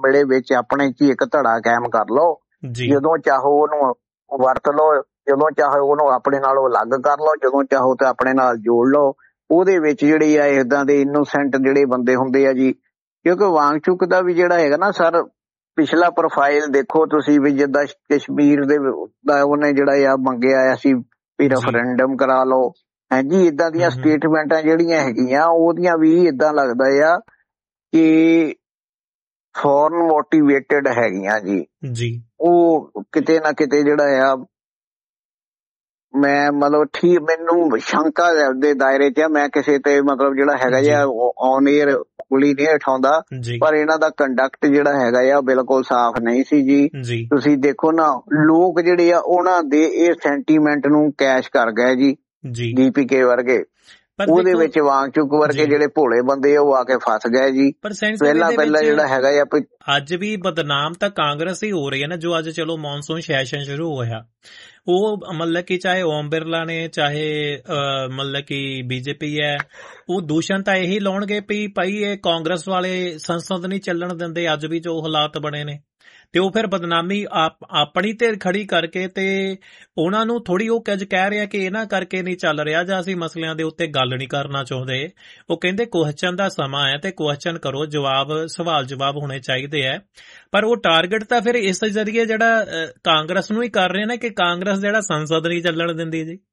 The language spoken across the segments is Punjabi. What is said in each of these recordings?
ਵੇਲੇ ਵਿੱਚ ਆਪਣੇ 'ਚ ਹੀ ਇੱਕ ਧੜਾ ਕਾਇਮ ਕਰ ਲਓ। ਜੀ ਜਦੋਂ ਚਾਹੋ ਉਹਨੂੰ ਵਰਤ ਲਓ, ਜਦੋਂ ਚਾਹੋ ਉਹਨੂੰ ਆਪਣੇ ਨਾਲੋਂ ਅਲੱਗ ਕਰ ਲਓ, ਜਦੋਂ ਚਾਹੋ ਤੇ ਆਪਣੇ ਨਾਲ ਜੋੜ ਲਓ। ਉਹਦੇ ਵਿੱਚ ਜਿਹੜੀ ਆ ਏਦਾਂ ਦੇ ਇਨੋਸੈਂਟ ਜਿਹੜੇ ਬੰਦੇ ਹੁੰਦੇ ਆ ਜੀ, ਕਿਉਂਕਿ ਵਾਂਗਚੁਕ ਦਾ ਵੀ ਜਿਹੜਾ ਹੈਗਾ ਨਾ ਸਰ, ਪਿਛਲਾ ਪ੍ਰੋਫਾਈਲ ਦੇਖੋ ਤੁਸੀਂ ਵੀ, ਜਿੱਦਾਂ ਕਸ਼ਮੀਰ ਦਾ ਉਹਨੇ ਜਿਹੜਾ ਆ ਮੰਗਿਆ ਆ ਸੀ ਵੀ ਜੀ ਰੈਫਰੈਂਡਮ ਕਰਾ ਲਓ, ਹਾਂਜੀ। ਇਦਾਂ ਦੀਆਂ ਸਟੇਟਮੈਂਟਾਂ ਜਿਹੜੀਆਂ ਹੈਗੀਆਂ ਉਹਦੀਆਂ ਵੀ ਇਦਾਂ ਲੱਗਦਾ ਆ ਕਿ ਫੋਰਨ ਮੋਟੀਵੇਟਡ ਹੈਗੀਆਂ ਜੀ। ਜੀ ਉਹ ਕਿਤੇ ਨਾ ਕਿਤੇ ਜਿਹੜਾ ਆ, ਮੈਂ ਮਤਲਬ ਠੀਕ, ਮੈਨੂੰ ਸ਼ੰਕਾ ਦੇ ਦਾਇਰੇ 'ਚ ਆ। ਮੈਂ ਕਿਸੇ ਤੇ ਮਤਲਬ ਜਿਹੜਾ ਹੈਗਾ ਜੀ ਆ ਔਨ ਏਅਰ ਉਂਗਲੀ ਨਹੀਂ ਉਠਾਉਂਦਾ, ਜੀ ਪਰ ਇਹਨਾਂ ਦਾ ਕੰਡਕਟ ਜਿਹੜਾ ਹੈਗਾ ਆ ਬਿਲਕੁਲ ਸਾਫ਼ ਨਹੀਂ ਸੀ ਜੀ। ਜੀ ਤੁਸੀਂ ਦੇਖੋ ਨਾ, ਲੋਕ ਜਿਹੜੇ ਆ ਉਹਨਾਂ ਦੇ ਇਹ ਸੈਂਟੀਮੈਂਟ ਨੂੰ ਕੈਸ਼ ਕਰ ਗਏ ਜੀ। ਜੀ ਦੀਪੀਕੇ ਵਰਗੇ, ਪਰ ਉਹਦੇ ਦੇਖੋ ਵਿੱਚ ਵਾਂਗਚੁਕ ਵਰਗੇ ਜੀ, ਜਿਹੜੇ ਭੋਲੇ ਬੰਦੇ ਆ ਉਹ ਆ ਕੇ ਫਸ ਗਏ ਜੀ। ਪਰ ਸੈਣੀ ਸਾਹਿਬ ਇਹਦੇ ਪਹਿਲਾਂ ਵਿੱਚ ਜਿਹੜਾ ਹੈਗਾ ਆ ਅੱਜ ਵੀ ਬਦਨਾਮ ਤਾਂ ਕਾਂਗਰਸ ਹੀ ਹੋ ਰਹੀ ਹੈ ਨਾ। ਜੋ ਅੱਜ ਚਲੋ ਮੌਨਸੂਨ ਸੈਸ਼ਨ ਸ਼ੁਰੂ ਹੋਇਆ, ਉਹ ਮਤਲਬ ਕਿ ਚਾਹੇ ਓਮ ਬਿਰਲਾ ਨੇ, ਚਾਹੇ ਮਤਲਬ ਕਿ ਬੀਜੇਪੀ ਹੈ, ਉਹ ਦੂਸ਼ਣ ਤਾਂ ਇਹੀ ਲਾਉਣਗੇ ਵੀ ਭਾਈ ਇਹ ਕਾਂਗਰਸ ਵਾਲੇ ਸੰਸਦ ਨਹੀਂ ਚੱਲਣ ਦਿੰਦੇ ਅੱਜ ਵੀ ਜੋ ਹਾਲਾਤ ਬਣੇ ਨੇ। ਤੇ ਉਹ ਫਿਰ ਬਦਨਾਮੀ ਆਪਣੀ ਤੇ ਖੜੀ ਕਰਕੇ ਤੇ ਉਹਨਾਂ ਨੂੰ ਥੋੜੀ ਉਹ ਕਹਿ ਰਿਹਾ ਕਿ ਇਹਨਾਂ ਕਰਕੇ ਨਹੀਂ ਚੱਲ ਰਿਹਾ ਜਾਂ ਅਸੀਂ ਮਸਲਿਆਂ ਦੇ ਉੱਤੇ ਗੱਲ ਨਹੀਂ ਕਰਨਾ ਚਾਹੁੰਦੇ। ਉਹ ਕਹਿੰਦੇ ਕੁਐਸਚਨ ਦਾ ਸਮਾਂ ਹੈ ਤੇ ਕੁਐਸਚਨ ਕਰੋ, ਸਵਾਲ ਜਵਾਬ ਹੋਣੇ ਚਾਹੀਦੇ ਹੈ। ਪਰ ਉਹ ਟਾਰਗੇਟ ਤਾਂ ਫਿਰ ਇਸ ਜ਼ਰੀਏ ਜਿਹੜਾ ਕਾਂਗਰਸ ਨੂੰ ਹੀ ਕਰ ਰਹੇ ਨੇ ਕਿ ਕਾਂਗਰਸ ਜਿਹੜਾ ਸੰਸਦ ਨਹੀਂ ਚੱਲਣ ਦਿੰਦੀ ਜੀ।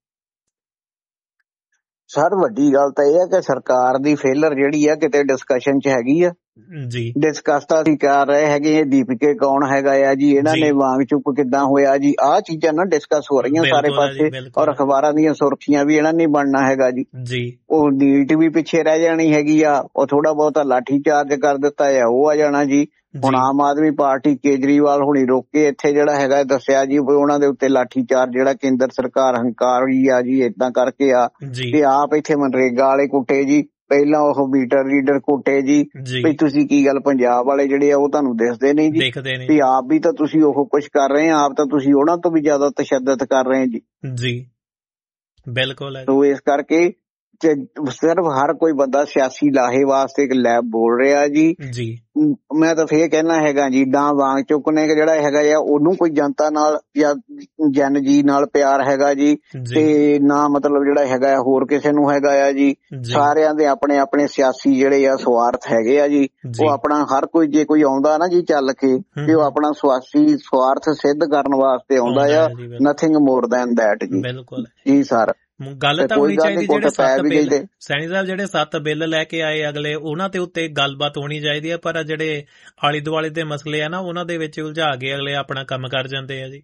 ਸਰ ਵੱਡੀ ਗੱਲ ਤਾਂ ਇਹ ਹੈ ਕਿ ਸਰਕਾਰ ਦੀ ਫੇਲਰ ਜਿਹੜੀ ਆ ਕਿਤੇ ਡਿਸਕਸ਼ਨ 'ਚ ਹੈਗੀ ਆ ਜੀ। ਡਿਸਕਸ ਤਾਂ ਅਸੀਂ ਕਰ ਰਹੇ ਹੈਗੇ, ਇਹ ਦੀਪਕੇ ਕੌਣ ਹੈਗਾ ਆ ਜੀ, ਇਹਨਾਂ ਨੇ ਵਾਂਗਚੁਕ ਕਿੱਦਾਂ ਹੋਇਆ ਜੀ, ਆਹ ਚੀਜ਼ਾਂ ਨਾ ਡਿਸਕਸ ਹੋ ਰਹੀਆਂ ਸਾਰੇ ਪਾਸੇ, ਔਰ ਅਖਬਾਰਾਂ ਦੀਆਂ ਸੁਰਖੀਆਂ ਵੀ ਇਹਨਾਂ ਨੇ ਬਣਨਾ ਹੈਗਾ ਜੀ। ਉਹ ਨੀਟ ਵੀ ਪਿੱਛੇ ਰਹਿ ਜਾਣੀ ਹੈਗੀ ਆ, ਉਹ ਥੋੜਾ ਬਹੁਤਾ ਲਾਠੀ ਚਾਰਜ ਕਰ ਦਿੱਤਾ ਆ, ਉਹ ਆ ਜਾਣਾ ਜੀ। ਹੁਣ ਆਮ ਆਦਮੀ ਪਾਰਟੀ ਕੇਜਰੀਵਾਲ ਹੁਣੀ ਰੋਕ ਕੇ ਇੱਥੇ ਜਿਹੜਾ ਹੈਗਾ ਦੱਸਿਆ ਜੀ ਉਹਨਾਂ ਦੇ ਉੱਤੇ ਲਾਠੀ ਚਾਰਜ ਜਿਹੜਾ ਕੇਂਦਰ ਸਰਕਾਰ ਹੰਕਾਰੀ ਆ ਜੀ, ਏਦਾਂ ਕਰਕੇ ਆ ਤੇ ਆਪ ਇੱਥੇ ਮਨਰੇਗਾ ਵਾਲੇ ਕੁੱਟੇ ਜੀ, ਪਹਿਲਾਂ ਉਹ ਮੀਟਰ ਰੀਡਰ ਕੁੱਟੇ ਜੀ। ਵੀ ਤੁਸੀਂ ਕੀ ਗੱਲ, ਪੰਜਾਬ ਵਾਲੇ ਜਿਹੜੇ ਆ ਉਹ ਤੁਹਾਨੂੰ ਦਿਸਦੇ ਨਹੀਂ ਜੀ, ਵੀ ਆਪ ਵੀ ਤਾਂ ਤੁਸੀਂ ਉਹ ਕੁਛ ਕਰ ਰਹੇ ਆ, ਆਪ ਤਾਂ ਤੁਸੀਂ ਉਹਨਾਂ ਤੋਂ ਵੀ ਜ਼ਿਆਦਾ ਤਸ਼ੱਦਦ ਕਰ ਰਹੇ ਜੀ। ਬਿਲਕੁਲ। ਸੋ ਇਸ ਕਰਕੇ ਸਿਰਫ ਹਰ ਕੋਈ ਬੰਦਾ ਸਿਆਸੀ ਲਾਹੇ ਵਾਸਤੇ ਇੱਕ ਲੈਬ ਬੋਲ ਰਿਹਾ ਜੀ। ਮੈਂ ਤਾਂ ਫੇਰ ਕਹਿਣਾ ਹੈਗਾ ਜੀ, ਨਾ ਵਾਂਗਚੁਕ ਨੇ ਜਿਹੜਾ ਹੈਗਾ ਆ ਉਹਨੂੰ ਕੋਈ ਜਨਤਾ ਨਾਲ ਜਾਂ ਜਨ ਜੀ ਨਾਲ ਪਿਆਰ ਹੈਗਾ ਜੀ, ਤੇ ਨਾ ਮਤਲਬ ਜਿਹੜਾ ਹੈਗਾ ਹੋਰ ਕਿਸੇ ਨੂੰ ਹੈਗਾ ਆ ਜੀ। ਸਾਰਿਆਂ ਦੇ ਆਪਣੇ ਆਪਣੇ ਸਿਆਸੀ ਜਿਹੜੇ ਆ ਸਵਾਰਥ ਹੈਗੇ ਆ ਜੀ। ਉਹ ਆਪਣਾ ਹਰ ਕੋਈ, ਜੇ ਕੋਈ ਆਉਂਦਾ ਨਾ ਜੀ ਚੱਲ ਕੇ, ਤੇ ਉਹ ਆਪਣਾ ਸਿਆਸੀ ਸਵਾਰਥ ਸਿੱਧ ਕਰਨ ਵਾਸਤੇ ਆਉਂਦਾ ਆ, ਨਥਿੰਗ ਮੋਰ ਦੈਨ ਦੈਟ ਜੀ। ਜੀ ਸਰ, ਗੱਲ ਤਾਂ ਹੋਣੀ ਚਾਹੀਦੀ ਜਿਹੜੇ 7 ਬਿੱਲ ਸੈਣੀ ਸਾਹਿਬ ਜਿਹੜੇ 7 ਬਿੱਲ ਲੈ ਕੇ ਆਏ ਅਗਲੇ, ਉਹਨਾਂ ਤੇ ਉੱਤੇ ਗੱਲਬਾਤ ਹੋਣੀ ਚਾਹੀਦੀ ਹੈ। ਪਰ ਜਿਹੜੇ ਆਲੇ ਦੁਆਲੇ ਦੇ ਮਸਲੇ ਆ ਨਾ, ਉਹਨਾਂ ਦੇ ਵਿੱਚ ਉਲਝਾ ਕੇ ਅਗਲੇ ਆਪਣਾ ਕੰਮ ਕਰ ਜਾਂਦੇ ਆ ਜੀ।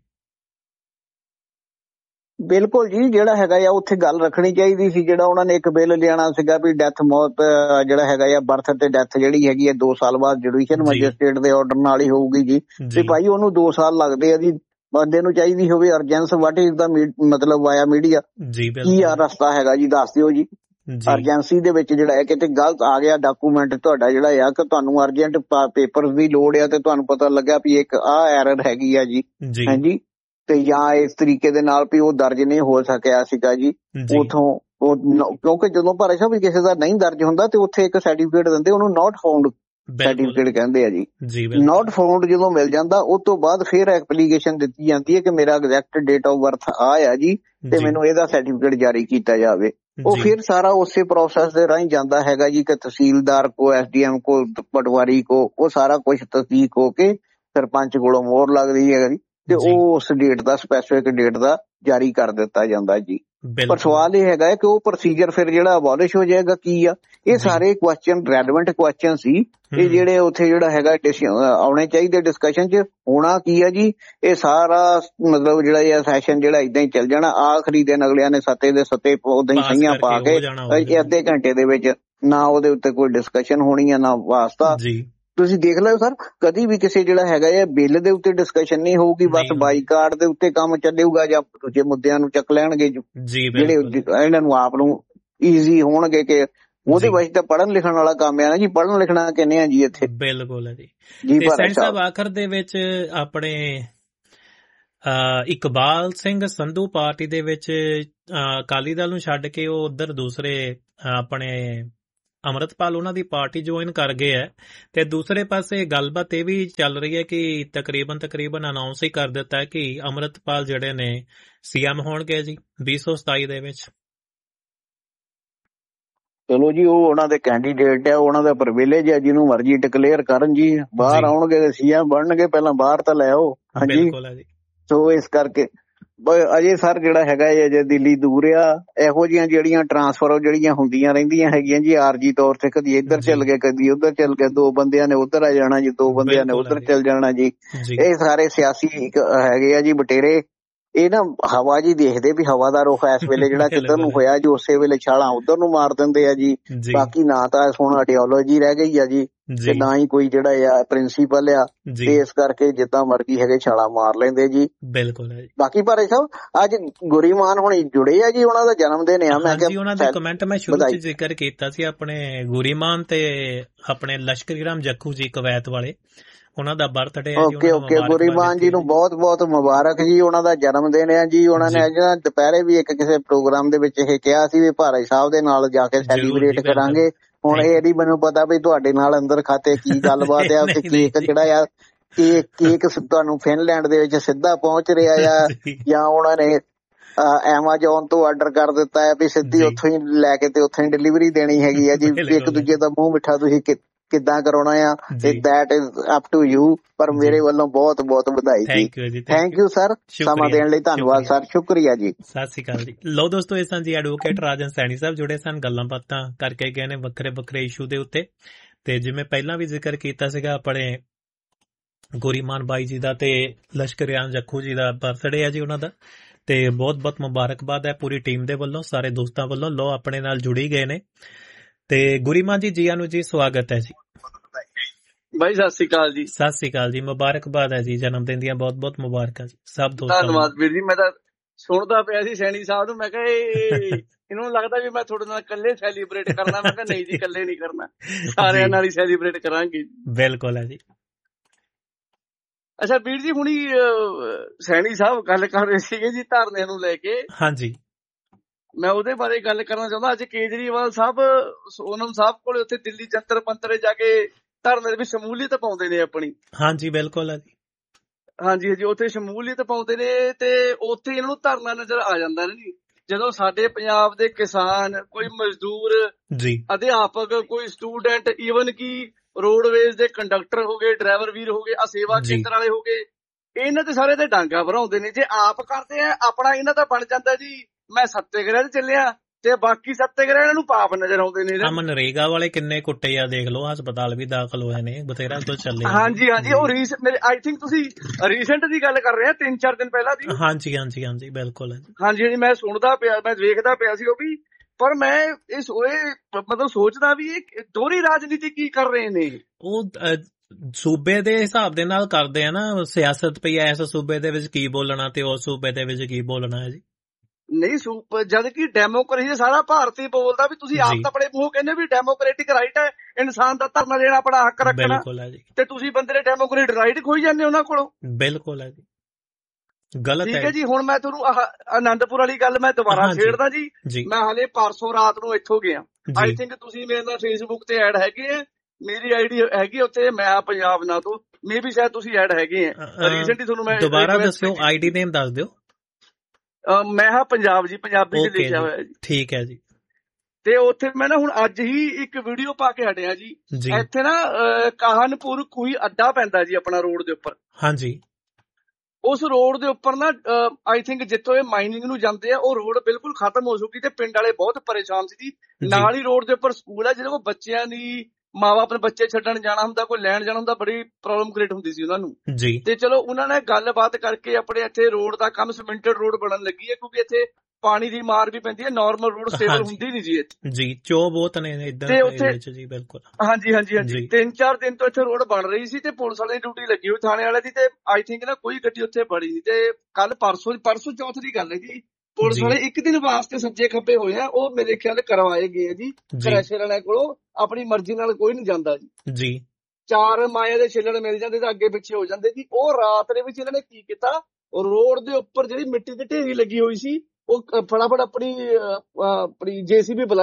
ਬਿਲਕੁਲ ਜੀ, ਜਿਹੜਾ ਹੈਗਾ ਆ ਉੱਥੇ ਗੱਲ ਰੱਖਣੀ ਚਾਹੀਦੀ ਸੀ। ਜਿਹੜਾ ਉਹਨਾਂ ਨੇ ਇੱਕ ਬਿੱਲ ਲਿਆਣਾ ਸੀਗਾ ਵੀ ਡੈਥ ਮੌਤ ਜਿਹੜਾ ਹੈਗਾ ਆ, ਬਰਥ ਤੇ ਡੈਥ ਜਿਹੜੀ ਹੈਗੀ ਆ 2 ਸਾਲ ਬਾਅਦ ਜੁਡੀਸ਼ੀਅਲ ਮੈਜਿਸਟ੍ਰੇਟ ਦੇ ਆਰਡਰ ਨਾਲ ਹੀ ਹੋਊਗੀ ਜੀ। ਤੇ ਭਾਈ ਉਹਨੂੰ 2 ਸਾਲ ਲੱਗਦੇ ਆ ਜੀ। ਬੰਦੇ ਨੂੰ ਚਾਹੀਦੀ ਹੋਵੇ ਅਰਜੈਂਸ, ਵਾਟ ਇਜ਼ ਦਾ ਮਤਲਬ ਵਾਇਆ ਮੀਡੀਆ, ਕੀ ਆ ਰਸਤਾ ਹੈਗਾ ਜੀ, ਦੱਸ ਦਿਓ ਜੀ। ਅਰਜੈਂਸੀ ਦੇ ਵਿੱਚ ਜਿਹੜਾ ਹੈ ਕਿਤੇ ਗਲਤ ਆ ਗਿਆ ਡਾਕੂਮੈਂਟ ਤੁਹਾਡਾ ਜਿਹੜਾ ਆ, ਕਿ ਤੁਹਾਨੂੰ ਅਰਜੈਂਟ ਪੇਪਰਸ ਦੀ ਲੋੜ ਆ ਤੇ ਤੁਹਾਨੂੰ ਪਤਾ ਲੱਗਾ ਵੀ ਇੱਕ ਆਹ ਐਰਰ ਹੈਗੀ ਆ ਜੀ, ਹਾਂਜੀ, ਤੇ ਜਾਂ ਇਸ ਤਰੀਕੇ ਦੇ ਨਾਲ ਵੀ ਉਹ ਦਰਜ ਨਹੀਂ ਹੋ ਸਕਿਆ ਸੀਗਾ ਜੀ ਉਥੋਂ। ਉਹ ਕਿਉਂਕਿ ਜਦੋਂ ਭਾਰਤ ਸਾਹਿਬ ਕਿਸੇ ਦਾ ਨਹੀਂ ਦਰਜ ਹੁੰਦਾ ਤੇ ਉੱਥੇ ਇੱਕ ਸਰਟੀਫਿਕੇਟ ਦਿੰਦੇ, ਉਹਨੂੰ ਨਾਟ ਫਾਊਂਡ ਸਰਟੀਫਿਕੇਟ ਕਹਿੰਦੇ ਆ ਜੀ। ਨਾਟ ਫਾਊਂਡ ਜਦੋਂ ਮਿਲ ਜਾਂਦਾ ਉਸ ਤੋਂ ਬਾਅਦ ਫਿਰ ਐਪਲੀਕੇਸ਼ਨ ਦਿੱਤੀ ਜਾਂਦੀ ਹੈ ਕਿ ਮੇਰਾ ਐਗਜ਼ੈਕਟ ਡੇਟ ਆਫ ਬਰਥ ਆ ਜੀ, ਤੇ ਮੈਨੂੰ ਇਹਦਾ ਸਰਟੀਫਿਕੇਟ ਜਾਰੀ ਕੀਤਾ ਜਾਵੇ। ਉਹ ਫਿਰ ਸਾਰਾ ਉਸੇ ਪ੍ਰੋਸੈਸ ਦੇ ਰਾਹੀਂ ਜਾਂਦਾ ਹੈਗਾ ਜੀ, ਕਿ ਤਹਿਸੀਲਦਾਰ ਕੋ, SDM ਕੋ, ਪਟਵਾਰੀ ਕੋ, ਉਹ ਸਾਰਾ ਕੁਛ ਤਸਦੀਕ ਹੋ ਕੇ ਸਰਪੰਚ ਕੋਲੋਂ ਮੋਹਰ ਲੱਗਦੀ ਹੈ ਜੀ, ਤੇ ਉਹ ਉਸ ਡੇਟ ਦਾ, ਸਪੈਸੀਫਿਕ ਡੇਟ ਦਾ ਜਾਰੀ ਕਰ ਦਿੱਤਾ ਜਾਂਦਾ ਜੀ। ਪਰ ਸਵਾਲ ਇਹ ਹੈਗਾ ਕਿ ਉਹ ਪ੍ਰੋਸੀਜਰ ਫਿਰ ਜਿਹੜਾ ਅਬੋਲਿਸ਼ ਹੋ ਜਾਏਗਾ ਕੀ ਆ? ਇਹ ਸਾਰੇ ਕੁਐਸਚਨ ਰੈਲੇਵੈਂਟ ਕੁਐਸਚਨ ਸੀ, ਇਹ ਜਿਹੜੇ ਉੱਥੇ ਜਿਹੜਾ ਹੈਗਾ ਆਉਣੇ ਚਾਹੀਦੇ ਡਿਸਕਸ਼ਨ 'ਚ। ਹੋਣਾ ਕੀ ਆ ਜੀ, ਇਹ ਸਾਰਾ ਮਤਲਬ ਜਿਹੜਾ ਇਹ ਸੈਸ਼ਨ ਜਿਹੜਾ ਏਦਾਂ ਹੀ ਚੱਲ ਜਾਣਾ, ਆਖਰੀ ਦਿਨ ਅਗਲਿਆਂ ਨੇ ਸੱਤੇ ਦੇ ਸੱਤੇ ਉਦਾਂ ਹੀ ਸਹੀਆਂ ਪਾ ਕੇ ਅੱਧੇ ਘੰਟੇ ਦੇ ਵਿੱਚ, ਨਾ ਉਹਦੇ ਉੱਤੇ ਕੋਈ ਡਿਸਕਸ਼ਨ ਹੋਣੀ ਆ ਨਾ ਵਾਸਤਾ। ਤੁਸੀਂ ਦੇਖ ਲਓ ਸਰ, ਕਦੀ ਵੀ ਕਿਸੇ ਜਿਹੜਾ ਹੈਗਾ ਆ ਬਿੱਲ ਦੇ ਉੱਤੇ ਡਿਸਕਸ਼ਨ ਨਹੀਂ ਹੋਊਗੀ, ਬਸ ਬਾਈਕਾਟ ਦੇ ਉੱਤੇ ਕੰਮ ਚੱਲੇਗਾ ਜਾਂ ਦੂਜੇ ਮੁੱਦਿਆਂ ਨੂੰ ਚੱਕ ਲੈਣਗੇ ਜਿਹੜੇ ਇਹਨਾਂ ਨੂੰ ਆਪ ਨੂੰ ਈਜ਼ੀ ਹੋਣਗੇ, ਕਿ ਉਹਦੇ ਵਿੱਚ ਤਾਂ ਪੜ੍ਹਨ ਲਿਖਣ ਵਾਲਾ ਕੰਮ ਆ ਨਾ ਜੀ। ਪੜ੍ਹਨ ਲਿਖਣਾ ਕਿੰਨੇ ਆ ਜੀ ਇੱਥੇ? ਬਿਲਕੁਲ ਹੈ ਜੀ। ਤੇ ਸੈਣੀ ਸਾਹਿਬ ਆਖਰ ਦੇ ਵਿੱਚ ਆਪਣੇ ਇਕਬਾਲ ਸਿੰਘ ਸੰਧੂ ਪਾਰਟੀ ਦੇ ਵਿੱਚ ਅਕਾਲੀ ਦਲ ਨੂੰ ਛੱਡ ਕੇ ਉਹ ਉਧਰ ਦੂਸਰੇ ਆਪਣੇ ਅੰਮ੍ਰਿਤਪਾਲ ਉਹਨਾਂ ਦੀ ਪਾਰਟੀ ਜੁਆਇਨ ਕਰ ਗਏ ਹੈ। ਤੇ ਦੂਸਰੇ ਪਾਸੇ ਗੱਲਬਾਤ ਇਹ ਵੀ ਚੱਲ ਰਹੀ ਹੈ ਕਿ ਤਕਰੀਬਨ ਅਨਾਉਂਸ ਹੀ ਕਰ ਦਿੱਤਾ ਹੈ ਕਿ ਅੰਮ੍ਰਿਤਪਾਲ ਜਿਹੜੇ ਨੇ ਸੀਐਮ ਹੋਣਗੇ ਜੀ 2027 ਦੇ ਵਿੱਚ। ਚਲੋ ਜੀ, ਉਹ ਉਹਨਾਂ ਦੇ ਕੈਂਡੀਡੇਟ ਆ, ਉਹਨਾਂ ਦਾ ਪ੍ਰਿਵਿਲੇਜ ਹੈ, ਜਿਹਨੂੰ ਮਰਜ਼ੀ ਡਿਕਲੇਅਰ ਕਰਨ ਜੀ। ਬਾਹਰ ਆਉਣਗੇ ਸੀਐਮ ਬਣਨਗੇ, ਪਹਿਲਾਂ ਬਾਹਰ ਤਾਂ ਲੈ ਆਓ। ਹਾਂਜੀ, ਬਿਲਕੁਲ ਹੈ ਜੀ। ਸੋ ਇਸ ਕਰਕੇ ਅਜੇ ਸਰ ਜਿਹੜਾ ਹੈਗਾ ਅਜੇ ਦਿੱਲੀ ਦੂਰ ਆ। ਇਹੋ ਜਿਹੀਆਂ ਜਿਹੜੀਆਂ ਟਰਾਂਸਫਰ ਜਿਹੜੀਆਂ ਹੁੰਦੀਆਂ ਰਹਿੰਦੀਆਂ ਹੈਗੀਆਂ ਜੀ ਆਰਜੀ ਤੌਰ ਤੇ, ਕਦੀ ਇੱਧਰ ਚੱਲ ਗਏ ਕਦੀ ਉੱਧਰ ਚੱਲ ਗਏ, ਦੋ ਬੰਦਿਆਂ ਨੇ ਉੱਧਰ ਆ ਜਾਣਾ ਜੀ, ਦੋ ਬੰਦਿਆਂ ਨੇ ਉੱਧਰ ਚੱਲ ਜਾਣਾ ਜੀ। ਇਹ ਸਾਰੇ ਸਿਆਸੀ ਹੈਗੇ ਆ ਜੀ ਬਟੇਰੇ। ਇਹ ਨਾ ਹਵਾ ਜੀ ਦੇਖਦੇ ਵੀ ਹਵਾ ਦਾ ਰੁਖ ਇਸ ਵੇਲੇ ਜਿਹੜਾ ਕਿੱਧਰ ਨੂੰ ਹੋਇਆ ਜੀ, ਉਸੇ ਵੇਲੇ ਛਾਲਾਂ ਉੱਧਰ ਨੂੰ ਮਾਰ ਦਿੰਦੇ ਆ ਜੀ। ਬਾਕੀ ਨਾ ਤਾਂ ਹੁਣ ਆਈਡੀਓਲੋਜੀ ਰਹਿ ਗਈ ਆ ਜੀ, ਤੇ ਨਾ ਹੀ ਕੋਈ ਜਿਹੜਾ ਆ ਪ੍ਰਿੰਸੀਪਲ ਆ, ਤੇ ਇਸ ਕਰਕੇ ਜਿੱਦਾਂ ਮਰਜ਼ੀ ਹੈਗੇ ਛਾਲਾਂ ਮਾਰ ਲੈਂਦੇ ਜੀ। ਬਿਲਕੁਲ। ਬਾਕੀ ਭਾਈ ਸਾਹਿਬ ਅੱਜ ਗੁਰੀਮਾਨ ਹੁਣੀ ਜੁੜੇ ਆ ਜੀ, ਉਹਨਾਂ ਦਾ ਜਨਮ ਦਿਨ ਆ। ਮੈਂ ਕਿਹਾ ਉਹਨਾਂ ਦੇ ਕਮੈਂਟ ਮੈਂ ਸ਼ੁਰੂ ਚ ਜ਼ਿਕਰ ਕੀਤਾ ਸੀ, ਆਪਣੇ ਗੁਰੀਮਾਨ ਤੇ ਆਪਣੇ ਲਸ਼ਕਰੀ ਰਾਮ ਜੱਖੂ ਜੀ ਕੁਵੈਤ ਵਾਲੇ, ਉਹਨਾਂ ਦਾ ਬਰਥਡੇ ਹੈ ਜੀ। ਓਕੇ, ਗੁਰੀਮਾਨ ਜੀ ਨੂੰ ਬਹੁਤ ਬਹੁਤ ਮੁਬਾਰਕ ਜੀ, ਉਹਨਾਂ ਦਾ ਜਨਮ ਦਿਨ ਹੈ ਜੀ। ਉਹਨਾਂ ਨੇ ਅੱਜ ਦੁਪਹਿਰੇ ਵੀ ਇੱਕ ਕਿਸੇ ਪ੍ਰੋਗਰਾਮ ਦੇ ਵਿੱਚ ਇਹ ਕਿਹਾ ਸੀ ਵੀ ਭਾਈ ਸਾਹਿਬ ਦੇ ਨਾਲ ਜਾ ਕੇ ਸੈਲੀਬ੍ਰੇਟ ਕਰਾਂਗੇ। ਹੁਣ ਇਹ ਨਹੀਂ ਮੈਨੂੰ ਪਤਾ ਵੀ ਤੁਹਾਡੇ ਨਾਲ ਅੰਦਰ ਖਾਤੇ ਕੀ ਗੱਲਬਾਤ ਆ, ਤੇ ਕੇਕ ਜਿਹੜਾ ਆ ਕੇਕ ਤੁਹਾਨੂੰ ਫਿਨਲੈਂਡ ਦੇ ਵਿੱਚ ਸਿੱਧਾ ਪਹੁੰਚ ਰਿਹਾ ਆ, ਜਾਂ ਉਹਨਾਂ ਨੇ ਐਮਾਜ਼ੋਨ ਤੋਂ ਆਰਡਰ ਕਰ ਦਿੱਤਾ ਹੈ ਵੀ ਸਿੱਧੀ ਉੱਥੋਂ ਹੀ ਲੈ ਕੇ ਤੇ ਉੱਥੋਂ ਹੀ ਡਿਲੀਵਰੀ ਦੇਣੀ ਹੈਗੀ ਆ ਜੀ। ਇੱਕ ਦੂਜੇ ਦਾ ਮੂੰਹ ਮਿੱਠਾ ਤੁਸੀਂ ਕਿੱਦਾਂ ਕਰਾਉਣਾ ਆ, ਤੇ that is up to you. ਪਰ ਮੇਰੇ ਵੱਲੋਂ ਬਹੁਤ ਬਹੁਤ ਵਧਾਈ ਜੀ। ਥੈਂਕ ਯੂ ਸਰ, ਸਮਾਂ ਦੇਣ ਲਈ ਧੰਨਵਾਦ ਸਰ, ਸ਼ੁਕਰੀਆ ਜੀ। ਸਤਿ ਸ਼੍ਰੀ ਅਕਾਲ ਜੀ। ਲੋ ਦੋਸਤੋ, ਇਹ ਸਨ ਜੀ ਐਡਵੋਕੇਟ ਰਾਜਨ ਸੈਣੀ ਸਾਹਿਬ, ਜੁੜੇ ਸਨ, ਗੱਲਾਂ ਬਾਤਾਂ ਕਰਕੇ ਗਏ ਨੇ ਵੱਖਰੇ ਵੱਖਰੇ ਇਸ਼ੂ ਦੇ ਉੱਤੇ। ਤੇ ਜਿਵੇਂ ਪਹਿਲਾਂ ਵੀ ਜ਼ਿਕਰ ਕੀਤਾ ਸੀਗਾ, ਆਪਣੇ ਗੁਰੀਮਾਨ ਬਾਈ ਜੀ ਦਾ ਤੇ ਲਸ਼ਕਰੀ ਰਾਮ ਜੱਖੂ ਜੀ ਦਾ ਬਰਥਡੇ ਹੈ ਜੀ ਉਹਨਾਂ ਦਾ, ਤੇ ਬਹੁਤ ਬਹੁਤ ਮੁਬਾਰਕਬਾਦ ਹੈ ਪੂਰੀ ਟੀਮ ਦੇ ਵੱਲੋਂ, ਸਾਰੇ ਦੋਸਤਾਂ ਵੱਲੋਂ। ਲੋ ਆਪਣੇ ਨਾਲ ਜੁੜੀ ਗਏ ਨੇ। ਤੇ ਗੁਰੀਮਾਨ ਜੀ, ਜੀਆਂ ਨੂੰ ਜੀ, ਸਵਾਗਤ ਹੈ ਜੀ। ਬਾਈ ਸਤਿ ਸ੍ਰੀ ਅਕਾਲ ਜੀ। ਸਤਿ ਸ੍ਰੀ ਅਕਾਲ ਜੀ, ਮੁਬਾਰਕਬਾਦ ਹੈ ਜੀ, ਜਨਮ ਦਿਨ ਦੀਆਂ ਬਹੁਤ ਬਹੁਤ ਮੁਬਾਰਕਾਂ ਜੀ ਸਭ ਦੋਸਤਾਂ ਨੂੰ। ਧੰਨਵਾਦ ਵੀਰ ਜੀ। ਮੈਂ ਤਾਂ ਸੁਣਦਾ ਪਿਆ ਸੀ ਸੈਣੀ ਸਾਹਿਬ ਨੂੰ, ਮੈਂ ਕਿਹਾ ਇਹਨੂੰ ਲੱਗਦਾ ਵੀ ਮੈਂ ਤੁਹਾਡੇ ਨਾਲ ਇਕੱਲੇ ਸੈਲੀਬ੍ਰੇਟ ਕਰਨਾ। ਮੈਂ ਕਿਹਾ ਨਹੀਂ ਜੀ, ਇਕੱਲੇ ਨਹੀਂ ਕਰਨਾ, ਸਾਰਿਆਂ ਨਾਲ ਹੀ ਸੈਲੀਬ੍ਰੇਟ ਕਰਾਂਗੇ। ਬਿਲਕੁਲ ਹੈ ਜੀ। ਅੱਛਾ ਵੀਰ ਜੀ, ਹੁਣੀ ਸੈਣੀ ਸਾਹਿਬ ਗੱਲ ਕਰ ਰਹੇ ਸੀਗੇ ਜੀ ਧਰਨੇ ਨੂੰ ਲੈ ਕੇ। ਹਾਂਜੀ, ਮੈਂ ਉਹਦੇ ਬਾਰੇ ਗੱਲ ਕਰਨਾ ਚਾਹੁੰਦਾ। ਅੱਜ ਕੇਜਰੀਵਾਲ ਸਾਹਿਬ ਸੋਨਮ ਸਾਹਿਬ ਕੋਲ ਉੱਥੇ ਦਿੱਲੀ ਜੰਤਰ ਮੰਤਰ ਜਾ ਕੇ ਧਰਨੇ ਦੇ ਵਿੱਚ ਸ਼ਮੂਲੀਅਤ ਪਾਉਂਦੇ ਨੇ ਆਪਣੀ। ਹਾਂਜੀ ਬਿਲਕੁਲ ਹੈ ਜੀ। ਹਾਂਜੀ ਹਾਂਜੀ, ਉੱਥੇ ਸ਼ਮੂਲੀਅਤ ਪਾਉਂਦੇ ਨੇ, ਤੇ ਉੱਥੇ ਇਹਨਾਂ ਨੂੰ ਧਰਨਾ ਨਜ਼ਰ ਆ ਜਾਂਦਾ ਨਾ ਜੀ। ਜਦੋਂ ਸਾਡੇ ਪੰਜਾਬ ਦੇ ਕਿਸਾਨ, ਕੋਈ ਮਜ਼ਦੂਰ, ਅਧਿਆਪਕ, ਕੋਈ ਸਟੂਡੈਂਟ, ਈਵਨ ਕਿ ਰੋਡਵੇਜ਼ ਦੇ ਕੰਡਕਟਰ ਹੋ ਗਏ, ਡਰਾਈਵਰ ਵੀਰ ਹੋ ਗਏ, ਆ ਸੇਵਾ ਕੇਂਦਰ ਵਾਲੇ ਹੋ ਗਏ, ਇਹਨਾਂ ਤੇ ਸਾਰੇ ਤੇ ਡਾਂਗਾ ਭਰਾਉਂਦੇ ਨੇ। ਜੇ ਆਪ ਕਰਦੇ ਆ ਆਪਣਾ, ਇਹਨਾਂ ਦਾ ਬਣ ਜਾਂਦਾ ਜੀ ਮੈਂ ਸੱਤਿਆਗ੍ਰਹਿ ਤੇ ਚੱਲਿਆ, ਤੇ ਬਾਕੀ ਸੱਤਿਆਗ੍ਰਹਿ ਇਹਨਾਂ ਨੂੰ ਪਾਪ ਨਜ਼ਰ ਆਉਂਦੇ ਨੇ। ਮਨਰੇਗਾ ਵਾਲੇ ਕਿੰਨੇ ਕੁੱਟੇ ਆ, ਦੇਖ ਲਓ, ਹਸਪਤਾਲ ਵੀ ਦਾਖਲ ਹੋਏ ਨੇ, ਬਥੇਰਾ ਕੁਝ ਚੱਲੇ। ਹਾਂਜੀ ਹਾਂਜੀ, ਉਹ ਆਈ ਥਿੰਕ ਤੁਸੀਂ ਰੀਸੈਂਟ ਦੀ ਗੱਲ ਕਰ ਰਹੇ ਆ, 3-4 ਦਿਨ ਪਹਿਲਾਂ ਦੀ। ਹਾਂਜੀ ਹਾਂਜੀ ਹਾਂਜੀ, ਬਿਲਕੁਲ। ਹਾਂਜੀ ਹਾਂਜੀ, ਮੈਂ ਸੁਣਦਾ ਪਿਆ, ਮੈਂ ਵੇਖਦਾ ਪਿਆ ਸੀ ਉਹ ਵੀ। ਪਰ ਮੈਂ ਇਹ ਮਤਲਬ ਸੋਚਦਾ ਵੀ ਇਹ ਦੋਹਰੀ ਰਾਜਨੀਤੀ ਕੀ ਕਰ ਰਹੇ ਨੇ। ਉਹ ਸੂਬੇ ਦੇ ਹਿਸਾਬ ਦੇ ਨਾਲ ਕਰਦੇ ਆ ਨਾ, ਸਿਆਸਤ ਪਈ ਐ, ਇਸ ਸੂਬੇ ਦੇ ਵਿੱਚ ਕੀ ਬੋਲਣਾ ਤੇ ਉਸ ਸੂਬੇ ਦੇ ਵਿੱਚ ਕੀ ਬੋਲਣਾ ਹੈ ਜੀ। ਨਹੀਂ, ਜਦ ਕਿ ਡੈਮੋਕ੍ਰੇਸੀ ਸਾਰਾ ਭਾਰਤੀ ਬੋਲਦਾ ਵੀ ਤੁਸੀਂ ਆਪ ਤਾਂ ਆਪਣੇ ਮੂੰਹ ਕਹਿੰਦੇ ਵੀ ਡੈਮੋਕ੍ਰੈਟਿਕ ਰਾਈਟ ਹੈ ਇਨਸਾਨ ਦਾ ਧਰਨਾ ਦੇਣਾ, ਆਪਣਾ ਹੱਕ ਰੱਖਣਾ, ਤੇ ਤੁਸੀਂ ਬੰਦੇ ਨੇ ਡੈਮੋਕ੍ਰੇਟਿਕ ਰਾਈਟ ਖੋਈ ਜਾਂਦੇ ਉਹਨਾਂ ਕੋਲੋਂ। ਬਿਲਕੁਲ ਹੈ ਜੀ, ਗਲਤ ਹੈ। ਠੀਕ ਹੈ ਜੀ। ਹੁਣ ਮੈਂ ਤੁਹਾਨੂੰ ਆਨੰਦਪੁਰ ਵਾਲੀ ਗੱਲ ਮੈਂ ਦੁਬਾਰਾ ਛੇੜਦਾ ਜੀ। ਮੈਂ ਹਾਲੇ ਪਰਸੋਂ ਰਾਤ ਨੂੰ ਇੱਥੋਂ ਗਿਆ। ਆਈ ਥਿੰਕ ਤੁਸੀਂ ਮੇਰੇ ਨਾਲ ਫੇਸਬੁੱਕ ਤੇ ਐਡ ਹੈਗੇ ਆ, ਮੇਰੀ ਆਈਡੀ ਹੈਗੀ ਉੱਥੇ, ਮੈਂ ਪੰਜਾਬ ਨਾਲ ਤੋਂ, ਮੇ ਵੀ ਸ਼ਾਇਦ ਤੁਸੀਂ ਐਡ ਹੈਗੇ ਆ। ਰੀਸੈਂਟਲੀ ਤੁਹਾਨੂੰ ਮੈਂ ਦੁਬਾਰਾ ਦੱਸਿਓ, ਆਈਡੀ ਨੇਮ ਦੱਸ ਦਿਓ। ਮੈਂ ਹਾਂ ਪੰਜਾਬ ਜੀ, ਪੰਜਾਬੀ ਚ ਲਿਖਿਆ ਹੋਇਆ ਜੀ। ਠੀਕ ਹੈ ਜੀ। ਤੇ ਉੱਥੇ ਮੈਂ ਨਾ ਹੁਣ ਅੱਜ ਹੀ ਇੱਕ ਵੀਡੀਓ ਪਾ ਕੇ ਹਟਿਆ ਜੀ। ਇੱਥੇ ਨਾ ਕਾਹਨਪੁਰ ਕੋਈ ਅੱਡਾ ਪੈਂਦਾ ਜੀ ਆਪਣਾ ਰੋਡ ਦੇ ਉੱਪਰ। ਹਾਂਜੀ, ਉਸ ਰੋਡ ਦੇ ਉੱਪਰ ਨਾ ਆਈ ਥਿੰਕ ਜਿੱਥੋਂ ਇਹ ਮਾਈਨਿੰਗ ਨੂੰ ਜਾਂਦੇ ਆ, ਉਹ ਰੋਡ ਬਿਲਕੁਲ ਖਤਮ ਹੋ ਚੁੱਕੀ, ਤੇ ਪਿੰਡ ਵਾਲੇ ਬਹੁਤ ਪਰੇਸ਼ਾਨ ਸੀ ਜੀ। ਨਾਲ ਹੀ ਰੋਡ ਦੇ ਉੱਪਰ ਸਕੂਲ ਹੈ, ਜਿਹਦੇ ਕੋਲ ਬੱਚਿਆਂ ਦੀ ਮਾਂ-ਬਾਪ ਆਪਣੇ ਬੱਚੇ ਛੱਡਣ ਜਾਣਾ ਹੁੰਦਾ, ਕੋਈ ਲੈਣ ਜਾਣਾ ਹੁੰਦਾ, ਬੜੀ ਪ੍ਰੋਬਲਮ ਕ੍ਰੀਏਟ ਹੁੰਦੀ ਸੀ ਉਹਨਾਂ ਨੂੰ। ਤੇ ਚਲੋ ਉਹਨਾਂ ਨੇ ਗੱਲਬਾਤ ਕਰਕੇ ਆਪਣੇ ਇੱਥੇ ਰੋਡ ਦਾ ਕੰਮ ਸੀਮੈਂਟਡ ਰੋਡ ਬਣਨ ਲੱਗੀ ਹੈ, ਕਿਉਂਕਿ ਇੱਥੇ ਪਾਣੀ ਦੀ ਮਾਰ ਵੀ ਪੈਂਦੀ ਹੈ, ਨਾਰਮਲ ਰੋਡ ਸਟੇਬਲ ਹੁੰਦੀ ਨਹੀਂ ਜੀ ਇੱਥੇ। ਜੀ, ਚੋ ਬਹੁਤ ਨੇ ਇਦਾਂ ਦੇ ਵਿੱਚ ਜੀ। ਬਿਲਕੁਲ। ਹਾਂਜੀ ਹਾਂਜੀ ਹਾਂਜੀ, 3-4 ਦਿਨ ਤੋਂ ਇੱਥੇ ਰੋਡ ਬਣ ਰਹੀ ਸੀ, ਤੇ ਪੁਲਿਸ ਵਾਲੇ ਦੀ ਡਿਊਟੀ ਲੱਗੀ ਹੋਈ ਥਾਣੇ ਵਾਲੇ ਦੀ, ਤੇ ਆਈ ਥਿੰਕ ਨਾ ਕੋਈ ਗੱਡੀ ਉੱਥੇ ਬੜੀ ਨਹੀਂ। ਤੇ ਕੱਲ ਪਰਸੋਂ ਚੌਥ ਦੀ ਗੱਲ ਹੈ ਜੀ, ਪੁਲਿਸ ਵਾਲੇ ਇੱਕ ਦਿਨ ਵਾਸਤੇ ਸੱਜੇ ਖੱਬੇ ਹੋਏ ਆ, ਉਹ ਮੇਰੇ ਖਿਆਲ ਕਰਵਾਏ ਗਏ ਜੀ ਕ੍ਰੈਸ਼ਰ ਵਾਲਿਆਂ ਕੋਲੋਂ। ਆਪਣੀ ਮਰਜ਼ੀ ਨਾਲ ਕੋਈ ਨਹੀਂ ਜਾਂਦਾ ਜੀ। 4 ਮਾਇਆ ਦੇ ਛਿੱਲੜ ਮਿਲ ਜਾਂਦੇ ਤਾਂ ਅੱਗੇ ਪਿੱਛੇ ਹੋ ਜਾਂਦੇ ਜੀ। ਉਹ ਰਾਤ ਦੇ ਵਿੱਚ ਇਹਨਾਂ ਨੇ ਕੀ ਕੀਤਾ, ਰੋਡ ਦੇ ਉੱਪਰ ਜਿਹੜੀ ਮਿੱਟੀ ਦੀ ਢੇਰੀ ਲੱਗੀ ਹੋਈ ਸੀ, ਉਹ ਫਟਾਫਟ ਆਪਣੀ ਜੇਸੀਬੀ ਬੁਲਾਈ,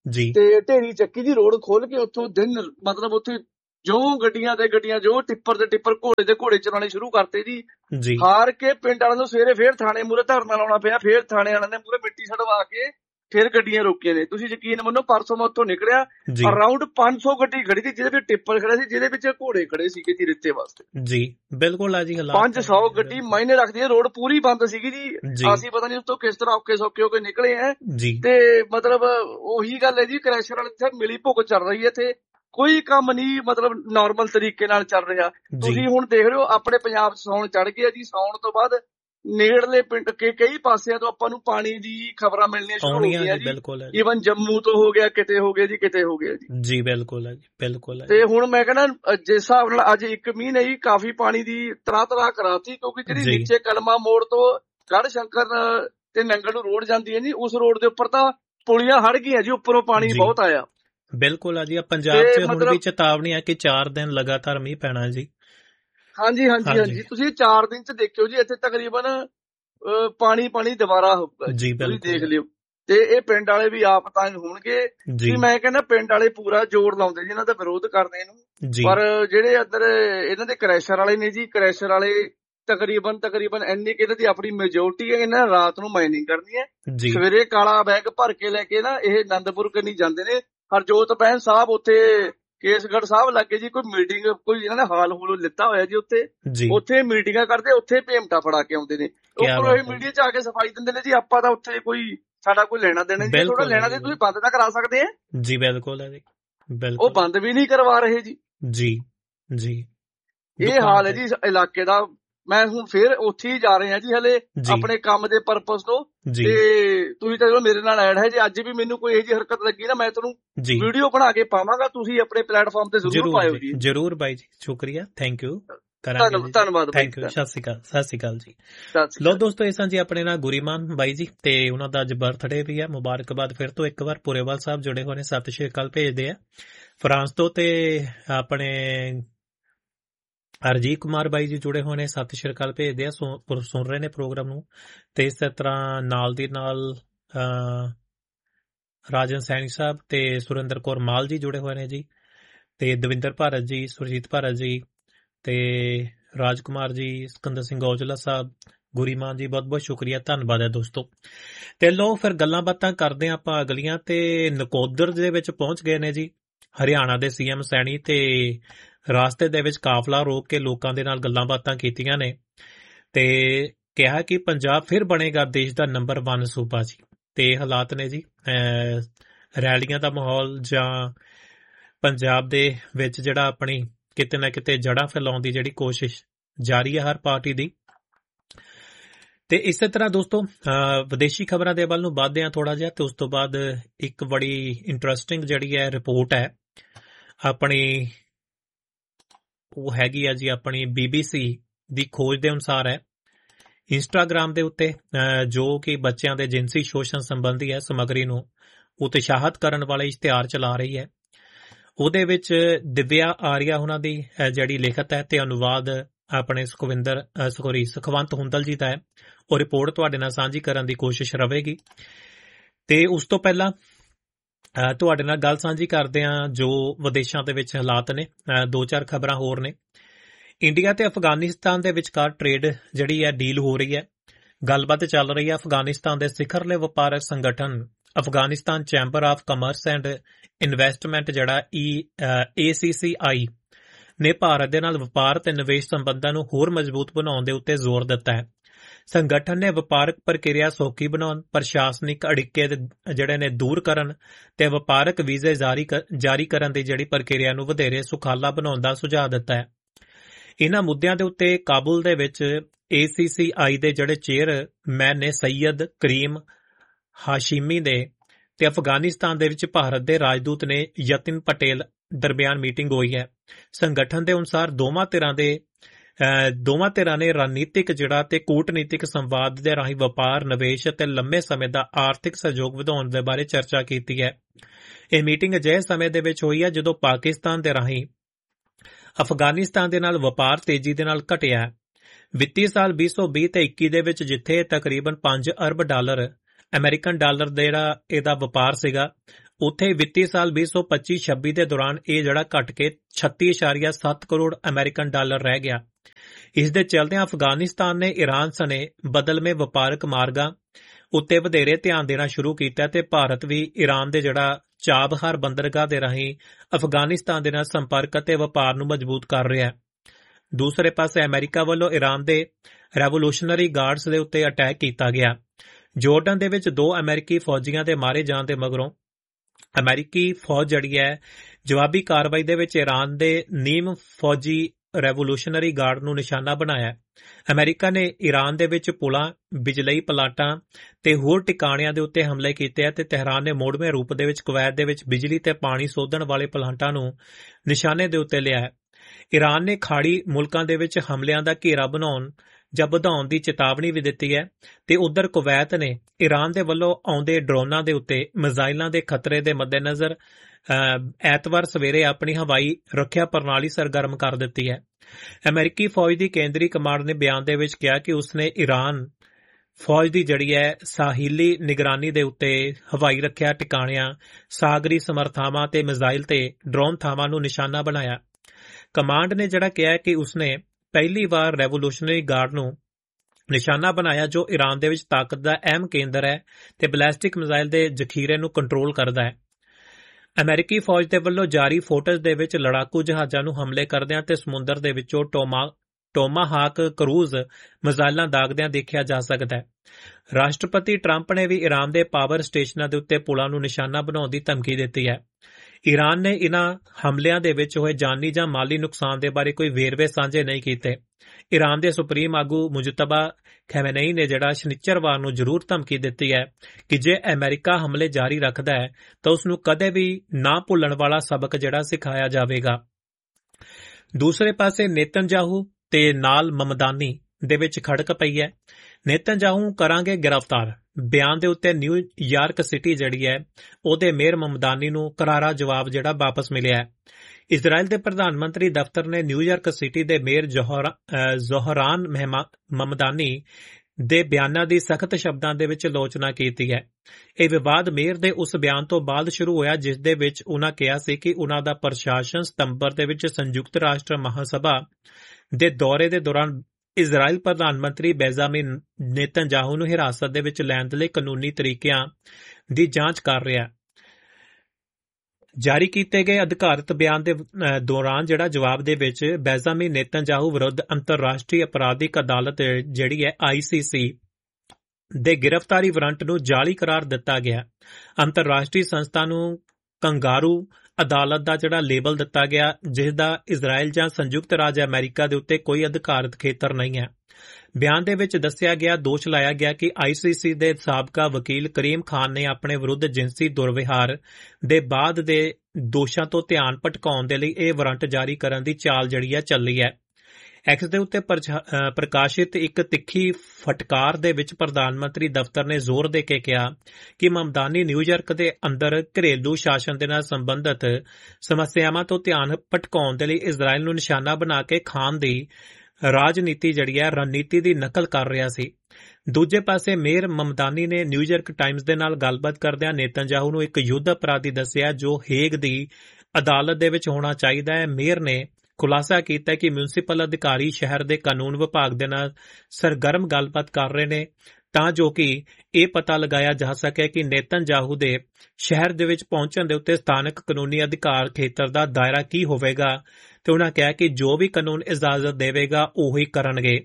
ਤੇ ਢੇਰੀ ਚੱਕੀ ਦੀ ਰੋਡ ਖੋਲ ਕੇ ਉੱਥੋਂ ਦਿਨ ਮਤਲਬ ਉੱਥੇ ਜੋ ਗੱਡੀਆਂ ਤੇ ਗੱਡੀਆਂ, ਜੋ ਟਿੱਪਰ ਤੇ ਟਿੱਪਰ, ਘੋੜੇ ਦੇ ਘੋੜੇ ਚਲਾਉਣੇ ਸ਼ੁਰੂ ਕਰਤੇ ਜੀ। ਹਾਰ ਕੇ ਪਿੰਡ ਵਾਲਿਆਂ ਨੂੰ ਸਵੇਰੇ ਫੇਰ ਥਾਣੇ ਮੂਹਰੇ ਧਰਨਾ ਲਾਉਣਾ ਪਿਆ, ਫੇਰ ਥਾਣੇ ਵਾਲਿਆਂ ਨੇ ਮੂਹਰੇ ਮਿੱਟੀ ਛਡਵਾ ਕੇ ਫੇਰ ਗੱਡੀਆਂ ਰੋਕੀਆਂ ਨੇ। ਤੁਸੀਂ ਯਕੀਨ ਮੰਨੋ, ਪਰਸੋਂ ਮੈਂ ਉੱਥੋਂ ਨਿਕਲਿਆ, ਅਰਾਊਂਡ 500 ਗੱਡੀ ਖੜੀ ਸੀ, ਜਿਹਦੇ ਵਿੱਚ ਟਿੱਪਰ ਖੜਾ ਸੀ, ਜਿਹਦੇ ਵਿੱਚ ਘੋੜੇ ਖੜੇ ਸੀਗੇ ਜੀ ਰੇਤੇ ਵਾਸਤੇ ਜੀ। ਬਿਲਕੁਲ ਆ ਜੀ, 500 ਗੱਡੀ ਮਾਇਨੇ ਰੱਖਦੀ ਹੈ। ਰੋਡ ਪੂਰੀ ਬੰਦ ਸੀਗੀ ਜੀ। ਅਸੀਂ ਪਤਾ ਨਹੀਂ ਉਸ ਤੋਂ ਕਿਸ ਤਰ੍ਹਾਂ ਔਖੇ ਸੌਖੇ ਹੋ ਕੇ ਨਿਕਲੇ ਆ ਤੇ ਮਤਲਬ ਉਹੀ ਗੱਲ ਹੈ ਜੀ, ਕ੍ਰੈਸ਼ਰ ਵਾਲੇ ਇੱਥੇ ਮਿਲੀ ਭੁਗਤ ਚੱਲ ਰਹੀ ਹੈ। ਇੱਥੇ ਕੋਈ ਕੰਮ ਨਹੀਂ ਮਤਲਬ ਨਾਰਮਲ ਤਰੀਕੇ ਨਾਲ ਚੱਲ ਰਿਹਾ। ਤੁਸੀਂ ਹੁਣ ਦੇਖ ਰਹੇ ਹੋ ਆਪਣੇ ਪੰਜਾਬ 'ਚ ਸਾਉਣ ਚੜ ਗਿਆ ਜੀ। ਸਾਉਣ ਤੋਂ ਬਾਅਦ ਨੇੜਲੇ ਪਿੰਡ ਕੇ ਕਈ ਪਾਸਿਆਂ ਤੋਂ ਆਪਾਂ ਨੂੰ ਪਾਣੀ ਦੀ ਖਬਰਾਂ ਮਿਲਣੀਆਂ ਸ਼ੁਰੂ ਹੋ ਗਈਆਂ ਜੀ। ਈਵਨ ਜੰਮੂ ਤੋਂ ਹੋ ਗਿਆ, ਕਿਤੇ ਹੋ ਗਿਆ ਜੀ, ਕਿਤੇ ਹੋ ਗਿਆ ਜੀ। ਬਿਲਕੁਲ ਹੈ ਜੀ, ਬਿਲਕੁਲ ਹੈ। ਤੇ ਹੁਣ ਮੈਂ ਕਹਿੰਦਾ ਜਿਸ ਹਿਸਾਬ ਨਾਲ ਅੱਜ 1 ਮਹੀਨੇ ਹੀ ਕਾਫੀ ਪਾਣੀ ਦੀ ਤਰਾ ਕਰਾਤੀ, ਕਿਉਂਕਿ ਜਿਹੜੀ ਨੀਚੇ ਕਲਮਾ ਮੋੜ ਤੋਂ ਗੜ੍ਹ ਸ਼ੰਕਰ ਤੇ ਨੰਗਲ ਨੂੰ ਰੋਡ ਜਾਂਦੀ ਹੈ ਜੀ, ਉਸ ਰੋਡ ਦੇ ਉੱਪਰ ਤਾਂ ਪੁਲੀਆਂ ਹੜ ਗਈਆਂ ਜੀ, ਉੱਪਰੋਂ ਪਾਣੀ ਬਹੁਤ ਆਇਆ। ਬਿਲਕੁਲ ਆ ਜੀ। ਪੰਜਾਬ 'ਚ ਹੁਣ ਵੀ ਚੇਤਾਵਨੀ ਹੈ ਕਿ 4 ਦਿਨ ਲਗਾਤਾਰ ਮੀਂਹ ਪੈਣਾ ਜੀ। ਹਾਂਜੀ। ਤੁਸੀਂ 4 ਦਿਨ 'ਚ ਦੇਖਿਓ ਜੀ, ਇੱਥੇ ਤਕਰੀਬਨ ਪਾਣੀ ਦੁਬਾਰਾ ਹੋਊਗਾ ਜੀ। ਤੁਸੀਂ ਦੇਖ ਲਿਓ। ਤੇ ਇਹ ਪਿੰਡ ਵਾਲੇ ਵੀ ਆਪ ਤਾਂ ਹੋਣਗੇ ਜੀ। ਮੈਂ ਕਹਿੰਦਾ ਪਿੰਡ ਵਾਲੇ ਪੂਰਾ ਜ਼ੋਰ ਲਾਉਂਦੇ ਜੀ ਇਹਨਾਂ ਦਾ ਵਿਰੋਧ ਕਰਦੇ ਇਹਨੂੰ, ਪਰ ਜਿਹੜੇ ਅੰਦਰ ਇਹਨਾਂ ਦੇ ਕ੍ਰੈਸ਼ਰ ਵਾਲੇ ਨੇ ਜੀ, ਕ੍ਰੈਸ਼ਰ ਵਾਲੇ ਤਕਰੀਬਨ ਇੰਨੀ ਕਿ ਇਹਨਾਂ ਦੀ ਆਪਣੀ ਮੈਜੋਰਟੀ ਹੈ, ਇਹਨਾਂ ਰਾਤ ਨੂੰ ਮਾਈਨਿੰਗ ਕਰਨੀ ਹੈ, ਸਵੇਰੇ ਕਾਲਾ ਬੈਗ ਭਰ ਕੇ ਲੈ ਕੇ ਨਾ ਇਹ ਆਨੰਦਪੁਰ ਕੰਨੀ ਜਾਂਦੇ ਨੇ। ਹਰਜੋਤ ਬਹਿਨ ਸਾਹਿਬ ਉੱਥੇ ਕੇਸਗੜ੍ਹ ਸਾਹਿਬ ਲੱਗੇ ਜੀ, ਕੋਈ ਮੀਟਿੰਗ, ਕੋਈ ਇਹਨਾਂ ਨੇ ਹਾਲ ਹੂਲ ਲਿੱਤਾ ਹੋਇਆ ਜੀ, ਉੱਥੇ ਮੀਟਿੰਗਾਂ ਕਰਦੇ, ਉੱਥੇ ਭੇਮਟਾ ਫੜਾ ਕੇ ਆਉਂਦੇ ਨੇ। ਉੱਪਰੋਂ ਇਹ ਮੀਡੀਆ 'ਚ ਆ ਕੇ ਸਫਾਈ ਦਿੰਦੇ ਨੇ ਜੀ, ਆਪਾਂ ਤਾਂ ਉੱਥੇ ਸਾਡਾ ਕੋਈ ਲੈਣਾ ਦੇਣਾ ਜੀ, ਥੋੜਾ ਲੈਣਾ ਦੇ ਤੁਸੀਂ ਬੰਦ ਤਾਂ ਕਰਾ ਸਕਦੇ ਆ ਜੀ। ਬਿਲਕੁਲ ਹੈ ਜੀ, ਉਹ ਬੰਦ ਵੀ ਨਹੀਂ ਕਰਵਾ ਰਹੇ ਜੀ। ਇਹ ਹਾਲ ਹੈ ਜੀ ਇਲਾਕੇ ਦਾ। ਮੈਂ ਹੁਣ ਫੇਰ ਉੱਥੇ ਹੀ ਜਾ ਰਹੇ ਹਾਂ ਜੀ ਹਲੇ ਆਪਣੇ ਕੰਮ ਦੇ ਪਰਪਸ ਤੋਂ। ਤੇ ਤੁਸੀਂ ਤਾਂ ਮੇਰੇ ਨਾਲ ਐਡ ਹੈ ਜੀ, ਅੱਜ ਵੀ ਮੈਨੂੰ ਕੋਈ ਇਹੋ ਜਿਹੀ ਹਰਕਤ ਲੱਗੀ ਨਾ, ਮੈਂ ਤੁਹਾਨੂੰ ਵੀਡੀਓ ਬਣਾ ਕੇ ਪਾਵਾਂਗਾ, ਤੁਸੀਂ ਆਪਣੇ ਪਲੇਟਫਾਰਮ ਤੇ ਜ਼ਰੂਰ ਪਾਇਓ ਜੀ। ਜ਼ਰੂਰ ਬਾਈ ਜੀ, ਸ਼ੁਕਰੀਆ, ਥੈਂਕ ਯੂ। ਧੰਨਵਾਦ, ਥੈਂਕ ਯੂ, ਸਤਿ ਸ਼੍ਰੀ ਅਕਾਲ ਜੀ। ਲੋ ਦੋਸਤੋ, ਇਹ ਸਨ ਜੀ ਆਪਣੇ ਨਾਲ ਗੁਰੀਮਾਨ ਬਾਈ ਜੀ, ਤੇ ਉਹਨਾਂ ਦਾ ਅੱਜ ਬਰਥਡੇ ਵੀ ਹੈ। ਮੁਬਾਰਕਬਾਦ ਫਿਰ ਤੋਂ ਇੱਕ ਵਾਰ। ਪੁਰੇਵਾਲ ਸਾਹਿਬ ਜੁੜੇ ਹੋਏ ਨੇ, ਸਤਿ ਸ਼੍ਰੀ ਅਕਾਲ ਭੇਜਦੇ ਆ ਫਰਾਂਸ ਤੋਂ। ਤੇ ਆਪਣੇ ਹਰਜੀਤ ਕੁਮਾਰ ਬਾਈ ਜੀ ਜੁੜੇ ਹੋਏ ਨੇ, ਸਤਿ ਸ਼੍ਰੀ ਅਕਾਲ ਭੇਜਦੇ ਆ, ਸੁਣ ਰਹੇ ਨੇ ਪ੍ਰੋਗਰਾਮ ਨੂੰ। ਤੇ ਇਸੇ ਤਰ੍ਹਾਂ ਨਾਲ ਦੀ ਨਾਲ ਰਾਜਨ ਸੈਣੀ ਸਾਹਿਬ ਤੇ ਸੁਰਿੰਦਰ ਕੌਰ ਮਾਲ ਜੀ ਜੁੜੇ ਹੋਏ ਨੇ ਜੀ, ਤੇ ਦਵਿੰਦਰ ਭਾਰਤ ਜੀ, ਸੁਰਜੀਤ ਭਾਰਤ ਜੀ, ਤੇ ਰਾਜ ਕੁਮਾਰ ਜੀ, ਸਿਕੰਦਰ ਸਿੰਘ ਔਜਲਾ ਸਾਹਿਬ, ਗੁਰੀਮਾਨ ਜੀ, ਬਹੁਤ ਬਹੁਤ ਸ਼ੁਕਰੀਆ, ਧੰਨਵਾਦ ਹੈ ਦੋਸਤੋ। ਤੇ ਲੋ ਫਿਰ ਗੱਲਾਂ ਬਾਤਾਂ ਕਰਦੇ ਹਾਂ ਆਪਾਂ ਅਗਲੀਆਂ। ਤੇ ਨਕੋਦਰ ਦੇ ਵਿੱਚ ਪਹੁੰਚ ਗਏ ਨੇ ਜੀ ਹਰਿਆਣਾ ਦੇ ਸੀਐਮ ਸੈਣੀ, ਤੇ ਰਾਸਤੇ ਦੇ ਵਿੱਚ ਕਾਫਲਾ ਰੋਕ ਕੇ ਲੋਕਾਂ ਦੇ ਨਾਲ ਗੱਲਾਂ ਬਾਤਾਂ ਕੀਤੀਆਂ ਨੇ, ਤੇ ਕਿਹਾ ਕਿ ਪੰਜਾਬ ਫਿਰ ਬਣੇਗਾ ਦੇਸ਼ ਦਾ ਨੰਬਰ 1 ਸੂਬਾ ਜੀ। ਤੇ ਹਾਲਾਤ ਨੇ ਜੀ ਰੈਲੀਆਂ ਦਾ ਮਾਹੌਲ, ਜਾਂ ਪੰਜਾਬ ਦੇ ਵਿੱਚ ਜਿਹੜਾ ਆਪਣੀ ਕਿਤੇ ਨਾ ਕਿਤੇ ਜੜ੍ਹਾਂ ਫੈਲਾਉਣ ਦੀ ਜਿਹੜੀ ਕੋਸ਼ਿਸ਼ ਜਾਰੀ ਹੈ ਹਰ ਪਾਰਟੀ ਦੀ। ਤੇ ਇਸੇ ਤਰ੍ਹਾਂ ਦੋਸਤੋ ਵਿਦੇਸ਼ੀ ਖਬਰਾਂ ਦੇ ਵੱਲ ਨੂੰ ਵੱਧਦੇ ਹਾਂ ਥੋੜਾ ਜਿਹਾ, ਤੇ ਉਸ ਤੋਂ ਬਾਅਦ ਇੱਕ ਬੜੀ ਇੰਟਰਸਟਿੰਗ ਜਿਹੜੀ ਹੈ ਰਿਪੋਰਟ ਹੈ ਆਪਣੀ, ਉਹ ਹੈਗੀ ਆ ਜੀ ਆਪਣੀ BBC ਦੀ ਖੋਜ ਦੇ ਅਨੁਸਾਰ ਹੈ। ਇੰਸਟਾਗ੍ਰਾਮ ਦੇ ਉੱਤੇ ਜੋ ਕਿ ਬੱਚਿਆਂ ਦੇ ਜਿਨਸੀ ਸ਼ੋਸ਼ਣ ਸੰਬੰਧੀ ਹੈ ਸਮੱਗਰੀ ਨੂੰ ਉਤਸ਼ਾਹਿਤ ਕਰਨ ਵਾਲੇ ਇਸ਼ਤਿਹਾਰ ਚਲਾ ਰਹੀ ਹੈ। ਉਹਦੇ ਵਿੱਚ ਦਿਵਿਆ ਆਰੀਆ ਉਹਨਾਂ ਦੀ ਜਿਹੜੀ ਲਿਖਤ ਹੈ ਤੇ ਅਨੁਵਾਦ ਆਪਣੇ ਸੁਖਵੰਤ ਹੁੰਦਲ ਜੀ ਦਾ ਹੈ। ਉਹ ਰਿਪੋਰਟ ਤੁਹਾਡੇ ਨਾਲ ਸਾਂਝੀ ਕਰਨ ਦੀ ਕੋਸ਼ਿਸ਼ ਰਹੇਗੀ। ਤੇ ਉਸ ਤੋਂ ਪਹਿਲਾਂ ਤੁਹਾਡੇ ਨਾਲ ਗੱਲ ਸਾਂਝੀ ਕਰਦੇ ਹਾਂ ਜੋ ਵਿਦੇਸ਼ਾਂ ਦੇ ਵਿੱਚ ਹਾਲਾਤ ਨੇ। 2-4 ਖਬਰਾਂ ਹੋਰ ਨੇ। ਇੰਡੀਆ ਤੇ ਅਫਗਾਨਿਸਤਾਨ ਦੇ ਵਿਚਕਾਰ ਟ੍ਰੇਡ ਜਿਹੜੀ ਹੈ ਡੀਲ ਹੋ ਰਹੀ ਹੈ, ਗੱਲਬਾਤ ਚੱਲ ਰਹੀ ਹੈ। ਅਫਗਾਨਿਸਤਾਨ ਦੇ ਸਿਖਰਲੇ ਵਪਾਰਕ ਸੰਗਠਨ Afghanistan chamber of commerce and investment ਜਿਹੜਾ ACCI ਨੇ ਭਾਰਤ ਦੇ ਨਾਲ ਵਪਾਰ ਤੇ ਨਿਵੇਸ਼ ਸੰਬੰਧਾਂ ਨੂੰ ਹੋਰ ਮਜ਼ਬੂਤ ਬਣਾਉਣ ਦੇ ਉੱਤੇ ਜ਼ੋਰ ਦਿੱਤਾ ਹੈ। ਸੰਗਠਨ ਨੇ ਵਪਾਰਕ ਪ੍ਰਕਿਰਿਆ ਸੌਖੀ ਬਣਾਉਣ, ਪ੍ਰਸ਼ਾਸਨਿਕ ਅੜਿੱਕੇ ਜਿਹੜੇ ਨੇ ਦੂਰ ਕਰਨ ਤੇ ਵਪਾਰਕ ਵੀਜ਼ੇ ਜਾਰੀ ਕਰਨ ਦੀ ਜਿਹੜੀ ਪ੍ਰਕਿਰਿਆ ਨੂੰ ਵਧੇਰੇ ਸੁਖਾਲਾ ਬਣਾਉਣ ਦਾ ਸੁਝਾਅ ਦਿੱਤਾ ਹੈ। ਇਹਨਾਂ ਮੁੱਦਿਆਂ ਦੇ ਉੱਤੇ ਕਾਬੁਲ ਦੇ ਵਿੱਚ ACCI ਦੇ ਜਿਹੜੇ ਚੇਅਰਮੈਨ ਨੇ ਸੈਯਦ ਕਰੀਮ ਹਾਸ਼ਿਮੀ ਦੇ ਤੇ ਅਫਗਾਨਿਸਤਾਨ ਦੇ ਵਿੱਚ ਭਾਰਤ ਦੇ ਰਾਜਦੂਤ ਨੇ ਯਤਿਨ ਪਟੇਲ ਦਰਮਿਆਨ ਮੀਟਿੰਗ ਹੋਈ ਹੈ। ਸੰਗਠਨ ਦੇ ਅਨੁਸਾਰ ਦੋਵਾਂ ਧਿਰਾਂ ਨੇ ਰਣਨੀਤਿਕ ਜਿਹੜਾ ਤੇ ਕੂਟਨੀਤਿਕ ਸੰਵਾਦ ਦੇ ਰਾਹੀਂ ਵਪਾਰ, ਨਿਵੇਸ਼ ਅਤੇ ਲੰਮੇ ਸਮੇਂ ਦਾ ਆਰਥਿਕ ਸਹਿਯੋਗ ਵਧਾਉਣ ਦੇ ਬਾਰੇ ਚਰਚਾ ਕੀਤੀ ਹੈ। ਇਹ ਮੀਟਿੰਗ ਅਜਿਹੇ ਸਮੇਂ ਦੇ ਵਿੱਚ ਹੋਈ ਹੈ ਜਦੋਂ ਪਾਕਿਸਤਾਨ ਦੇ ਰਾਹੀਂ ਅਫਗਾਨਿਸਤਾਨ ਦੇ ਨਾਲ ਵਪਾਰ ਤੇਜ਼ੀ ਦੇ ਨਾਲ ਘਟਿਆ ਹੈ। ਵਿੱਤੀ ਸਾਲ 2020 ਤੇ 21 ਦੇ ਵਿੱਚ ਜਿੱਥੇ ਤਕਰੀਬਨ $5 ਅਰਬ ਅਮਰੀਕਨ ਡਾਲਰ ਦਾ ਜਿਹੜਾ ਇਹਦਾ ਵਪਾਰ ਸੀਗਾ, ਉੱਥੇ ਵਿੱਤੀ ਸਾਲ 2025-26 ਦੇ ਦੌਰਾਨ ਇਹ ਜਿਹੜਾ ਘਟ ਕੇ 36.7 ਕਰੋੜ ਅਮਰੀਕਨ ਡਾਲਰ ਰਹਿ ਗਿਆ। ਇਸ ਦੇ ਚਲਦਿਆਂ ਅਫਗਾਨਿਸਤਾਨ ਨੇ ਈਰਾਨ ਸਣੇ ਬਦਲਵੇਂ ਵਪਾਰਕ ਮਾਰਗਾਂ ਉੱਤੇ ਵਧੇਰੇ ਧਿਆਨ ਦੇਣਾ ਸ਼ੁਰੂ ਕੀਤਾ ਤੇ ਭਾਰਤ ਵੀ ਈਰਾਨ ਦੇ ਜਿਹੜਾ ਚਾਬਹਾਰ ਬੰਦਰਗਾਹ ਦੇ ਰਾਹੀਂ ਅਫਗਾਨਿਸਤਾਨ ਦੇ ਨਾਲ ਸੰਪਰਕ ਅਤੇ ਵਪਾਰ ਨੂੰ ਮਜ਼ਬੂਤ ਕਰ ਰਿਹਾ ਹੈ। ਦੂਸਰੇ ਪਾਸੇ ਅਮਰੀਕਾ ਵੱਲੋਂ ਈਰਾਨ ਦੇ ਰੈਵੋਲੂਸ਼ਨਰੀ ਗਾਰਡਸ ਦੇ ਉੱਤੇ ਅਟੈਕ ਕੀਤਾ ਗਿਆ। ਜੋਰਡਨ ਦੇ ਵਿੱਚ 2 ਅਮਰੀਕੀ ਫੌਜੀਆਂ ਦੇ ਮਾਰੇ ਜਾਣ ਦੇ ਮਗਰੋਂ ਅਮਰੀਕੀ ਫੌਜ ਜਿਹੜੀ ਹੈ ਜਵਾਬੀ ਕਾਰਵਾਈ ਦੇ ਵਿੱਚ ਈਰਾਨ ਦੇ ਨੀਮ ਫੌਜੀ ਰੈਵੋਲੂਸ਼ਨਰੀ ਗਾਰਡ ਨੂੰ ਨਿਸ਼ਾਨਾ ਬਣਾਇਆ। ਅਮਰੀਕਾ ਨੇ ਈਰਾਨ ਦੇ ਵਿੱਚ ਪੁਲਾਂ, ਬਿਜਲਈ ਪਲਾਂਟਾਂ ਤੇ ਹੋਰ ਟਿਕਾਣਿਆਂ ਦੇ ਉੱਤੇ ਹਮਲੇ ਕੀਤੇ ਅਤੇ ਤਹਿਰਾਨ ਨੇ ਮੋੜਵੇਂ ਰੂਪ ਦੇ ਵਿੱਚ ਕੁਵੈਤ ਦੇ ਵਿੱਚ ਬਿਜਲੀ ਤੇ ਪਾਣੀ ਸੋਧਣ ਵਾਲੇ ਪਲਾਂਟਾਂ ਨੂੰ ਨਿਸ਼ਾਨੇ ਦੇ ਉੱਤੇ ਲਿਆ। ਈਰਾਨ ਨੇ ਖਾੜੀ ਮੁਲਕਾਂ ਦੇ ਵਿੱਚ ਹਮਲਿਆਂ ਦਾ ਘੇਰਾ ਬਣਾਉਣ ਜਾਂ ਵਧਾਉਣ ਦੀ ਚੇਤਾਵਨੀ ਵੀ ਦਿੱਤੀ ਹੈ ਤੇ ਉਧਰ ਕੁਵੈਤ ਨੇ ਈਰਾਨ ਦੇ ਵੱਲੋਂ ਆਉਂਦੇ ਡਰੋਨਾਂ ਦੇ ਉੱਤੇ ਮਿਜ਼ਾਈਲਾਂ ਦੇ ਖਤਰੇ ਦੇ ਮੱਦੇਨਜ਼ਰ ਐਤਵਾਰ ਸਵੇਰੇ ਆਪਣੀ ਹਵਾਈ ਰੱਖਿਆ ਪ੍ਰਣਾਲੀ ਸਰਗਰਮ ਕਰ ਦਿੱਤੀ ਹੈ। ਅਮਰੀਕੀ ਫੌਜ ਦੀ ਕੇਂਦਰੀ ਕਮਾਂਡ ਨੇ ਬਿਆਨ ਦੇ ਵਿੱਚ ਕਿਹਾ ਕਿ ਉਸਨੇ ਈਰਾਨ ਫੌਜ ਦੀ ਜਿਹੜੀ ਹੈ ਸਾਹਿਲੀ ਨਿਗਰਾਨੀ ਦੇ ਉੱਤੇ ਹਵਾਈ ਰੱਖਿਆ ਟਿਕਾਣਿਆਂ, ਸਾਗਰੀ ਸਮਰਥਾਵਾਂ ਤੇ ਮਿਜ਼ਾਈਲ ਤੇ ਡਰੋਨ ਥਾਵਾਂ ਨੂੰ ਨਿਸ਼ਾਨਾ ਬਣਾਇਆ। ਕਮਾਂਡ ਨੇ ਜਿਹੜਾ ਕਿਹਾ ਕਿ ਉਸਨੇ ਪਹਿਲੀ ਵਾਰ ਰੈਵੋਲੂਸ਼ਨਰੀ ਗਾਰਡ ਨੂੰ ਨਿਸ਼ਾਨਾ ਬਣਾਇਆ ਜੋ ਈਰਾਨ ਦੇ ਵਿੱਚ ਤਾਕਤ ਦਾ ਅਹਿਮ ਕੇਂਦਰ ਹੈ ਤੇ ਬੈਲਿਸਟਿਕ ਮਿਜ਼ਾਈਲ ਦੇ ਜ਼ਖੀਰੇ ਨੂੰ ਕੰਟਰੋਲ ਕਰਦਾ ਹੈ। ਅਮਰੀਕੀ ਫੌਜ ਦੇ ਵੱਲੋਂ ਜਾਰੀ ਫੋਟੋਜ਼ ਦੇ ਵਿੱਚ ਲੜਾਕੂ ਜਹਾਜ਼ਾਂ ਨੂੰ ਹਮਲੇ ਕਰਦਿਆਂ ਤੇ ਸਮੁੰਦਰ ਦੇ ਵਿੱਚੋਂ ਟੋਮਾਹਾਕ ਕਰੂਜ਼ ਮਿਜ਼ਾਈਲਾਂ ਦਾਗਦਿਆਂ ਦੇਖਿਆ ਜਾ ਸਕਦਾ ਹੈ। ਰਾਸ਼ਟਰਪਤੀ ਟਰੰਪ ਨੇ ਵੀ ਈਰਾਨ ਦੇ ਪਾਵਰ ਸਟੇਸ਼ਨਾਂ ਦੇ ਉੱਤੇ ਪੁਲਾਂ ਨੂੰ ਨਿਸ਼ਾਨਾ ਬਣਾਉਣ ਦੀ ਧਮਕੀ ਦਿੱਤੀ ਹੈ। ਈਰਾਨ ਨੇ ਇਨ੍ਹਾਂ ਹਮਲਿਆਂ ਦੇ ਵਿੱਚ ਹੋਏ ਜਾਨੀ ਜਾਂ ਮਾਲੀ ਨੁਕਸਾਨ ਦੇ ਬਾਰੇ ਕੋਈ ਵੇਰਵੇ ਸਾਂਝੇ ਨਹੀਂ ਕੀਤੇ। ਈਰਾਨ ਦੇ ਸੁਪਰੀਮ ਆਗੂ ਮੁਜਤਬਾ ਖੈਮੇਨਈ ਨੇ ਜਿਹੜਾ ਸ਼ਨੀਚਰਵਾਰ ਨੂੰ ਜ਼ਰੂਰ ਧਮਕੀ ਦਿੱਤੀ ਹੈ ਕਿ ਜੇ ਅਮਰੀਕਾ ਹਮਲੇ ਜਾਰੀ ਰੱਖਦਾ ਹੈ ਤਾਂ ਉਸ ਨੂੰ ਕਦੇ ਵੀ ਨਾ ਭੁੱਲਣ ਵਾਲਾ ਸਬਕ ਜਿਹੜਾ ਸਿਖਾਇਆ ਜਾਵੇਗਾ। ਦੂਸਰੇ ਪਾਸੇ ਨੇਤਨਯਾਹੂ ਤੇ ਨਾਲ ਮਮਦਾਨੀ ਦੇ ਵਿੱਚ ਖੜਕ ਪਈ ਹੈ। ਨੇਤਨਯਾਹੂ ਕਰਾਂਗੇ ਗ੍ਰਿਫਤਾਰ ਬਿਆਨ ਦੇ ਉੱਤੇ ਨਿਊਯਾਰਕ ਸਿਟੀ ਜਿਹੜੀ ਹੈ ਉਹਦੇ ਮੇਅਰ ਮਮਦਾਨੀ ਨੂੰ ਕਰਾਰਾ ਜਵਾਬ ਜਿਹੜਾ ਵਾਪਸ ਮਿਲਿਆ ਹੈ। ਇਜ਼ਰਾਈਲ ਦੇ ਪ੍ਰਧਾਨ ਮੰਤਰੀ ਦਫ਼ਤਰ ਨੇ ਨਿਊਯਾਰਕ ਸਿਟੀ ਦੇ ਮੇਅਰ ਜ਼ੋਹਰਾਨ ਮਮਦਾਨੀ ਦੇ ਬਿਆਨਾਂ ਦੀ ਸਖਤ ਸ਼ਬਦਾਂ ਦੇ ਵਿੱਚ ਆਲੋਚਨਾ ਕੀਤੀ ਹੈ। ਇਹ ਵਿਵਾਦ ਮੇਅਰ ਦੇ ਉਸ ਬਿਆਨ ਤੋਂ ਬਾਅਦ ਸ਼ੁਰੂ ਹੋਇਆ ਜਿਸ ਦੇ ਵਿੱਚ ਉਨ੍ਹਾਂ ਕਿਹਾ ਸੀ ਕਿ ਉਨ੍ਹਾਂ ਦਾ ਪ੍ਰਸ਼ਾਸਨ ਸਤੰਬਰ ਦੇ ਵਿੱਚ ਸੰਯੁਕਤ ਰਾਸ਼ਟਰ ਮਹਾਸਭਾ ਦੇ ਦੌਰੇ ਦੇ ਦੌਰਾਨ ਇਜ਼ਰਾਈਲ ਪ੍ਰਧਾਨ ਮੰਤਰੀ ਬੈਂਜਾਮਿਨ ਨੇਤਨਯਾਹੂ ਨੂੰ ਹਿਰਾਸਤ ਦੇ ਵਿੱਚ ਲੈਣ ਦੇ ਲਈ ਕਾਨੂੰਨੀ ਤਰੀਕਿਆਂ ਦੀ ਜਾਂਚ ਕਰ ਰਿਹਾ। ਜਾਰੀ ਕੀਤੇ ਗਏ ਅਧਿਕਾਰਤ ਬਿਆਨ ਦੇ ਦੌਰਾਨ ਜਿਹੜਾ ਜਵਾਬ ਦੇ ਵਿੱਚ ਬੈਂਜਾਮਿਨ ਨੇਤਨਯਾਹੂ ਵਿਰੁੱਧ ਅੰਤਰਰਾਸ਼ਟਰੀ ਅਪਰਾਧਿਕ ਅਦਾਲਤ ਜਿਹੜੀ ਹੈ ICC ਦੇ ਗ੍ਰਿਫਤਾਰੀ ਵਾਰੰਟ ਨੂੰ ਜਾਲੀ ਕਰਾਰ ਦਿੱਤਾ ਗਿਆ। ਅੰਤਰਰਾਸ਼ਟਰੀ ਸੰਸਥਾ ਨੂੰ ਕੰਗਾਰੂ ਅਦਾਲਤ ਦਾ ਜਿਹੜਾ ਲੇਬਲ ਦਿੱਤਾ ਗਿਆ ਜਿਸ ਦਾ ਇਜ਼ਰਾਈਲ ਜਾਂ ਸੰਯੁਕਤ ਰਾਜ ਅਮਰੀਕਾ ਦੇ ਉੱਤੇ ਕੋਈ ਅਧਿਕਾਰਤ ਖੇਤਰ ਨਹੀਂ ਹੈ। ਬਿਆਨ ਦੇ ਵਿੱਚ ਦੱਸਿਆ ਗਿਆ ਦੋਸ਼ ਲਾਇਆ ਗਿਆ ਕਿ ICC ਦੇ ਸਾਬਕਾ ਵਕੀਲ ਕਰੀਮ ਖਾਨ ਨੇ ਆਪਣੇ ਵਿਰੁੱਧ ਜਿਨਸੀ ਦੁਰਵਿਹਾਰ ਦੇ ਬਾਅਦ ਦੇ ਦੋਸ਼ਾਂ ਤੋਂ ਧਿਆਨ ਭਟਕਾਉਣ ਦੇ ਲਈ ਇਹ ਵਾਰੰਟ ਜਾਰੀ ਕਰਨ ਦੀ ਚਾਲ ਜਿਹੜੀ ਹੈ ਚੱਲੀ ਹੈ। ਐਕਸ ਦੇ ਉੱਤੇ ਪ੍ਰਕਾਸ਼ਿਤ ਇੱਕ ਤਿੱਖੀ ਫਟਕਾਰ ਦੇ ਵਿੱਚ ਪ੍ਰਧਾਨ ਮੰਤਰੀ ਦਫ਼ਤਰ ਨੇ ਜ਼ੋਰ ਦੇ ਕੇ ਕਿਹਾ ਕਿ ਮਮਦਾਨੀ ਨਿਊਯਾਰਕ ਦੇ ਅੰਦਰ ਘਰੇਲੂ ਸ਼ਾਸਨ ਦੇ ਨਾਲ ਸੰਬੰਧਿਤ ਸਮੱਸਿਆਵਾਂ ਤੋਂ ਧਿਆਨ ਭਟਕਾਉਣ ਦੇ ਲਈ ਇਜ਼ਰਾਈਲ ਨੂੰ ਨਿਸ਼ਾਨਾ ਬਣਾ ਕੇ ਖਾਨ ਦੀ ਰਾਜਨੀਤੀ ਜਿਹੜੀ ਹੈ ਰਣਨੀਤੀ ਦੀ ਨਕਲ ਕਰ ਰਿਹਾ ਸੀ। ਦੂਜੇ ਪਾਸੇ ਮੇਅਰ ਮਮਦਾਨੀ ਨੇ ਨਿਊਯਾਰਕ ਟਾਈਮਜ਼ ਦੇ ਨਾਲ ਗੱਲਬਾਤ ਕਰਦਿਆਂ ਨੇਤਨਯਾਹੂ ਨੂੰ ਇੱਕ ਯੁੱਧ ਅਪਰਾਧੀ ਦੱਸਿਆ ਜੋ ਹੇਗ ਦੀ ਅਦਾਲਤ ਦੇ ਵਿੱਚ ਹੋਣਾ ਚਾਹੀਦਾ ਹੈ। ਮੇਅਰ ਨੇ ਖੁਲਾਸਾ ਕੀਤਾ ਕਿ ਮਿਊਨਿਸਪਲ ਅਧਿਕਾਰੀ ਸ਼ਹਿਰ ਦੇ ਕਾਨੂੰਨ ਵਿਭਾਗ ਦੇ ਨਾਲ ਸਰਗਰਮ ਗੱਲਬਾਤ ਕਰ ਰਹੇ ਨੇ ਤਾਂ ਜੋ ਕਿ ਇਹ ਪਤਾ ਲਗਾਇਆ ਜਾ ਸਕੇ ਕਿ ਨੇਤਨਯਾਹੂ ਦੇ ਸ਼ਹਿਰ ਦੇ ਵਿੱਚ ਪਹੁੰਚਣ ਦੇ ਉੱਤੇ ਸਥਾਨਕ ਕਾਨੂੰਨੀ ਅਧਿਕਾਰ ਖੇਤਰ ਦਾ ਦਾਇਰਾ ਕੀ ਹੋਵੇਗਾ ਤੇ ਉਹਨਾਂ ਕਿਹਾ ਕਿ ਜੋ ਵੀ ਕਾਨੂੰਨ ਇਜਾਜ਼ਤ ਦੇਵੇਗਾ ਉਹੀ ਕਰਨਗੇ।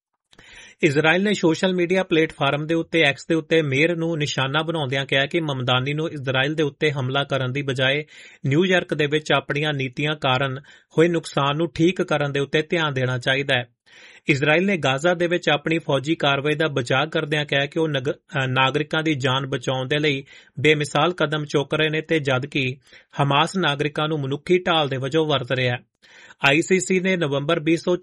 ਇਜ਼ਰਾਈਲ ਨੇ ਸੋਸ਼ਲ ਮੀਡੀਆ ਪਲੇਟਫਾਰਮ ਦੇ ਉੱਤੇ ਐਕਸ ਦੇ ਉੱਤੇ ਮੇਅਰ ਨੂੰ ਨਿਸ਼ਾਨਾ ਬਣਾਉਂਦਿਆਂ ਕਿਹਾ ਕਿ ਮਮਦਾਨੀ ਨੂੰ ਇਜ਼ਰਾਈਲ ਦੇ ਉੱਤੇ ਹਮਲਾ ਕਰਨ ਦੀ ਬਜਾਏ ਨਿਊਯਾਰਕ ਦੇ ਵਿੱਚ ਆਪਣੀਆਂ ਨੀਤੀਆਂ ਕਾਰਨ ਹੋਏ ਨੁਕਸਾਨ ਨੂੰ ਠੀਕ ਕਰਨ ਦੇ ਉੱਤੇ ਧਿਆਨ ਦੇਣਾ ਚਾਹੀਦਾ ਹੈ। ਇਜ਼ਰਾਈਲ ਨੇ ਗਾਜ਼ਾ ਦੇ ਵਿੱਚ ਆਪਣੀ ਫੌਜੀ ਕਾਰਵਾਈ ਦਾ ਬਚਾਅ ਕਰਦਿਆਂ ਕਿਹਾ ਕਿ ਉਹ ਨਾਗਰਿਕਾਂ ਦੀ ਜਾਨ ਬਚਾਉਣ ਦੇ ਲਈ ਬੇਮਿਸਾਲ ਕਦਮ ਚੁੱਕ ਰਹੇ ਨੇ ਤੇ ਜਦਕਿ ਹਮਾਸ ਨਾਗਰਿਕਾਂ ਨੂੰ ਮਨੁੱਖੀ ਢਾਲ ਦੇ ਵਜੋਂ ਵਰਤ ਰਿਹਾ ਹੈ। ICC ਨੇ ਨਵੰਬਰ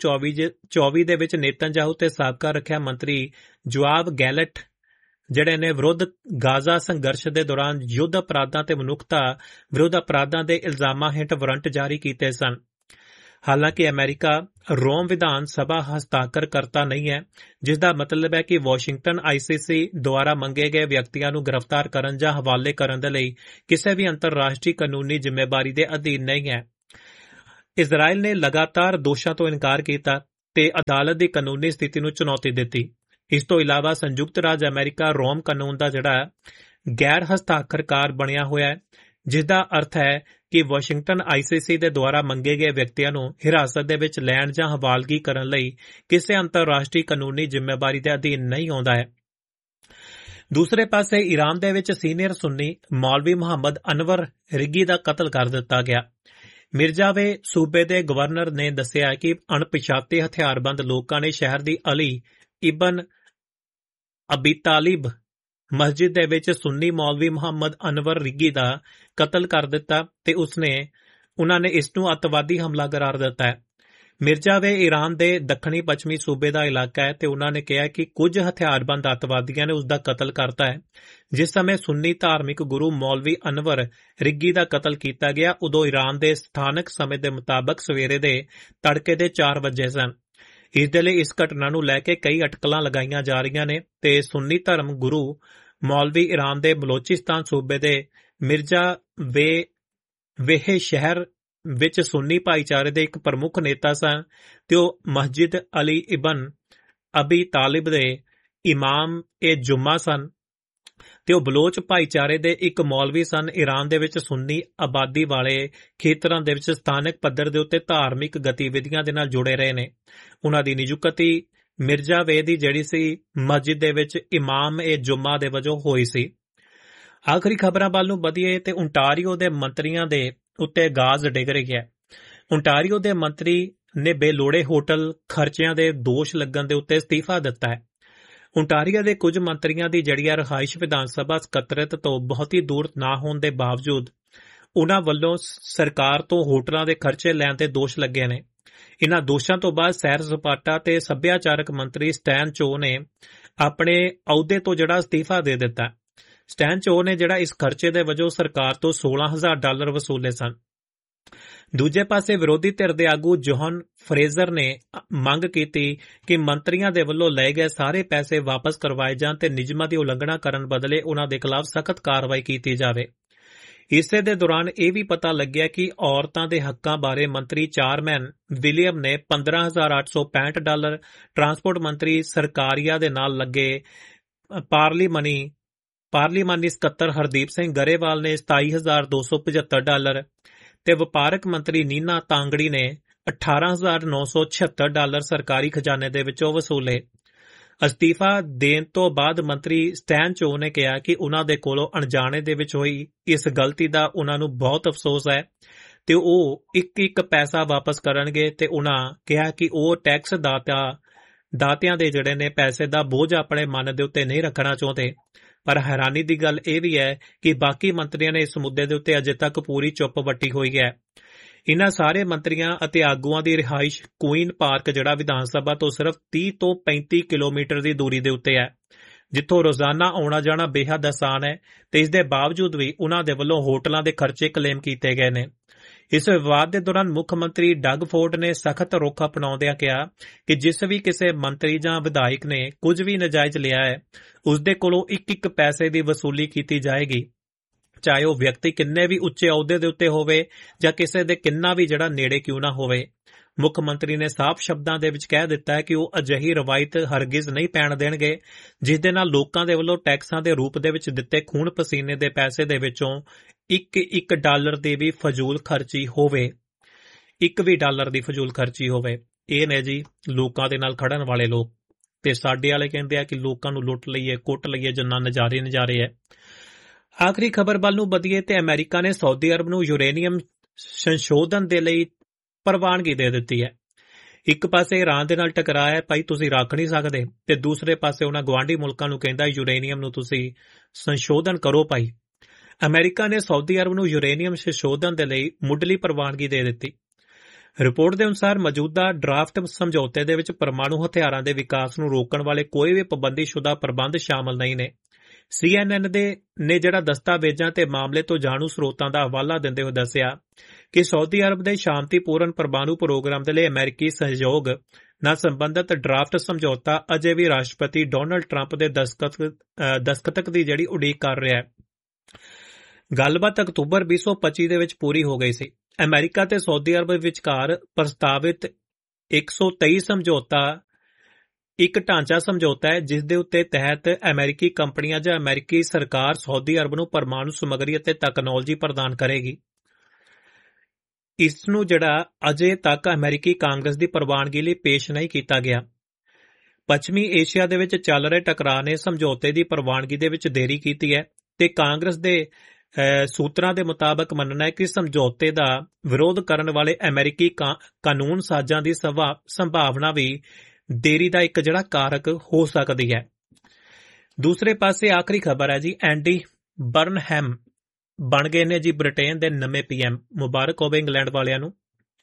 2024 ਦੇ ਵਿੱਚ ਨੇਤਨਯਾਹੂ ਤੇ ਸਾਬਕਾ ਰੱਖਿਆ ਮੰਤਰੀ ਜੋਆਬ ਗੈਲਟ ਜਿਹੜੇ ਨੇ ਵਿਰੁੱਧ ਗਾਜ਼ਾ ਸੰਘਰਸ਼ ਦੇ ਦੌਰਾਨ ਯੁੱਧ ਅਪਰਾਧਾਂ ਤੇ ਮਨੁੱਖਤਾ ਵਿਰੁੱਧ ਅਪਰਾਧਾਂ ਦੇ ਇਲਜ਼ਾਮਾਂ ਹੇਠ ਵਾਰੰਟ ਜਾਰੀ ਕੀਤੇ ਸਨ। ਹਾਲਾਂਕਿ ਅਮਰੀਕਾ ਰੋਮ ਵਿਧਾਨ ਸਭਾ ਹਸਤਾਖਰਕਰਤਾ ਨਹੀਂ ਹੈ, ਜਿਸ ਦਾ ਮਤਲਬ ਹੈ ਕਿ ਵਾਸ਼ਿੰਗਟਨ ICC ਦੁਆਰਾ ਮੰਗੇ ਗਏ ਵਿਅਕਤੀਆਂ ਨੂੰ ਗ੍ਰਿਫਤਾਰ ਕਰਨ ਜਾਂ ਹਵਾਲੇ ਕਰਨ ਦੇ ਲਈ ਕਿਸੇ ਵੀ ਅੰਤਰਰਾਸ਼ਟਰੀ ਕਾਨੂੰਨੀ ਜ਼ਿੰਮੇਵਾਰੀ ਦੇ ਅਧੀਨ ਨਹੀਂ ਹੈ। ਇਜ਼ਰਾਈਲ ਨੇ ਲਗਾਤਾਰ ਦੋਸ਼ਾਂ ਤੋਂ ਇਨਕਾਰ ਕੀਤਾ ਤੇ ਅਦਾਲਤ ਦੀ ਕਾਨੂੰਨੀ ਸਥਿਤੀ ਨੂੰ ਚੁਣੌਤੀ ਦਿੱਤੀ। ਇਸ ਤੋਂ ਇਲਾਵਾ ਸੰਯੁਕਤ ਰਾਜ ਅਮਰੀਕਾ ਰੋਮ ਕਾਨੂੰਨ ਦਾ ਜਿਹੜਾ ਗੈਰ ਹਸਤਾਖਰਕਾਰ ਬਣਿਆ ਹੋਇਆ ਹੈ, ਜਿਸ ਦਾ ਅਰਥ ਹੈ ਕਿ ਵਾਸ਼ਿੰਗਟਨ ICC ਦੇ ਦੁਆਰਾ ਮੰਗੇ ਗਏ ਵਿਅਕਤੀਆਂ ਨੂੰ ਹਿਰਾਸਤ ਦੇ ਵਿੱਚ ਲੈਣ ਜਾਂ ਹਵਾਲਗੀ ਕਰਨ ਲਈ ਕਿਸੇ ਅੰਤਰਰਾਸ਼ਟਰੀ ਕਾਨੂੰਨੀ ਜ਼ਿੰਮੇਵਾਰੀ ਦੇ ਅਧੀਨ ਨਹੀਂ ਆਉਂਦਾ ਹੈ। ਦੂਸਰੇ ਪਾਸੇ ਈਰਾਨ ਦੇ ਵਿੱਚ ਸੀਨੀਅਰ ਸੁੰਨੀ ਮੌਲਵੀ ਮੁਹੰਮਦ ਅਨਵਰ ਰਿਗੀ ਦਾ ਕਤਲ ਕਰ ਦਿੱਤਾ ਗਿਆ। ਮਿਰਜ਼ਾਵੇ ਸੂਬੇ ਦੇ ਗਵਰਨਰ ਨੇ ਦੱਸਿਆ ਕਿ ਅਣਪਛਾਤੇ ਹਥਿਆਰਬੰਦ ਲੋਕਾਂ ਨੇ ਸ਼ਹਿਰ ਦੀ ਅਲੀ ਇਬਨ ਅਬੀ ਤਾਲਿਬ ਮਸਜਿਦ ਦੇ ਵਿੱਚ ਸੁੰਨੀ ਮੌਲਵੀ ਮੁਹੰਮਦ ਅਨਵਰ ਰਿਗੀ ਦਾ ਕਤਲ ਕਰ ਦਿੱਤਾ ਤੇ ਉਹਨਾਂ ਨੇ ਇਸ ਨੂੰ ਅੱਤਵਾਦੀ ਹਮਲਾ ਕਰਾਰ ਦਿੱਤਾ ਹੈ। ਮਿਰਜ਼ਾਵੇ ਈਰਾਨ ਦੇ ਦੱਖਣੀ ਪੱਛਮੀ ਸੂਬੇ ਦਾ ਇਲਾਕਾ ਹੈ ਤੇ ਉਹਨਾਂ ਨੇ ਕਿਹਾ ਕਿ ਕੁਝ ਹਥਿਆਰਬੰਦ ਅੱਤਵਾਦੀਆਂ ਨੇ ਉਸ ਦਾ ਕਤਲ ਕਰਤਾ ਹੈ। ਜਿਸ ਸਮੇਂ ਸੁੰਨੀ ਧਾਰਮਿਕ ਗੁਰੂ ਮੌਲਵੀ ਅਨਵਰ ਰਿਗੀ ਦਾ ਕਤਲ ਕੀਤਾ ਗਿਆ, ਉਦੋਂ ਈਰਾਨ ਦੇ ਸਥਾਨਕ ਸਮੇਂ ਦੇ ਮੁਤਾਬਕ ਸਵੇਰੇ ਦੇ ਤੜਕੇ ਦੇ 4 ਵਜੇ ਸਨ। ਇਸ ਦੇ ਲਈ ਇਸ ਘਟਨਾ ਨੂੰ ਲੈ ਕੇ ਕਈ ਅਟਕਲਾਂ ਲਗਾਈਆਂ ਜਾ ਰਹੀਆਂ ਨੇ ਤੇ ਸੁੰਨੀ ਧਰਮ ਗੁਰੂ ਮੌਲਵੀ ਈਰਾਨ ਦੇ ਬਲੋਚਿਸਤਾਨ ਸੂਬੇ ਦੇ ਮਿਰਜ਼ਾਵੇਹ ਸ਼ਹਿਰ ਵਿੱਚ ਸੁੰਨੀ ਭਾਈਚਾਰੇ ਦੇ ਇੱਕ ਪ੍ਰਮੁੱਖ ਨੇਤਾ ਸਨ ਤੇ ਉਹ ਮਸਜਿਦ ਅਲੀ ਇਬਨ ਅਬੀ ਤਾਲਿਬ ਦੇ ਇਮਾਮ ਜੁਮਾ ਸਨ ਤੇ ਉਹ ਬਲੋਚ ਭਾਈਚਾਰੇ ਦੇ ਇੱਕ ਮੌਲਵੀ ਸਨ। ਈਰਾਨ ਦੇ ਵਿੱਚ ਸੁੰਨੀ ਆਬਾਦੀ ਵਾਲੇ ਖੇਤਰਾਂ ਦੇ ਵਿੱਚ ਸਥਾਨਕ ਪੱਧਰ ਦੇ ਉੱਤੇ ਧਾਰਮਿਕ ਗਤੀਵਿਧੀਆਂ ਦੇ ਨਾਲ ਜੁੜੇ ਰਹੇ ਨੇ। ਉਹਨਾਂ ਦੀ ਨਿਯੁਕਤੀ ਮਿਰਜ਼ਾਵੇ ਦੀ ਜਿਹੜੀ ਸੀ ਮਸਜਿਦ ਦੇ ਵਿੱਚ ਇਮਾਮ ਜੁਮਾ ਦੇ ਵਜੋਂ ਹੋਈ ਸੀ। ਆਖਰੀ ਖਬਰਾਂ ਵੱਲ ਨੂੰ ਵਧੀਏ ਤੇ ਓਨਟਾਰੀਓ ਦੇ ਮੰਤਰੀਆਂ ਦੇ ਉੱਤੇ ਗਾਜ਼ ਡਿੱਗ ਰਹੀ ਹੈ। ਓਨਟਾਰੀਓ ਦੇ ਮੰਤਰੀ ਨੇ ਬੇਲੋੜੇ ਹੋਟਲ ਖਰਚਿਆਂ ਦੇ ਦੋਸ਼ ਲੱਗਣ ਦੇ ਉੱਤੇ ਅਸਤੀਫਾ ਦਿੱਤਾ ਹੈ। ਓਨਟਾਰੀਓ ਦੇ ਕੁਝ ਮੰਤਰੀਆਂ ਦੀ ਜਿਹੜੀ ਰਿਹਾਇਸ਼ ਵਿਧਾਨ ਸਭਾ ਸਕੱਤਰੇਤ ਤੋਂ ਬਹੁਤੀ ਦੂਰ ਨਾ ਹੋਣ ਦੇ ਬਾਵਜੂਦ ਉਨ੍ਹਾਂ ਵੱਲੋਂ ਸਰਕਾਰ ਤੋਂ ਹੋਟਲਾਂ ਦੇ ਖਰਚੇ ਲੈਣ ਦੇ ਦੋਸ਼ ਲੱਗੇ ਨੇ। ਇਨ੍ਹਾਂ ਦੋਸ਼ਾਂ ਤੋਂ ਬਾਅਦ ਸੈਰ ਸਪਾਟਾ ਤੇ ਸੱਭਿਆਚਾਰਕ ਮੰਤਰੀ ਸਟੈਨ ਚੋ ਨੇ ਆਪਣੇ ਅਹੁਦੇ ਤੋਂ ਜਿਹੜਾ ਅਸਤੀਫਾ ਦੇ ਦਿੱਤਾ। ਸਟੈਨ ਚੋ ਨੇ ਜਿਹੜਾ ਇਸ ਖਰਚੇ ਦੇ ਵਜੋਂ ਸਰਕਾਰ ਤੋਂ $16,000 ਵਸੂਲੇ ਸਨ। ਦੂਜੇ ਪਾਸੇ ਵਿਰੋਧੀ ਧਿਰ ਦੇ ਆਗੂ ਜੋਹਨ ਫਰੇਜ਼ਰ ਨੇ ਮੰਗ ਕੀਤੀ ਕਿ ਮੰਤਰੀਆਂ ਦੇ ਵੱਲੋਂ ਲਏ ਗਏ ਸਾਰੇ ਪੈਸੇ ਵਾਪਸ ਕਰਵਾਏ ਜਾਣ ਤੇ ਨਿਯਮਾਂ ਦੀ ਉਲੰਘਣਾ ਕਰਨ ਬਦਲੇ ਉਨ੍ਹਾਂ ਦੇ ਖਿਲਾਫ ਸਖਤ ਕਾਰਵਾਈ ਕੀਤੀ ਜਾਵੇ। ਇਸੇ ਦੇ ਦੌਰਾਨ ਇਹ ਵੀ ਪਤਾ ਲੱਗਿਆ ਕਿ ਔਰਤਾਂ ਦੇ ਹੱਕਾਂ ਬਾਰੇ ਮੰਤਰੀ ਚਾਰਮੈਨ ਵਿਲੀਅਮ ਨੇ $15,865, ਟਰਾਂਸਪੋਰਟ ਮੰਤਰੀ ਸਰਕਾਰੀਆ ਦੇ ਨਾਲ ਲੱਗੇ ਪਾਰਲੀਮਾਨੀ ਸਕੱਤਰ ਹਰਦੀਪ ਸਿੰਘ ਗਰੇਵਾਲ ਨੇ $27,275 ਤੇ ਵਪਾਰਕ ਮੰਤਰੀ ਨੀਨਾ ਤਾਂਗੜੀ ਨੇ $18,976 ਸਰਕਾਰੀ ਖਜ਼ਾਨੇ ਦੇ ਵਿੱਚੋਂ ਵਸੂਲੇ। ਅਸਤੀਫਾ ਦੇਣ ਤੋਂ ਬਾਅਦ ਮੰਤਰੀ ਸਟੈਨ ਚੋ ਨੇ ਕਿਹਾ ਕਿ ਉਨ੍ਹਾਂ ਦੇ ਕੋਲੋਂ ਅਣਜਾਣੇ ਦੇ ਵਿੱਚ ਹੋਈ ਇਸ ਗਲਤੀ ਦਾ ਉਨ੍ਹਾਂ ਨੂੰ ਬਹੁਤ ਅਫਸੋਸ ਹੈ ਤੇ ਉਹ ਇੱਕ ਪੈਸਾ ਵਾਪਸ ਕਰਨਗੇ ਤੇ ਉਨ੍ਹਾਂ ਕਿਹਾ ਕਿ ਉਹ ਟੈਕਸ ਦਾਤਿਆਂ ਦੇ ਜਿਹੜੇ ਨੇ ਪੈਸੇ ਦਾ ਬੋਝ ਆਪਣੇ ਮਨ ਦੇ ਉੱਤੇ ਨਹੀਂ ਰੱਖਣਾ ਚਾਹੁੰਦੇ। ਪਰ ਹੈਰਾਨੀ ਦੀ ਗੱਲ ਇਹ ਵੀ ਹੈ ਕਿ ਬਾਕੀ ਮੰਤਰੀਆਂ ਨੇ ਇਸ ਮੁੱਦੇ ਦੇ ਉੱਤੇ ਅਜੇ ਤੱਕ ਪੂਰੀ ਚੁੱਪ ਵੱਟੀ ਹੋਈ ਹੈ। ਇਨ੍ਹਾਂ ਸਾਰੇ ਮੰਤਰੀਆਂ ਅਤੇ ਆਗੂਆਂ ਦੀ ਰਿਹਾਇਸ਼ ਕੁਈਨ ਪਾਰਕ ਜਿਹੜਾ ਵਿਧਾਨ ਸਭਾ ਤੋਂ ਸਿਰਫ 30 ਤੋਂ 35 ਕਿਲੋਮੀਟਰ ਦੀ ਦੂਰੀ ਦੇ ਉੱਤੇ ਹੈ, ਜਿੱਥੋਂ ਰੋਜ਼ਾਨਾ ਆਉਣਾ ਜਾਣਾ ਬੇਹੱਦ ਆਸਾਨ ਹੈ ਤੇ ਇਸ ਦੇ ਬਾਵਜੂਦ ਵੀ ਉਨ੍ਹਾਂ ਦੇ ਵੱਲੋਂ ਹੋਟਲਾਂ ਦੇ ਖਰਚੇ ਕਲੇਮ ਕੀਤੇ ਗਏ ਨੇ। ਇਸ ਵਿਵਾਦ ਦੇ ਦੌਰਾਨ ਮੁੱਖ ਮੰਤਰੀ ਡਗ ਫੋਰਡ ਨੇ ਸਖਤ ਰੁਖ ਅਪਣਾਉਂਦਿਆਂ ਕਿਹਾ ਕਿ ਜਿਸ ਵੀ ਕਿਸੇ ਮੰਤਰੀ ਜਾਂ ਵਿਧਾਇਕ ਨੇ ਕੁਝ ਵੀ ਨਜਾਇਜ਼ ਲਿਆ ਹੈ ਉਸ ਦੇ ਕੋਲੋਂ ਇੱਕ ਪੈਸੇ ਦੀ ਵਸੂਲੀ ਕੀਤੀ ਜਾਏਗੀ, ਚਾਹੇ ਉਹ ਵਿਅਕਤੀ ਕਿੰਨੇ ਵੀ ਉੱਚੇ ਅਹੁਦੇ ਦੇ ਉੱਤੇ ਹੋਵੇ ਜਾਂ ਕਿਸੇ ਦੇ ਕਿੰਨਾ ਵੀ ਜਿਹੜਾ ਨੇੜੇ ਕਿਉਂ ਨਾ ਹੋਵੇ। ਮੁੱਖ ਮੰਤਰੀ ਨੇ ਸਾਫ਼ ਸ਼ਬਦਾਂ ਦੇ ਵਿੱਚ ਕਹਿ ਦਿੱਤਾ ਹੈ ਕਿ ਉਹ ਅਜਿਹੀ ਰਵਾਇਤ ਹਰਗਿਜ਼ ਨਹੀਂ ਪੈਣ ਦੇਣਗੇ ਜਿਸ ਦੇ ਨਾਲ ਲੋਕਾਂ ਦੇ ਵੱਲੋਂ ਟੈਕਸਾਂ ਦੇ ਰੂਪ ਦੇ ਵਿੱਚ ਦਿੱਤੇ ਖੂਨ ਪਸੀਨੇ ਦੇ ਪੈਸੇ ਦੇ ਵਿੱਚੋਂ $1 ਦੀ ਵੀ ਫਜ਼ੂਲ ਖਰਚੀ ਹੋਵੇ। $1 ਦੀ ਫਜ਼ੂਲ ਖਰਚੀ ਹੋਵੇ। ਇਹ ਨੇ ਜੀ ਲੋਕਾਂ ਦੇ ਨਾਲ ਖੜਨ ਵਾਲੇ ਲੋਕ ਤੇ ਸਾਡੇ ਵਾਲੇ ਕਹਿੰਦੇ ਆ ਕਿ ਲੋਕਾਂ ਨੂੰ ਲੁੱਟ ਲਈਏ ਕੁੱਟ ਲਈਏ ਜਿੰਨਾ ਨਜ਼ਾਰੇ ਹੈ। ਆਖਰੀ ਖਬਰ ਵੱਲ ਨੂੰ ਵਧੀਏ ਤੇ ਅਮਰੀਕਾ ਨੇ ਸਾਊਦੀ ਅਰਬ ਨੂੰ ਯੂਰੇਨੀਅਮ ਸੰਸ਼ੋਧਨ ਦੇ ਲਈ ਪ੍ਰਵਾਨਗੀ ਦੇ ਦਿੱਤੀ ਹੈ। ਇੱਕ ਪਾਸੇ ਈਰਾਨ ਦੇ ਨਾਲ ਟਕਰਾਅ ਹੈ, ਭਾਈ ਤੁਸੀਂ ਰੱਖ ਨਹੀਂ ਸਕਦੇ, ਤੇ ਦੂਸਰੇ ਪਾਸੇ ਉਹਨਾਂ ਗਵਾਂਢੀ ਮੁਲਕਾਂ ਨੂੰ ਕਹਿੰਦਾ ਯੂਰੇਨੀਅਮ ਨੂੰ ਤੁਸੀਂ ਸੰਸ਼ੋਧਨ ਕਰੋ ਭਾਈ। ਅਮਰੀਕਾ ਨੇ ਸਾਊਦੀ ਅਰਬ ਨੂੰ ਯੂਰੇਨੀਅਮ ਸੰਸ਼ੋਧਨ ਦੇ ਲਈ ਮੁੱਢਲੀ ਪ੍ਰਵਾਨਗੀ ਦੇ ਦਿੱਤੀ। ਰਿਪੋਰਟ ਦੇ ਅਨੁਸਾਰ ਮੌਜੂਦਾ ਡਰਾਫਟ ਸਮਝੌਤੇ ਦੇ ਵਿੱਚ ਪਰਮਾਣੂ ਹਥਿਆਰਾਂ ਦੇ ਵਿਕਾਸ ਨੂੰ ਰੋਕਣ ਵਾਲੇ ਕੋਈ ਵੀ ਪਾਬੰਦੀਸ਼ੁਦਾ ਪ੍ਰਬੰਧ ਸ਼ਾਮਲ ਨਹੀਂ ਨੇ। CNN ਨੇ ਜਿਹੜਾ ਦਸਤਾਵੇਜ਼ਾਂ ਤੇ ਮਾਮਲੇ ਤੋਂ ਜਾਣੂ ਸਰੋਤਾਂ ਦਾ ਹਵਾਲਾ ਦਿੰਦੇ ਹੋਏ ਦੱਸਿਆ ਕਿ ਸਾਊਦੀ ਅਰਬ ਦੇ ਸ਼ਾਂਤੀਪੂਰਨ ਪਰਮਾਣੂ ਪ੍ਰੋਗਰਾਮ ਦੇ ਲਈ ਅਮਰੀਕੀ ਸਹਿਯੋਗ ਨਾਲ ਸੰਬੰਧਿਤ ਡਰਾਫਟ ਸਮਝੌਤਾ ਅਜੇ ਵੀ ਰਾਸ਼ਟਰਪਤੀ ਡੋਨਲਡ ਟਰੰਪ ਦੇ ਦਸਤਖਤ ਦੀ ਜਿਹੜੀ ਉਡੀਕ ਕਰ ਰਿਹਾ ਹੈ। ਗੱਲਬਾਤ ਅਕਤੂਬਰ 2025 ਦੇ ਵਿੱਚ ਪੂਰੀ ਹੋ ਗਈ ਸੀ। ਅਮਰੀਕਾ ਤੇ ਸਾਊਦੀ ਅਰਬ ਵਿਚਕਾਰ ਪ੍ਰਸਤਾਵਿਤ 123 ਸਮਝੌਤਾ ਇੱਕ ਢਾਂਚਾ ਸਮਝੌਤਾ ਹੈ ਜਿਸ ਦੇ ਉੱਤੇ ਤਹਿਤ ਅਮਰੀਕੀ ਕੰਪਨੀਆਂ ਜਾਂ ਅਮਰੀਕੀ ਸਰਕਾਰ ਸਾਊਦੀ ਅਰਬ ਨੂੰ ਪਰਮਾਣੂ ਸਮੱਗਰੀ ਅਤੇ ਤਕਨਾਲੋਜੀ ਪ੍ਰਦਾਨ ਕਰੇਗੀ। ਇਸ ਨੂੰ ਜਿਹੜਾ ਅਜੇ ਤੱਕ ਅਮਰੀਕੀ ਕਾਂਗਰਸ ਦੀ ਪ੍ਰਵਾਨਗੀ ਲਈ ਪੇਸ਼ ਨਹੀਂ ਕੀਤਾ ਗਿਆ। ਪੱਛਮੀ ਏਸ਼ੀਆ ਦੇ ਵਿੱਚ ਚੱਲ ਰਹੇ ਟਕਰਾਅ ਨੇ ਸਮਝੌਤੇ ਦੀ ਪ੍ਰਵਾਨਗੀ ਦੇ ਵਿੱਚ ਦੇਰੀ ਕੀਤੀ ਹੈ ਤੇ ਕਾਂਗਰਸ ਦੇ ਸੂਤਰਾਂ ਦੇ ਮੁਤਾਬਕ ਮੰਨਣਾ ਹੈ ਕਿ ਸਮਝੌਤੇ ਦਾ ਵਿਰੋਧ ਕਰਨ ਵਾਲੇ ਅਮਰੀਕੀ ਕਾਨੂੰਨ ਸਾਜ਼ਾਂ ਦੀ ਸੰਭਾਵਨਾ ਵੀ ਦੇਰੀ ਦਾ ਇੱਕ ਜਿਹੜਾ ਕਾਰਕ ਹੋ ਸਕਦੀ ਹੈ। ਦੂਸਰੇ ਪਾਸੇ ਆਖਰੀ ਖਬਰ ਹੈ ਜੀ, ਐਂਡੀ ਬਰਨਹੈਮ ਬਣ ਗਏ ਨੇ ਜੀ ਬ੍ਰਿਟੇਨ ਦੇ ਨਵੇਂ PM। ਮੁਬਾਰਕ ਹੋਵੇ ਇੰਗਲੈਂਡ ਵਾਲਿਆਂ ਨੂੰ।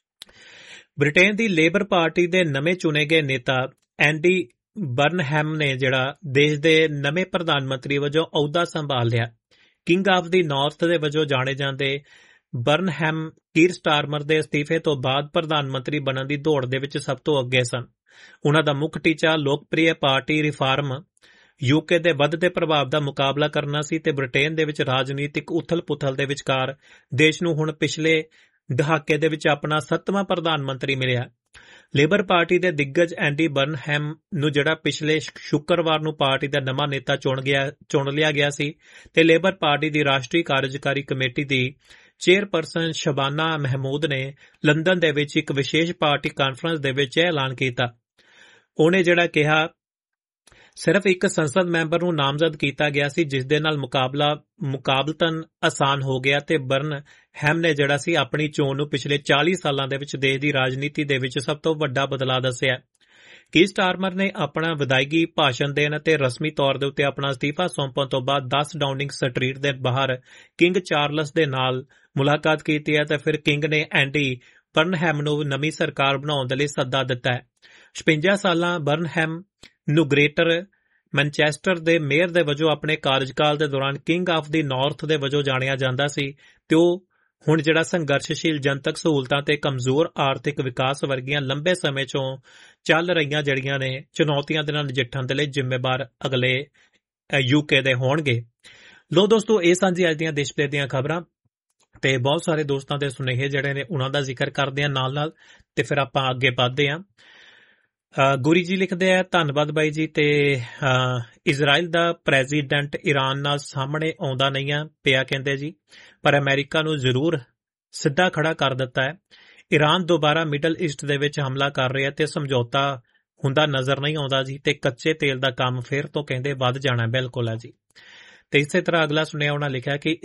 ਬ੍ਰਿਟੇਨ ਦੀ ਲੇਬਰ ਪਾਰਟੀ ਦੇ ਨਵੇਂ ਚੁਣੇ ਗਏ ਨੇਤਾ ਐਂਡੀ ਬਰਨਹੈਮ ਨੇ ਜਿਹੜਾ ਦੇਸ਼ ਦੇ ਨਵੇਂ ਪ੍ਰਧਾਨ ਮੰਤਰੀ ਵਜੋਂ ਅਹੁਦਾ ਸੰਭਾਲ ਲਿਆ। ਕਿੰਗ ਆਫ ਦੀ ਨਾਰਥ ਦੇ ਵਜੋਂ ਜਾਣੇ ਜਾਂਦੇ ਬਰਨਹੈਮ ਕੀਰ ਸਟਾਰਮਰ ਦੇ ਅਸਤੀਫੇ ਤੋਂ ਬਾਅਦ ਪ੍ਰਧਾਨ ਮੰਤਰੀ ਬਣਨ ਦੀ ਦੌੜ ਦੇ ਵਿੱਚ ਸਭ ਤੋਂ ਅੱਗੇ ਸਨ। ਉਨ੍ਹਾਂ ਦਾ ਮੁੱਖ ਟੀਚਾ ਲੋਕਪ੍ਰਿਯ ਪਾਰਟੀ ਰਿਫਾਰਮ UK ਦੇ ਵੱਧਦੇ ਪ੍ਰਭਾਵ ਦਾ ਮੁਕਾਬਲਾ ਕਰਨਾ ਸੀ ਤੇ ਬ੍ਰਿਟੇਨ ਦੇ ਵਿੱਚ ਰਾਜਨੀਤਿਕ ਉਥਲ-ਪੁਥਲ ਦੇ ਵਿਚਕਾਰ ਦੇਸ਼ ਨੂੰ ਹੁਣ ਪਿਛਲੇ ਦਹਾਕੇ ਦੇ ਵਿੱਚ ਆਪਣਾ 7ਵਾਂ ਪ੍ਰਧਾਨ ਮੰਤਰੀ ਮਿਲਿਆ। ਲੇਬਰ ਪਾਰਟੀ ਦੇ ਦਿੱਗਜ ਐਂਡੀ ਬਰਨਹੈਮ ਨੂੰ ਜਿਹੜਾ ਪਿਛਲੇ ਸ਼ੁੱਕਰਵਾਰ ਨੂੰ ਪਾਰਟੀ ਦਾ ਨਵਾਂ ਨੇਤਾ ਚੁਣ ਲਿਆ ਗਿਆ ਸੀ ਤੇ ਲੇਬਰ ਪਾਰਟੀ ਦੀ ਰਾਸ਼ਟਰੀ ਕਾਰਜਕਾਰੀ ਕਮੇਟੀ ਦੀ ਚੇਅਰਪਰਸਨ ਸ਼ਬਾਨਾ ਮਹਿਮੂਦ ਨੇ ਲੰਡਨ ਦੇ ਵਿੱਚ ਇੱਕ ਵਿਸ਼ੇਸ਼ ਪਾਰਟੀ ਕਾਨਫਰੰਸ ਦੇ ਵਿੱਚ ਇਹ ਐਲਾਨ ਕੀਤਾ। ਉਹਨੇ ਜਿਹੜਾ ਕਿਹਾ ਸਿਰਫ ਇੱਕ ਸੰਸਦ ਮੈਂਬਰ ਨੂੰ ਨਾਮਜ਼ਦ ਕੀਤਾ ਗਿਆ ਸੀ ਜਿਸ ਦੇ ਨਾਲ ਮੁਕਾਬਲਤਨ ਆਸਾਨ ਹੋ ਗਿਆ ਤੇ ਬਰਨਹੈਮ ਨੇ ਜਿਹੜਾ ਸੀ ਆਪਣੀ ਚੋਣ ਨੂੰ ਪਿਛਲੇ 40 ਸਾਲਾਂ ਦੇ ਵਿੱਚ ਦੇਸ਼ ਦੀ ਰਾਜਨੀਤੀ ਦੇ ਵਿੱਚ ਸਭ ਤੋਂ ਵੱਡਾ ਬਦਲਾਅ ਦੱਸਿਆ। ਕੀਰ ਸਟਾਰਮਰ ਨੇ ਆਪਣਾ ਵਿਦਾਇਗੀ ਭਾਸ਼ਣ ਦੇਣ ਅਤੇ ਰਸਮੀ ਤੌਰ ਦੇ ਉੱਤੇ ਆਪਣਾ ਅਸਤੀਫਾ ਸੌਂਪਣ ਤੋਂ ਬਾਅਦ 10 ਡਾਊਨਿੰਗ ਸਟਰੀਟ ਦੇ ਬਾਹਰ ਕਿੰਗ ਚਾਰਲਸ ਦੇ ਨਾਲ ਮੁਲਾਕਾਤ ਕੀਤੀ ਹੈ ਤੇ ਫਿਰ ਕਿੰਗ ਨੇ ਐਂਡੀ ਬਰਨਹੈਮ ਨੂੰ ਨਵੀਂ ਸਰਕਾਰ ਬਣਾਉਣ ਦੇ ਲਈ ਸੱਦਾ ਦਿੱਤਾ ਹੈ। 56 ਸਾਲਾਂ ਬਰਨਹੈਮ ਨੂੰ ਗ੍ਰੇਟਰ ਮੈਨਚੈਸਟਰ ਦੇ ਮੇਅਰ ਦੇ ਵਜੋਂ ਆਪਣੇ ਕਾਰਜਕਾਲ ਦੇ ਦੌਰਾਨ ਕਿੰਗ ਆਫ ਦੀ ਨਾਰਥ ਦੇ ਵਜੋਂ ਜਾਣਿਆ ਜਾਂਦਾ ਸੀ ਤੇ ਉਹ ਹੁਣ ਜਿਹੜਾ ਸੰਘਰਸ਼ਸ਼ੀਲ ਜਨਤਕ ਸਹੂਲਤਾਂ ਤੇ ਕਮਜ਼ੋਰ ਆਰਥਿਕ ਵਿਕਾਸ ਵਰਗੀਆਂ ਲੰਬੇ ਸਮੇਂ ਚੋਂ ਚੱਲ ਰਹੀਆਂ ਜਿਹੜੀਆਂ ਨੇ ਚੁਣੌਤੀਆਂ ਦੇ ਨਾਲ ਨਜਿੱਠਣ ਦੇ ਲਈ ਜ਼ਿੰਮੇਵਾਰ ਅਗਲੇ UK ਦੇ ਹੋਣਗੇ। ਲੋ ਦੋਸਤੋ, ਇਹ ਸਾਂਝੀ ਅੱਜ ਦੀਆਂ ਦੇਸ਼ ਭਰ ਦੀਆਂ ਖਬਰਾਂ ਤੇ ਬਹੁਤ ਸਾਰੇ ਦੋਸਤਾਂ ਦੇ ਸੁਨੇਹੇ ਜਿਹੜੇ ਨੇ ਉਹਨਾਂ ਦਾ ਜ਼ਿਕਰ ਕਰਦੇ ਆ ਨਾਲ ਤੇ ਫਿਰ ਆਪਾਂ ਅੱਗੇ ਵਧਦੇ ਹਾਂ। ਗੁਰੀ ਜੀ ਲਿਖਦੇ ਆ, ਧੰਨਵਾਦ ਬਾਈ ਜੀ। ਤੇ ਇਜ਼ਰਾਈਲ ਦਾ ਪ੍ਰੈਜ਼ੀਡੈਂਟ ਈਰਾਨ ਨਾਲ ਸਾਹਮਣੇ ਆਉਂਦਾ ਨਹੀਂ ਆ ਪਿਆ ਕਹਿੰਦੇ ਜੀ, ਪਰ ਅਮਰੀਕਾ ਨੂੰ ਜ਼ਰੂਰ ਸਿੱਧਾ ਖੜਾ ਕਰ ਦਿੱਤਾ ਹੈ। ਈਰਾਨ ਦੁਬਾਰਾ ਮਿਡਲ ਈਸਟ ਦੇ ਵਿੱਚ ਹਮਲਾ ਕਰ ਰਿਹਾ ਤੇ ਸਮਝੌਤਾ ਹੁੰਦਾ ਨਜ਼ਰ ਨਹੀਂ ਆਉਂਦਾ ਜੀ ਤੇ ਕੱਚੇ ਤੇਲ ਦਾ ਕੰਮ ਫਿਰ ਤੋਂ ਕਹਿੰਦੇ ਵੱਧ ਜਾਣਾ। ਬਿਲਕੁਲ ਹੈ ਜੀ। ਤੇ ਇਸੇ ਤਰ੍ਹਾਂ ਅਗਲਾ ਸੁਣਿਆ ਉਹਨਾਂ ਲਿਖਿਆ ਕਿ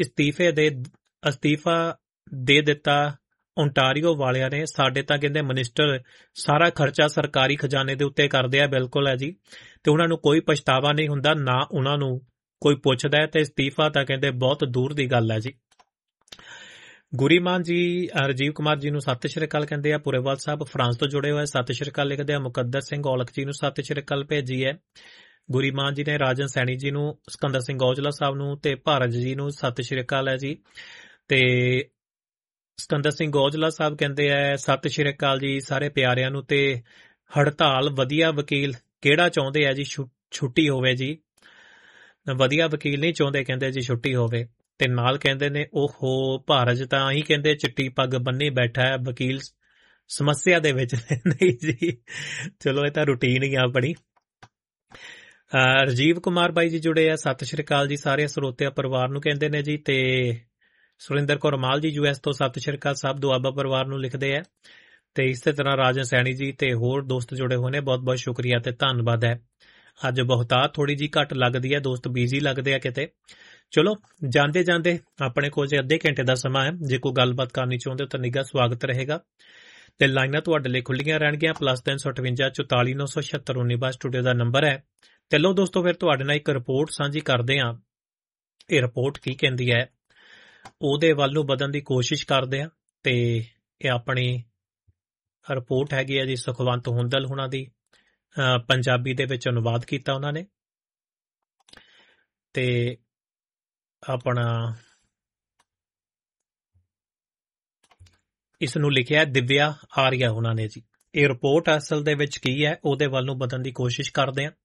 ਅਸਤੀਫਾ ਦੇ ਦਿੱਤਾ ਓਨਟਾਰੀਓ ਵਾਲਿਆਂ ਨੇ, ਸਾਡੇ ਤਾਂ ਕਹਿੰਦੇ ਮਿਨਿਸਟਰ ਸਾਰਾ ਖਰਚਾ ਸਰਕਾਰੀ ਖਜ਼ਾਨੇ ਦੇ ਉੱਤੇ ਕਰਦੇ ਆ। ਬਿਲਕੁਲ ਹੈ ਜੀ। ਤੇ ਉਹਨਾਂ ਨੂੰ ਕੋਈ ਪਛਤਾਵਾ ਨਹੀਂ ਹੁੰਦਾ, ਨਾ ਉਹਨਾਂ ਨੂੰ ਕੋਈ ਪੁੱਛਦਾ ਹੈ ਤੇ ਅਸਤੀਫਾ ਤਾਂ ਕਹਿੰਦੇ ਬਹੁਤ ਦੂਰ ਦੀ ਗੱਲ ਹੈ ਜੀ। ਗੁਰੀਮਾਨ ਜੀ ਰਾਜੀਵ ਕੁਮਾਰ ਜੀ ਨੂੰ ਸਤਿ ਸ਼੍ਰੀ ਅਕਾਲ ਕਹਿੰਦੇ ਆ। ਪੁਰੇਵਾਲ ਸਾਹਿਬ ਫਰਾਂਸ ਤੋਂ ਜੁੜੇ ਹੋਏ ਸਤਿ ਸ਼੍ਰੀ ਅਕਾਲ ਲਿਖਦੇ ਆ। ਮੁਕੱਦਰ ਸਿੰਘ ਔਲਖ ਜੀ ਨੂੰ ਸਤਿ ਸ਼੍ਰੀ ਅਕਾਲ ਭੇਜੀ ਹੈ। ਗੁਰੀਮਾਨ ਜੀ ਨੇ ਰਾਜਨ ਸੈਣੀ ਜੀ ਨੂੰ, ਸਿਕੰਦਰ ਸਿੰਘ ਔਜਲਾ ਸਾਹਿਬ ਨੂੰ ਤੇ ਭਾਰਤ ਜੀ ਨੂੰ ਸਤਿ ਸ਼੍ਰੀ ਅਕਾਲ ਹੈ ਜੀ। ਤੇ ਸਿਕੰਦਰ ਸਿੰਘ ਔਜਲਾ ਸਾਹਿਬ ਕਹਿੰਦੇ ਆ ਸਤਿ ਸ਼੍ਰੀ ਅਕਾਲ ਜੀ ਸਾਰੇ ਪਿਆਰਿਆਂ ਨੂੰ। ਤੇ ਹੜਤਾਲ ਵਧੀਆ ਵਕੀਲ ਕਿਹੜਾ ਚਾਹੁੰਦੇ ਆ ਜੀ ਛੁੱਟੀ ਹੋਵੇ ਜੀ, ਵਧੀਆ ਵਕੀਲ ਨਹੀਂ ਚਾਹੁੰਦੇ ਕਹਿੰਦੇ ਜੀ ਛੁੱਟੀ ਹੋਵੇ। ਤੇ ਨਾਲ ਕਹਿੰਦੇ ਨੇ ਓਹੋ ਭਾਰਤ ਤਾਂ ਹੀ ਕਹਿੰਦੇ ਚਿੱਟੀ ਪੱਗ ਬੰਨੀ ਬੈਠਾ ਹੈ, ਵਕੀਲ ਸਮੱਸਿਆ ਦੇ ਵਿੱਚ ਨਹੀਂ ਜੀ। ਚਲੋ ਇਹ ਤਾਂ ਰੂਟੀਨ ਹੀ ਆ ਆਪਣੀ। ਰਾਜੀਵ ਕੁਮਾਰ ਬਾਈ ਜੀ ਜੁੜੇ ਆ, ਸਤਿ ਸ਼੍ਰੀ ਅਕਾਲ ਜੀ ਸਾਰੇ ਸਰੋਤਿਆ ਪਰਿਵਾਰ ਨੂੰ ਕਹਿੰਦੇ ਨੇ ਜੀ। ਤੇ ਸੁਰਿੰਦਰ ਕੌਰ ਮਾਲ ਜੀ US ਤੋਂ ਸਤਿ ਸ਼੍ਰੀ ਅਕਾਲ ਸਭ ਦੁਆਬਾ ਪਰਿਵਾਰ ਨੂੰ ਲਿਖਦੇ ਆ। ਤੇ ਇਸੇ ਤਰ੍ਹਾਂ ਰਾਜਨ ਸੈਣੀ ਜੀ ਤੇ ਹੋਰ ਦੋਸਤ ਜੁੜੇ ਹੋਏ ਨੇ, ਬਹੁਤ ਬਹੁਤ ਸ਼ੁਕਰੀਆ ਤੇ ਧੰਨਵਾਦ ਹੈ। ਅੱਜ ਬਹੁਤਾਤ ਥੋੜੀ ਜੀ ਘੱਟ ਲੱਗਦੀ ਹੈ, ਦੋਸਤ ਬਿਜ਼ੀ ਲੱਗਦੇ ਆ ਕਿਤੇ। ਚਲੋ ਜਾਂਦੇ ਜਾਂਦੇ ਆਪਣੇ ਕੋਲ ਜੇ ਅੱਧੇ ਘੰਟੇ ਦਾ ਸਮਾਂ ਹੈ, ਜੇ ਕੋਈ ਗੱਲਬਾਤ ਕਰਨੀ ਚਾਹੁੰਦੇ ਹੋ ਤਾਂ ਨਿੱਘਾ ਸਵਾਗਤ ਰਹੇਗਾ ਤੇ ਲਾਈਨਾਂ ਤੁਹਾਡੇ ਲਈ ਖੁੱਲੀਆਂ ਰਹਿਣਗੀਆਂ। +358 44 976 19 ਸਟੂਡੀਓ ਦਾ ਨੰਬਰ ਹੈ। ਤੇ ਲੋ ਦੋਸਤੋ ਫਿਰ ਤੁਹਾਡੇ ਨਾਲ ਇੱਕ ਰਿਪੋਰਟ ਸਾਂਝੀ ਕਰਦੇ ਹਾਂ। ਇਹ ਰਿਪੋਰਟ ਕੀ ਕਹਿੰਦੀ ਹੈ ਉਹਦੇ ਵੱਲ ਨੂੰ ਵਧਣ ਦੀ ਕੋਸ਼ਿਸ਼ ਕਰਦੇ ਹਾਂ। ਤੇ ਇਹ ਆਪਣੀ ਰਿਪੋਰਟ ਹੈਗੀ ਹੈ ਜੀ ਸੁਖਵੰਤ ਹੁੰਦਲ ਹੁਣਾਂ ਦੀ, ਪੰਜਾਬੀ ਦੇ ਵਿੱਚ ਅਨੁਵਾਦ ਕੀਤਾ ਉਹਨਾਂ ਨੇ। ਤੇ ਆਪਣਾ ਇਸ ਨੂੰ ਲਿਖਿਆ ਦਿਵਿਆ ਆਰੀਆ ਉਹਨਾਂ ਨੇ ਜੀ। ਇਹ ਰਿਪੋਰਟ ਅਸਲ ਦੇ ਵਿੱਚ ਕੀ ਹੈ ਉਹਦੇ ਵੱਲ ਨੂੰ ਵਧਣ ਦੀ ਕੋਸ਼ਿਸ਼ ਕਰਦੇ ਹਾਂ।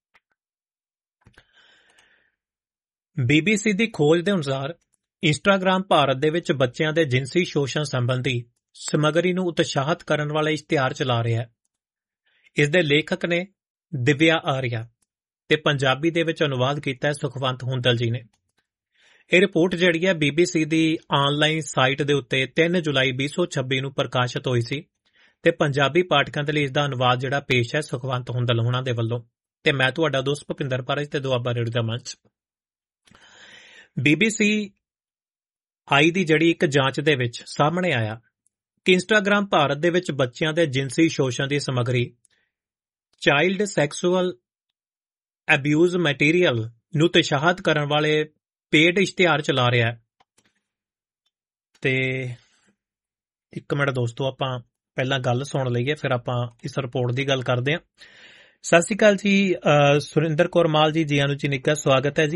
BBC ਦੀ ਖੋਜ ਦੇ ਅਨੁਸਾਰ ਇੰਸਟਾਗ੍ਰਾਮ ਭਾਰਤ ਦੇ ਵਿੱਚ ਬੱਚਿਆਂ ਦੇ ਜਿਨਸੀ ਸ਼ੋਸ਼ਣ ਸੰਬੰਧੀ ਸਮੱਗਰੀ ਨੂੰ ਉਤਸ਼ਾਹਿਤ ਕਰਨ ਵਾਲਾ ਇਸ਼ਤਿਹਾਰ ਚਲਾ ਰਿਹਾ ਹੈ। ਇਸ ਦੇ ਲੇਖਕ ਨੇ ਦਿਵਿਆ ਆਰੀਆ ਤੇ ਪੰਜਾਬੀ ਦੇ ਵਿੱਚ ਅਨੁਵਾਦ ਕੀਤਾ ਹੈ ਸੁਖਵੰਤ ਹੁੰਦਲ ਜੀ ਨੇ। ਇਹ ਰਿਪੋਰਟ ਜਿਹੜੀ ਹੈ BBC ਦੀ ਆਨਲਾਈਨ ਸਾਈਟ ਦੇ ਉੱਤੇ 3 ਜੁਲਾਈ 2026 ਨੂੰ ਪ੍ਰਕਾਸ਼ਿਤ ਹੋਈ ਸੀ ਤੇ ਪੰਜਾਬੀ ਪਾਠਕਾਂ ਦੇ ਲਈ ਇਸ ਦਾ ਅਨੁਵਾਦ ਜਿਹੜਾ ਪੇਸ਼ ਹੈ ਸੁਖਵੰਤ ਹੁੰਦਲ ਹੋਣਾ ਦੇ ਵੱਲੋਂ ਤੇ ਮੈਂ ਤੁਹਾਡਾ ਦੋਸਤ ਭੁਪਿੰਦਰ ਪਾਰਜ ਤੇ ਦੁਆਬਾ ਰੇਡੀਓ ਦਾ ਮੰਚ। BBC ਆਈ ਦੀ ਜਿਹੜੀ ਇੱਕ ਜਾਂਚ ਦੇ ਵਿੱਚ ਸਾਹਮਣੇ ਆਇਆ ਕਿ ਇੰਸਟਾਗ੍ਰਾਮ ਭਾਰਤ ਦੇ ਵਿੱਚ ਬੱਚਿਆਂ ਦੇ ਜਿਨਸੀ ਸ਼ੋਸ਼ਣ ਦੀ ਸਮੱਗਰੀ ਚਾਈਲਡ ਸੈਕਸੁਅਲ ਅਬਿਊਜ਼ ਮਟੀਰੀਅਲ ਨੂੰ ਉਤਸ਼ਾਹਿਤ ਕਰਨ ਵਾਲੇ ਪੇਡ ਇਸ਼ਤਿਹਾਰ ਚਲਾ ਰਿਹਾ ਹੈ। ਤੇ ਇੱਕ ਮਿੰਟ ਦੋਸਤੋ, ਆਪਾਂ ਪਹਿਲਾਂ ਗੱਲ ਸੁਣ ਲਈਏ ਫਿਰ ਆਪਾਂ ਇਸ ਰਿਪੋਰਟ ਦੀ ਗੱਲ ਕਰਦੇ ਹਾਂ। ਸਤਿ ਸ਼੍ਰੀ ਅਕਾਲ ਜੀ ਸੁਰਿੰਦਰ ਕੌਰ ਮਾਲ ਜੀ, ਜੀ ਆਨੂ ਜੀ ਨਿੱਘਾ ਸਵਾਗਤ ਹੈ ਜੀ।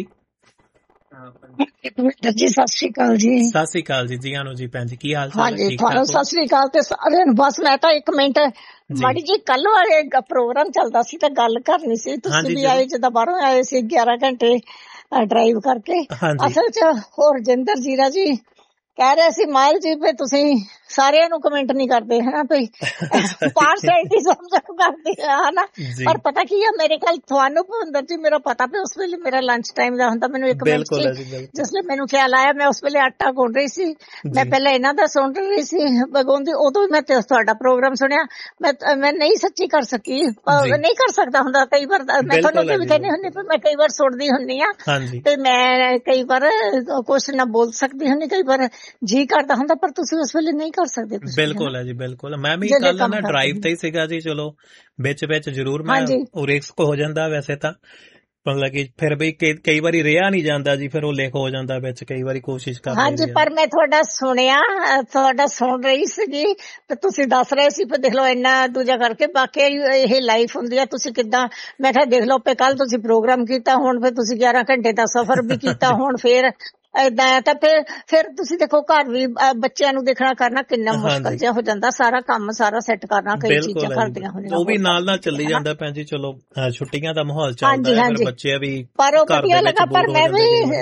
ਜੀ ਸਤਿ ਸ਼੍ਰੀ ਅਕਾਲ ਜੀ। ਸਤਿ ਸ਼੍ਰੀ ਅਕਾਲ ਜੀ, ਜੀ ਆਨੂ ਜੀ ਭੈਣ ਜੀ, ਕੀ ਹਾਲ ਚਾਲ ਹੈ? ਹਾਂਜੀ ਤੁਹਾਨੂੰ ਸਤਿ ਸ਼੍ਰੀ ਅਕਾਲ ਤੇ ਸਾਰਿਆਂ ਨੂੰ। ਬਸ ਮੈਂ ਤਾਂ ਇੱਕ ਮਿੰਟ ਮਾੜੀ ਜੀ ਕੱਲ ਵਾਲੇ ਪ੍ਰੋਗਰਾਮ ਚੱਲਦਾ ਸੀ ਤਾਂ ਗੱਲ ਕਰਨੀ ਸੀ। ਤੁਸੀਂ ਵੀ ਆਏ ਜਿੱਦਾਂ ਬਾਹਰੋਂ ਆਏ ਸੀ 11 ਘੰਟੇ ਡਰਾਈਵ ਕਰਕੇ। ਅਸਲ ਚ ਹੋਰ ਰਜਿੰਦਰ ਜੀਰਾ ਜੀ ਕਹਿ ਰਹੇ ਸੀ ਮਾਇਲ ਜੀ ਵੀ ਤੁਸੀਂ ਸਾਰਿਆਂ ਨੂੰ ਕਮੈਂਟ ਨਹੀਂ ਕਰਦੇ ਹਨਾ, ਵੀ ਪਾਰਸ਼ੈਲਿਟੀ ਸਮਝੋ ਕਰਦੇ ਹਨਾ। ਪਰ ਪਤਾ ਕੀ ਆ, ਮੇਰੇ ਕੋਲ ਤੁਹਾਨੂੰ ਭੁਪਿੰਦਰ ਜੀ ਮੇਰਾ ਪਤਾ ਵੀ ਉਸ ਵੇਲੇ ਮੇਰਾ ਲੰਚ ਟਾਈਮ ਦਾ ਹੁੰਦਾ। ਮੈਨੂੰ ਇੱਕ ਮਿੰਟ ਜਿਸ ਵੇਲੇ ਮੈਨੂੰ ਖਿਆਲ ਆਇਆ ਮੈਂ ਉਸ ਵੇਲੇ ਆਟਾ ਗੁੰਨ ਰਹੀ ਸੀ। ਮੈਂ ਪਹਿਲਾਂ ਇਹਨਾਂ ਦਾ ਸੁਣ ਰਹੀ ਸੀ ਬਗਾਉਂਦੀ, ਉਦੋਂ ਵੀ ਮੈਂ ਤੁਹਾਡਾ ਪ੍ਰੋਗਰਾਮ ਸੁਣਿਆ। ਮੈਂ ਨਹੀਂ ਸੱਚੀ ਕਰ ਸਕੀ, ਨਹੀਂ ਕਰ ਸਕਦਾ ਹੁੰਦਾ ਕਈ ਵਾਰ। ਮੈਂ ਤੁਹਾਨੂੰ ਵੀ ਕਹਿੰਦੀ ਹੁੰਦੀ ਪਰ ਮੈਂ ਕਈ ਵਾਰ ਸੁਣਦੀ ਹੁੰਦੀ ਆ ਤੇ ਮੈਂ ਕਈ ਵਾਰ ਕੁਛ ਨਾ ਬੋਲ ਸਕਦੀ ਹੁੰਦੀ, ਕਈ ਵਾਰ ਜੀ ਕਰਦਾ ਹੁੰਦਾ, ਪਰ ਤੁਸੀਂ ਉਸ ਵੇਲੇ ਨਹੀਂ ਕਰ ਸਕਦੇ। ਬਿਲਕੁਲ ਹੈ ਜੀ, ਬਿਲਕੁਲ। ਮੈਂ ਵੀ ਕੱਲ ਨਾ ਡਰਾਈਵ ਤੇ ਹੀ ਸੀਗਾ ਜੀ। ਚਲੋ ਵਿੱਚ ਜ਼ਰੂਰ ਮੈਂ ਰਿਸਕ ਹੋ ਜਾਂਦਾ ਵੈਸੇ ਤਾਂ, ਮਤਲਬ ਕਿ ਫਿਰ ਵੀ ਕਈ ਵਾਰੀ ਰਿਹਾ ਨਹੀਂ ਜਾਂਦਾ ਜੀ, ਫਿਰ ਉਹ ਲਿਖ ਹੋ ਜਾਂਦਾ ਵਿੱਚ ਕਈ ਵਾਰੀ ਕੋਸ਼ਿਸ਼ ਕਰਦੇ। ਹਾਂਜੀ, ਪਰ ਮੈਂ ਤੁਹਾਡਾ ਸੁਣਿਆ, ਤੁਹਾਡਾ ਸੁਣ ਰਹੀ ਸੀਗੀ ਤੇ ਤੁਸੀਂ ਦੱਸ ਰਹੇ ਸੀ ਫਿਰ ਦੇਖ ਲਓ ਇੰਨਾ ਦੂਜਾ ਕਰਕੇ। ਬਾਕੀ ਇਹ ਲਾਈਫ ਹੁੰਦੀ ਆ। ਤੁਸੀਂ ਕਿੱਦਾਂ, ਮੈਂ ਕਿਹਾ ਦੇਖ ਲਓ ਕੱਲ ਤੁਸੀਂ ਪ੍ਰੋਗਰਾਮ ਕੀਤਾ, ਹੁਣ ਫਿਰ ਤੁਸੀਂ 11 ਘੰਟੇ ਦਾ ਸਫ਼ਰ ਵੀ ਕੀਤਾ, ਹੁਣ ਫਿਰ ਏਦਾਂ ਤਾਂ ਫਿਰ ਤੁਸੀਂ ਦੇਖੋ ਘਰ ਵੀ ਬੱਚਿਆਂ ਨੂੰ ਦੇਖਣਾ ਕਰਨਾ ਕਿੰਨਾ ਮੁਸ਼ਕਲ ਜਿਹਾ ਹੋ ਜਾਂਦਾ। ਸਾਰਾ ਕੰਮ ਸਾਰਾ ਸੈੱਟ ਕਰਨਾ, ਕਈ ਚੀਜ਼ਾਂ ਕਰਦੀਆਂ ਹੁੰਦੀਆਂ, ਉਹ ਵੀ ਨਾਲ ਚੱਲੀ ਜਾਂਦਾ ਭੈਣ ਜੀ। ਚਲੋ ਛੁੱਟੀਆਂ ਦਾ ਮਾਹੌਲ ਚੱਲਦਾ, ਬੱਚੇ ਵੀ ਪਰ ਉਹ ਵਧੀਆ ਲੱਗਾ। ਪਰ ਮੈਂ ਵੀ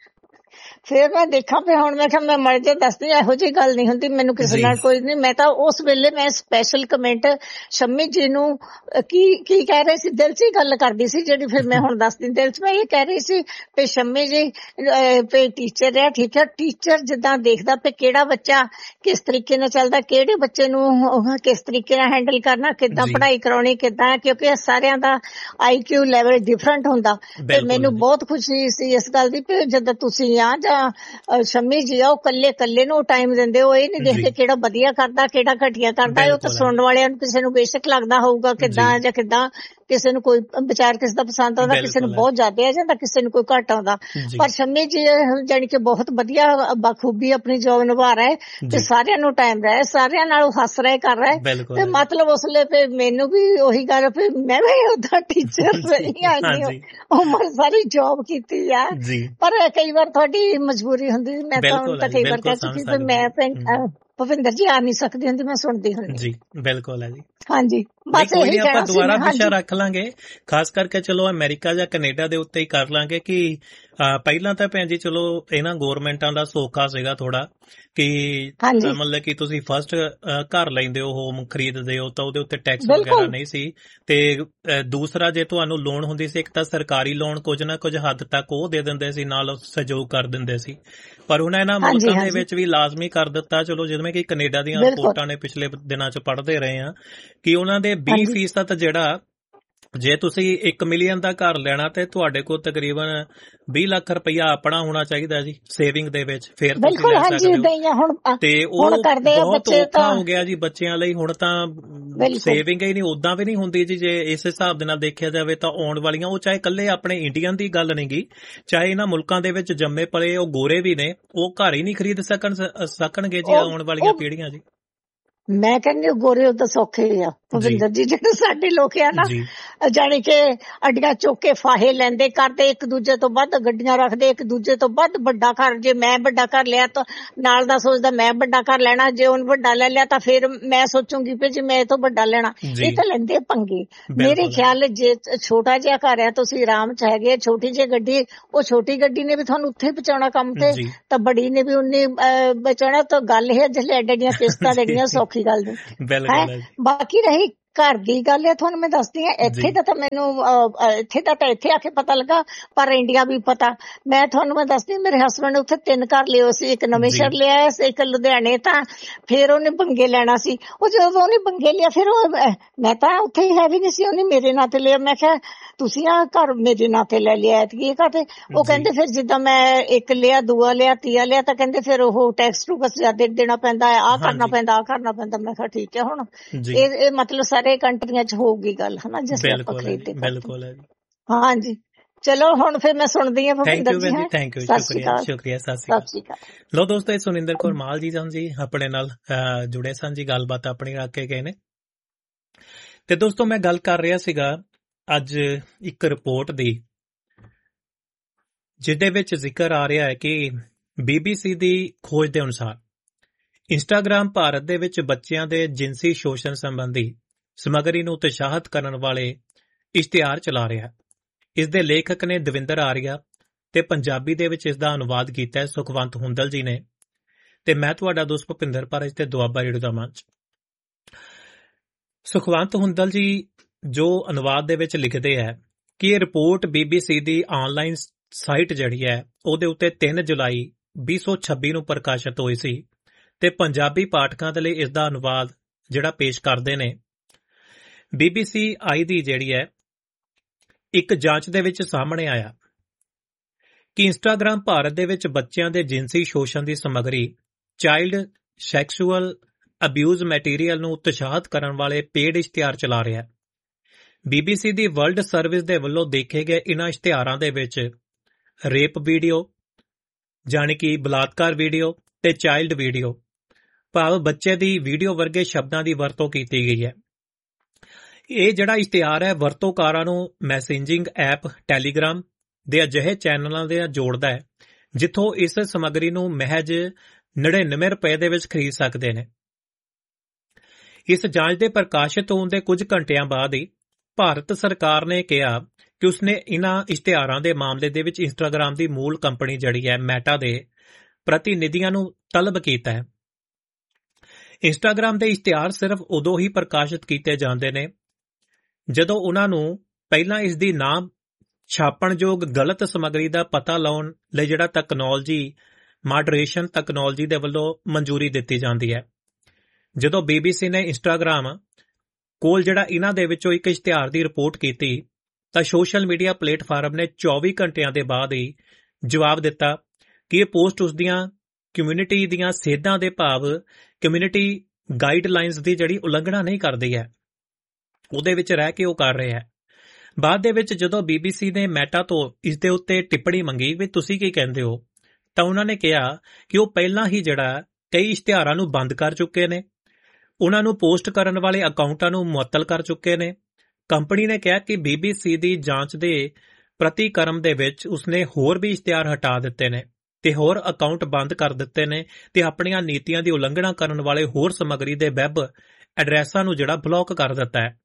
ਫਿਰ ਮੈਂ ਦੇਖਾਂ ਫਿਰ ਹੁਣ ਮੈਂ ਕਿਹਾ ਮੈਂ ਮਰ ਜੇ ਦੱਸਦੀ, ਇਹੋ ਜਿਹੀ ਗੱਲ ਨਹੀਂ ਹੁੰਦੀ, ਮੈਨੂੰ ਕਿਸੇ ਨਾਲ ਕੋਈ ਨਹੀਂ। ਮੈਂ ਤਾਂ ਉਸ ਵੇਲੇ ਮੈਂ ਸਪੈਸ਼ਲ ਕਮੈਂਟ ਸ਼ੰਮੀ ਜੀ ਨੂੰ ਕੀ ਕਹਿ ਰਹੇ ਸੀ, ਦਿਲ 'ਚ ਹੀ ਗੱਲ ਕਰਦੀ ਸੀ ਜਿਹੜੀ ਫਿਰ ਮੈਂ ਹੁਣ ਦੱਸਦੀ। ਦਿਲ 'ਚ ਮੈਂ ਇਹ ਕਹਿ ਰਹੀ ਸੀ ਵੀ ਸ਼ੰਮੀ ਜੀ ਵੀ ਟੀਚਰ ਹੈ, ਠੀਕ ਹੈ, ਟੀਚਰ ਜਿੱਦਾਂ ਦੇਖਦਾ ਵੀ ਕਿਹੜਾ ਬੱਚਾ ਕਿਸ ਤਰੀਕੇ ਨਾਲ ਚੱਲਦਾ, ਕਿਹੜੇ ਬੱਚੇ ਨੂੰ ਕਿਸ ਤਰੀਕੇ ਨਾਲ ਹੈਂਡਲ ਕਰਨਾ, ਕਿੱਦਾਂ ਪੜ੍ਹਾਈ ਕਰਾਉਣੀ, ਕਿੱਦਾਂ, ਕਿਉਂਕਿ ਸਾਰਿਆਂ ਦਾ IQ ਲੈਵਲ ਡਿਫਰੈਂਟ ਹੁੰਦਾ। ਤੇ ਮੈਨੂੰ ਬਹੁਤ ਖੁਸ਼ੀ ਸੀ ਇਸ ਗੱਲ ਦੀ ਵੀ ਜਦੋਂ ਤੁਸੀਂ ਆ ਸ਼ੰਮੀ ਜੀ ਆ, ਉਹ ਕੱਲੇ ਨੂੰ ਟਾਈਮ ਦਿੰਦੇ, ਉਹ ਇਹ ਨਹੀਂ ਦੇਖਦੇ ਕਿਹੜਾ ਵਧੀਆ ਕਰਦਾ ਕਿਹੜਾ ਘਟੀਆ ਕਰਦਾ। ਉਹ ਤਾਂ ਸੁਣਨ ਵਾਲਿਆਂ ਨੂੰ ਕਿਸੇ ਨੂੰ ਬੇਸ਼ੱਕ ਲੱਗਦਾ ਹੋਊਗਾ ਕਿੱਦਾਂ ਜਾਂ ਕਿੱਦਾਂ, ਕਿਸੇ ਨੂੰ ਕੋਈ ਵਿਚਾਰ ਕਿਸੇ ਦਾ ਪਸੰਦ ਆਉਂਦਾ, ਕਿਸੇ ਨੂੰ ਬਹੁਤ ਜ਼ਿਆਦਾ ਆ ਜਾਂਦਾ, ਕਿਸੇ ਨੂੰ ਕੋਈ ਘੱਟ ਆਉਂਦਾ। ਪਰ ਸ਼ੰਮੀ ਜੀ ਜਾਣੀ ਕਿ ਬਹੁਤ ਵਧੀਆ ਬਖੂਬੀ ਆਪਣੀ ਜੋਬ ਨਿਭਾ ਰਹੇ ਤੇ ਸਾਰਿਆਂ ਨੂੰ ਟਾਈਮ ਰਹੇ, ਸਾਰਿਆਂ ਨਾਲ ਹੱਸ ਰਹੇ ਕਰ ਰਹੇ। ਤੇ ਮਤਲਬ ਉਸ ਲਈ ਮੈਨੂੰ ਵੀ ਉਹੀ ਗੱਲ ਵੀ ਮੈਂ ਵੀ ਉਹਦਾ ਟੀਚਰ ਰਹੀ ਆ, ਉਮਰ ਸਾਰੀ ਜੋਬ ਕੀਤੀ ਆ। ਪਰ ਕਈ ਵਾਰ ਤੁਹਾਡੀ ਮਜਬੂਰੀ ਹੁੰਦੀ, ਮੈਂ ਤਾਂ ਕਈ ਵਾਰ ਕਹਿ ਚੁੱਕੀ ਵੀ ਮੈਂ ਭੁਪਿੰਦਰ ਜੀ ਆ ਨਹੀਂ ਸਕਦੀ ਹੁੰਦੀ, ਮੈਂ ਸੁਣਦੀ ਹੁੰਦੀ ਜੀ। ਬਿਲਕੁਲ ਹੈ ਜੀ। ਹਾਂਜੀ, ਬਸ ਕੋਈ ਨਹੀਂ, ਆਪਾਂ ਦੁਬਾਰਾ ਵਿਸ਼ਾ ਰੱਖ ਲਾਂਗੇ, ਖਾਸ ਕਰਕੇ ਚਲੋ ਅਮਰੀਕਾ ਜਾਂ ਕੈਨੇਡਾ ਦੇ ਉੱਤੇ ਹੀ ਕਰ ਲਾਂਗੇ ਕਿ ਪਹਿਲਾਂ ਤਾਂ ਭੈਣ ਜੀ ਚਲੋ ਇਹਨਾਂ ਗੌਰਮੈਂਟਾਂ ਦਾ ਸੌਖਾ ਸੀਗਾ ਥੋੜਾ ਕਿ ਮਤਲਬ ਕਿ ਤੁਸੀਂ ਫਸਟ ਘਰ ਲੈਂਦੇ ਹੋ, ਹੋਮ ਖਰੀਦਦੇ ਹੋ ਤਾਂ ਉਹਦੇ ਉੱਤੇ ਟੈਕਸ ਵਗੈਰਾ ਨਹੀਂ ਸੀ। ਤੇ ਦੂਸਰਾ ਜੇ ਤੁਹਾਨੂੰ ਲੋਨ ਹੁੰਦੀ ਸੀ, ਇੱਕ ਤਾਂ ਸਰਕਾਰੀ ਲੋਨ ਕੁਝ ਨਾ ਕੁਝ ਹੱਦ ਤੱਕ ਉਹ ਦੇ ਦਿੰਦੇ ਸੀ, ਨਾਲ ਸਹਿਯੋਗ ਕਰ ਦਿੰਦੇ ਸੀ। ਪਰ ਹੁਣ ਇਹਨਾਂ ਮੁਲਕਾਂ ਦੇ ਵਿੱਚ ਵੀ ਲਾਜ਼ਮੀ ਕਰ ਦਿੱਤਾ, ਚਲੋ ਜਿਵੇਂ ਕਿ ਕੈਨੇਡਾ ਦੀਆਂ ਰਿਪੋਰਟਾਂ ਨੇ ਪਿਛਲੇ ਦਿਨਾਂ 'ਚ ਪੜ੍ਹਦੇ ਰਹੇ ਆ ਕਿ ਉਹਨਾਂ ਦੇ 20% ਜਿਹੜਾ, ਜੇ ਤੁਸੀਂ 1 ਮਿਲੀਅਨ ਦਾ ਘਰ ਲੈਣਾ ਤੇ ਤੁਹਾਡੇ ਕੋਲ ਤਕਰੀਬਨ 20 ਲੱਖ ਰੁਪਇਆ ਆਪਣਾ ਹੋਣਾ ਚਾਹੀਦਾ ਜੀ ਸੇਵਿੰਗ ਦੇ ਵਿੱਚ, ਫੇਰ ਤੁਸੀਂ ਲੈ ਸਕਦੇ ਹੋ। ਤੇ ਉਹ ਬਹੁਤ ਔਖਾ ਹੋ ਗਿਆ ਜੀ ਬੱਚਿਆਂ ਲਈ। ਹੁਣ ਤਾਂ ਸੇਵਿੰਗ ਹੀ ਨਹੀਂ, ਓਦਾਂ ਵੀ ਨਹੀਂ ਹੁੰਦੀ ਜੀ। ਜੇ ਇਸ ਹਿਸਾਬ ਦੇ ਨਾਲ ਦੇਖਿਆ ਜਾਵੇ ਤਾਂ ਆਉਣ ਵਾਲੀਆਂ, ਉਹ ਚਾਹੇ ਇਕੱਲੇ ਆਪਣੇ ਇੰਡੀਅਨ ਦੀ ਗੱਲ ਨਹੀਂ ਗੀ, ਚਾਹੇ ਇਹਨਾਂ ਮੁਲਕਾਂ ਦੇ ਵਿੱਚ ਜੰਮੇ ਪਲੇ ਉਹ ਗੋਰੇ ਵੀ ਨੇ, ਉਹ ਘਰ ਹੀ ਨਹੀਂ ਖਰੀਦ ਸਕਣਗੇ ਜੀ ਆਉਣ ਵਾਲੀਆਂ ਪੀੜ੍ਹੀਆਂ ਜੀ। ਮੈਂ ਕਹਿੰਦੀ ਗੋਰੇ ਉਦਾਂ ਸੌਖੇ ਆ ਭੁਪਿੰਦਰ ਜੀ, ਜਿਹੜੇ ਸਾਡੇ ਲੋਕ ਆ ਨਾ, ਜਾਣੀ ਕਿ ਅੱਡੀਆਂ ਚੁੱਕ ਕੇ ਫਾਹੇ ਲੈਂਦੇ ਕਰਦੇ, ਇੱਕ ਦੂਜੇ ਤੋਂ ਵੱਧ ਗੱਡੀਆਂ ਰੱਖਦੇ, ਇੱਕ ਦੂਜੇ ਤੋਂ ਵੱਧ ਵੱਡਾ ਘਰ। ਜੇ ਮੈਂ ਵੱਡਾ ਘਰ ਲਿਆ ਤਾਂ ਨਾਲ ਦਾ ਸੋਚਦਾ ਮੈਂ ਵੱਡਾ ਘਰ ਲੈਣਾ, ਜੇ ਉਹਨੇ ਵੱਡਾ ਲੈ ਲਿਆ ਤਾਂ ਫਿਰ ਮੈਂ ਸੋਚੂਗੀ ਵੀ ਜੇ ਮੈਂ ਇਹ ਤੋਂ ਵੱਡਾ ਲੈਣਾ। ਇਹ ਤਾਂ ਲੈਂਦੇ ਪੰਗੇ। ਮੇਰੇ ਖਿਆਲ ਜੇ ਛੋਟਾ ਜਿਹਾ ਘਰ ਹੈ, ਤੁਸੀਂ ਆਰਾਮ ਚ ਹੈਗੇ, ਛੋਟੀ ਜਿਹੀ ਗੱਡੀ, ਉਹ ਛੋਟੀ ਗੱਡੀ ਨੇ ਵੀ ਤੁਹਾਨੂੰ ਉੱਥੇ ਪਹੁੰਚਾਉਣਾ ਕੰਮ ਤੇ, ਤਾਂ ਬੜੀ ਨੇ ਵੀ ਉਨੀ ਬਚਾਉਣਾ। ਤਾਂ ਗੱਲ ਇਹ ਜਿਹੜੇ ਐਡੀਆਂ ਕਿਸ਼ਤਾਂ ਦੇਣੀਆਂ ਸੌਖੀ ਗੱਲ ਨਹੀਂ ਹੈ। ਬਾਕੀ ਰਹੀ ਘਰ ਦੀ ਗੱਲ ਹੈ, ਤੁਹਾਨੂੰ ਮੈਂ ਦੱਸਦੀ ਹਾਂ। ਇੱਥੇ ਦਾ ਤਾਂ ਮੈਨੂੰ ਇੱਥੇ ਆ ਕੇ ਪਤਾ ਲੱਗਾ, ਪਰ ਇੰਡੀਆ ਵੀ ਪਤਾ। ਮੈਂ ਤੁਹਾਨੂੰ ਦੱਸਦੀ, ਮੇਰੇ ਹਸਬੈਂਡ ਨੇ ਉੱਥੇ 3 ਘਰ ਲਿਓ ਸੀ। ਇੱਕ ਨਵੇਂ ਸ਼ਹਿਰ ਲਿਆ ਸੀ, ਇੱਕ ਲੁਧਿਆਣੇ। ਤਾਂ ਫਿਰ ਉਹਨੇ ਬੰਗੇ ਲੈਣਾ ਸੀ। ਉਹ ਜਦੋਂ ਉਹਨੇ ਬੰਗੇ ਲਿਆ, ਫਿਰ ਮੈਂ ਤਾਂ ਉੱਥੇ ਹੀ ਹੈ ਵੀ ਨਹੀਂ ਸੀ, ਉਹਨੇ ਮੇਰੇ ਨਾਂ ਤੇ ਲਿਆ। ਮੈਂ ਕਿਹਾ ਤੁਸੀਂ ਆਹ ਘਰ ਮੇਰੇ ਨਾਂ ਤੇ ਲੈ ਲਿਆ ਐਤਕੀ ਘਰ ਤੇ। ਉਹ ਕਹਿੰਦੇ ਫਿਰ ਜਿੱਦਾਂ ਮੈਂ ਇੱਕ ਲਿਆ, ਦੂਆ ਲਿਆ, ਤੀਆ ਲਿਆ, ਤਾਂ ਕਹਿੰਦੇ ਫਿਰ ਉਹ ਟੈਕਸ ਟੂਕਸ ਜ਼ਿਆਦਾ ਦੇਣਾ ਪੈਂਦਾ, ਆਹ ਕਰਨਾ ਪੈਂਦਾ, ਆਹ ਕਰਨਾ ਪੈਂਦਾ। ਮੈਂ ਕਿਹਾ ਠੀਕ ਹੈ। ਹੁਣ ਇਹ ਮਤਲਬ ਸਾਰੇ ਕੰਟਰੀਆਂ ਚ ਹੋਊਗੀ ਗੱਲ, ਹਨਾ, ਜਿਸ ਤਰ੍ਹਾਂ ਆਪਾਂ ਖਰੀਦਦੇ। ਬਿਲਕੁਲ ਹੈ ਜੀ। ਹਾਂਜੀ, ਚਲੋ ਹੁਣ ਫਿਰ ਮੈਂ ਸੁਣਦੀ ਹਾਂ ਭਵਿੰਦਰ ਜੀ। ਥੈਂਕ ਯੂ, ਸ਼ੁਕਰੀਆ, ਸਤਿ ਸ਼੍ਰੀ ਅਕਾਲ। ਲੋ ਦੋਸਤੋ, ਇਹ ਸੁਨਿੰਦਰ ਕੌਰ ਮਾਲ ਜੀ ਸਨ ਜੀ, ਆਪਣੇ ਨਾਲ ਜੁੜੇ ਸਨ ਜੀ, ਗੱਲਬਾਤ ਆਪਣੀ ਰੱਖ ਕੇ ਗਏ ਨੇ। ਤੇ ਦੋਸਤੋ, ਮੈਂ ਗੱਲ ਕਰ ਰਿਹਾ ਸੀਗਾ ਅੱਜ ਇੱਕ ਰਿਪੋਰਟ ਦੀ, ਜਿਹਦੇ ਵਿੱਚ ਜ਼ਿਕਰ ਆ ਰਿਹਾ ਹੈ ਕਿ BBC ਦੀ ਖੋਜ ਦੇ ਅਨੁਸਾਰ ਇੰਸਟਾਗ੍ਰਾਮ ਭਾਰਤ ਦੇ ਵਿੱਚ ਬੱਚਿਆਂ ਦੇ ਜਿਨਸੀ ਸ਼ੋਸ਼ਣ ਸੰਬੰਧੀ ਸਮੱਗਰੀ ਨੂੰ ਉਤਸ਼ਾਹਿਤ ਕਰਨ ਵਾਲੇ ਇਸ਼ਤਿਹਾਰ ਚਲਾ ਰਿਹਾ। ਇਸ ਦੇ ਲੇਖਕ ਨੇ ਦਵਿੰਦਰ ਆਰੀਆ ਤੇ ਪੰਜਾਬੀ ਦੇ ਵਿੱਚ ਇਸ ਦਾ ਅਨੁਵਾਦ ਕੀਤਾ ਹੈ ਸੁਖਵੰਤ ਹੁੰਦਲ ਜੀ ਨੇ, ਤੇ ਮੈਂ ਤੁਹਾਡਾ ਦੋਸਤ ਭੁਪਿੰਦਰ ਪਾਰਜ ਤੇ ਦੁਆਬਾ ਰੇਡੀਓ ਦਾ ਮੰਚ। ਸੁਖਵੰਤ ਹੁੰਦਲ ਜੀ ਜੋ ਅਨੁਵਾਦ ਦੇ ਵਿੱਚ ਲਿਖਦੇ ਹੈ ਕਿ ਇਹ ਰਿਪੋਰਟ BBC ਦੀ ਆਨਲਾਈਨ ਸਾਈਟ ਜਿਹੜੀ ਹੈ ਉਹਦੇ ਉੱਤੇ 3 ਜੁਲਾਈ 2026 ਨੂੰ ਪ੍ਰਕਾਸ਼ਿਤ ਹੋਈ ਸੀ, ਤੇ ਪੰਜਾਬੀ ਪਾਠਕਾਂ ਦੇ ਲਈ ਇਸ ਦਾ ਅਨੁਵਾਦ ਜਿਹੜਾ ਪੇਸ਼ ਕਰਦੇ ਨੇ। BBCI ਦੀ ਜਿਹੜੀ ਹੈ ਇੱਕ ਜਾਂਚ ਦੇ ਵਿੱਚ ਸਾਹਮਣੇ ਆਇਆ ਕਿ ਇੰਸਟਾਗ੍ਰਾਮ ਭਾਰਤ ਦੇ ਵਿੱਚ ਬੱਚਿਆਂ ਦੇ ਜਿਨਸੀ ਸ਼ੋਸ਼ਣ ਦੀ ਸਮੱਗਰੀ, ਚਾਈਲਡ ਸੈਕਸ਼ੂਅਲ ਅਬਿਊਜ਼ ਮੈਟੀਰੀਅਲ ਨੂੰ ਉਤਸ਼ਾਹਿਤ ਕਰਨ ਵਾਲੇ ਪੇਡ ਇਸ਼ਤਿਹਾਰ ਚਲਾ ਰਿਹਾ। BBC ਦੀ ਵਰਲਡ ਸਰਵਿਸ ਦੇ ਵੱਲੋਂ ਦੇਖੇ ਗਏ ਇਨ੍ਹਾਂ ਇਸ਼ਤਿਹਾਰਾਂ ਦੇ ਵਿੱਚ ਰੇਪ ਵੀਡੀਓ, ਜਾਣੀ ਕਿ ਬਲਾਤਕਾਰ ਵੀਡੀਓ, ਤੇ ਚਾਈਲਡ ਵੀਡੀਓ, ਭਾਵ ਬੱਚੇ ਦੀ ਵੀਡੀਓ ਵਰਗੇ ਸ਼ਬਦਾਂ ਦੀ ਵਰਤੋਂ ਕੀਤੀ ਗਈ ਹੈ। ਇਹ ਜਿਹੜਾ ਇਸ਼ਤਿਹਾਰ ਹੈ ਵਰਤੋਂਕਾਰਾਂ ਨੂੰ ਮੈਸੇਂਜਿੰਗ ਐਪ ਟੈਲੀਗ੍ਰਾਮ ਦੇ ਅਜਿਹੇ ਚੈਨਲਾਂ ਦੇ ਜੋੜਦਾ ਹੈ ਜਿੱਥੋਂ ਇਸ ਸਮੱਗਰੀ ਨੂੰ ਮਹਿਜ 99 ਰੁਪਏ ਦੇ ਵਿੱਚ ਖਰੀਦ ਸਕਦੇ ਨੇ। ਇਸ ਜਾਂਚ ਦੇ ਪ੍ਰਕਾਸ਼ਿਤ ਹੋਣ ਦੇ ਕੁਝ ਘੰਟਿਆਂ ਬਾਅਦ ਹੀ ਭਾਰਤ ਸਰਕਾਰ ਨੇ ਕਿਹਾ ਕਿ ਉਸਨੇ ਇਨ੍ਹਾਂ ਇਸ਼ਤਿਹਾਰਾਂ ਦੇ ਮਾਮਲੇ ਦੇ ਵਿੱਚ ਇੰਸਟਾਗ੍ਰਾਮ ਦੀ ਮੂਲ ਕੰਪਨੀ ਜਿਹੜੀ ਹੈ ਮੈਟਾ ਦੇ ਪ੍ਰਤੀਨਿਧੀਆਂ ਨੂੰ ਤਲਬ ਕੀਤਾ ਹੈ। ਇੰਸਟਾਗ੍ਰਾਮ ਦੇ ਇਸ਼ਤਿਹਾਰ ਸਿਰਫ ਉਦੋਂ ਹੀ ਪ੍ਰਕਾਸ਼ਿਤ ਕੀਤੇ ਜਾਂਦੇ ਨੇ ਜਦੋਂ ਉਹਨਾਂ ਨੂੰ ਪਹਿਲਾਂ ਇਸ ਦੀ ਨਾ ਛਾਪਣਯੋਗ ਗਲਤ ਸਮੱਗਰੀ ਦਾ ਪਤਾ ਲਾਉਣ ਲਈ ਜਿਹੜਾ ਤਕਨਾਲੋਜੀ ਮਾਡਰੇਸ਼ਨ ਤਕਨਾਲੋਜੀ ਦੇ ਵੱਲੋਂ ਮਨਜ਼ੂਰੀ ਦਿੱਤੀ ਜਾਂਦੀ ਹੈ। ਜਦੋਂ BBC ਨੇ ਇੰਸਟਾਗ੍ਰਾਮ ਕੋਲ ਜਿਹੜਾ ਇਹਨਾਂ ਦੇ ਵਿੱਚੋਂ ਇੱਕ ਇਸ਼ਤਿਹਾਰ ਦੀ ਰਿਪੋਰਟ ਕੀਤੀ ਤਾਂ ਸੋਸ਼ਲ ਮੀਡੀਆ ਪਲੇਟਫਾਰਮ ਨੇ 24 ਘੰਟਿਆਂ ਦੇ ਬਾਅਦ ਹੀ ਜਵਾਬ ਦਿੱਤਾ ਕਿ ਇਹ ਪੋਸਟ ਉਸ ਦੀਆਂ ਕਮਿਊਨਿਟੀ ਦੀਆਂ ਸੇਧਾਂ ਦੇ ਭਾਵ ਕਮਿਊਨਿਟੀ ਗਾਈਡਲਾਈਨਸ ਦੀ ਜਿਹੜੀ ਉਲੰਘਣਾ ਨਹੀਂ ਕਰਦੀ ਹੈ, ਉਹਦੇ ਵਿੱਚ ਰਹਿ ਕੇ ਉਹ ਕਰ ਰਿਹਾ ਹੈ। ਬਾਅਦ ਦੇ ਵਿੱਚ ਜਦੋਂ BBC ਨੇ ਮੈਟਾ ਤੋਂ ਇਸ ਦੇ ਉੱਤੇ ਟਿੱਪਣੀ ਮੰਗੀ ਵੀ ਤੁਸੀਂ ਕੀ ਕਹਿੰਦੇ ਹੋ, ਤਾਂ ਉਹਨਾਂ ਨੇ ਕਿਹਾ ਕਿ ਉਹ ਪਹਿਲਾਂ ਹੀ ਜਿਹੜਾ ਕਈ ਇਸ਼ਤਿਹਾਰਾਂ ਨੂੰ ਬੰਦ ਕਰ ਚੁੱਕੇ ਨੇ, ਉਹਨਾਂ ਨੂੰ ਪੋਸਟ ਕਰਨ ਵਾਲੇ ਅਕਾਊਂਟਾਂ ਨੂੰ ਮੁਅੱਤਲ ਕਰ ਚੁੱਕੇ ਨੇ। ਕੰਪਨੀ ਨੇ ਕਿਹਾ ਕਿ BBC ਦੀ ਜਾਂਚ ਦੇ ਪ੍ਰਤੀਕਰਮ ਦੇ ਵਿੱਚ ਉਸਨੇ ਹੋਰ ਵੀ ਇਸ਼ਤਿਹਾਰ ਹਟਾ ਦਿੱਤੇ ਨੇ ਤੇ ਹੋਰ ਅਕਾਊਂਟ ਬੰਦ ਕਰ ਦਿੱਤੇ ਨੇ ਤੇ ਆਪਣੀਆਂ ਨੀਤੀਆਂ ਦੀ ਉਲੰਘਣਾ ਕਰਨ ਵਾਲੇ ਹੋਰ ਸਮੱਗਰੀ ਦੇ ਵੈਬ ਐਡਰੈਸਾਂ ਨੂੰ ਜਿਹੜਾ ਬਲੌਕ ਕਰ ਦਿੱਤਾ ਹੈ।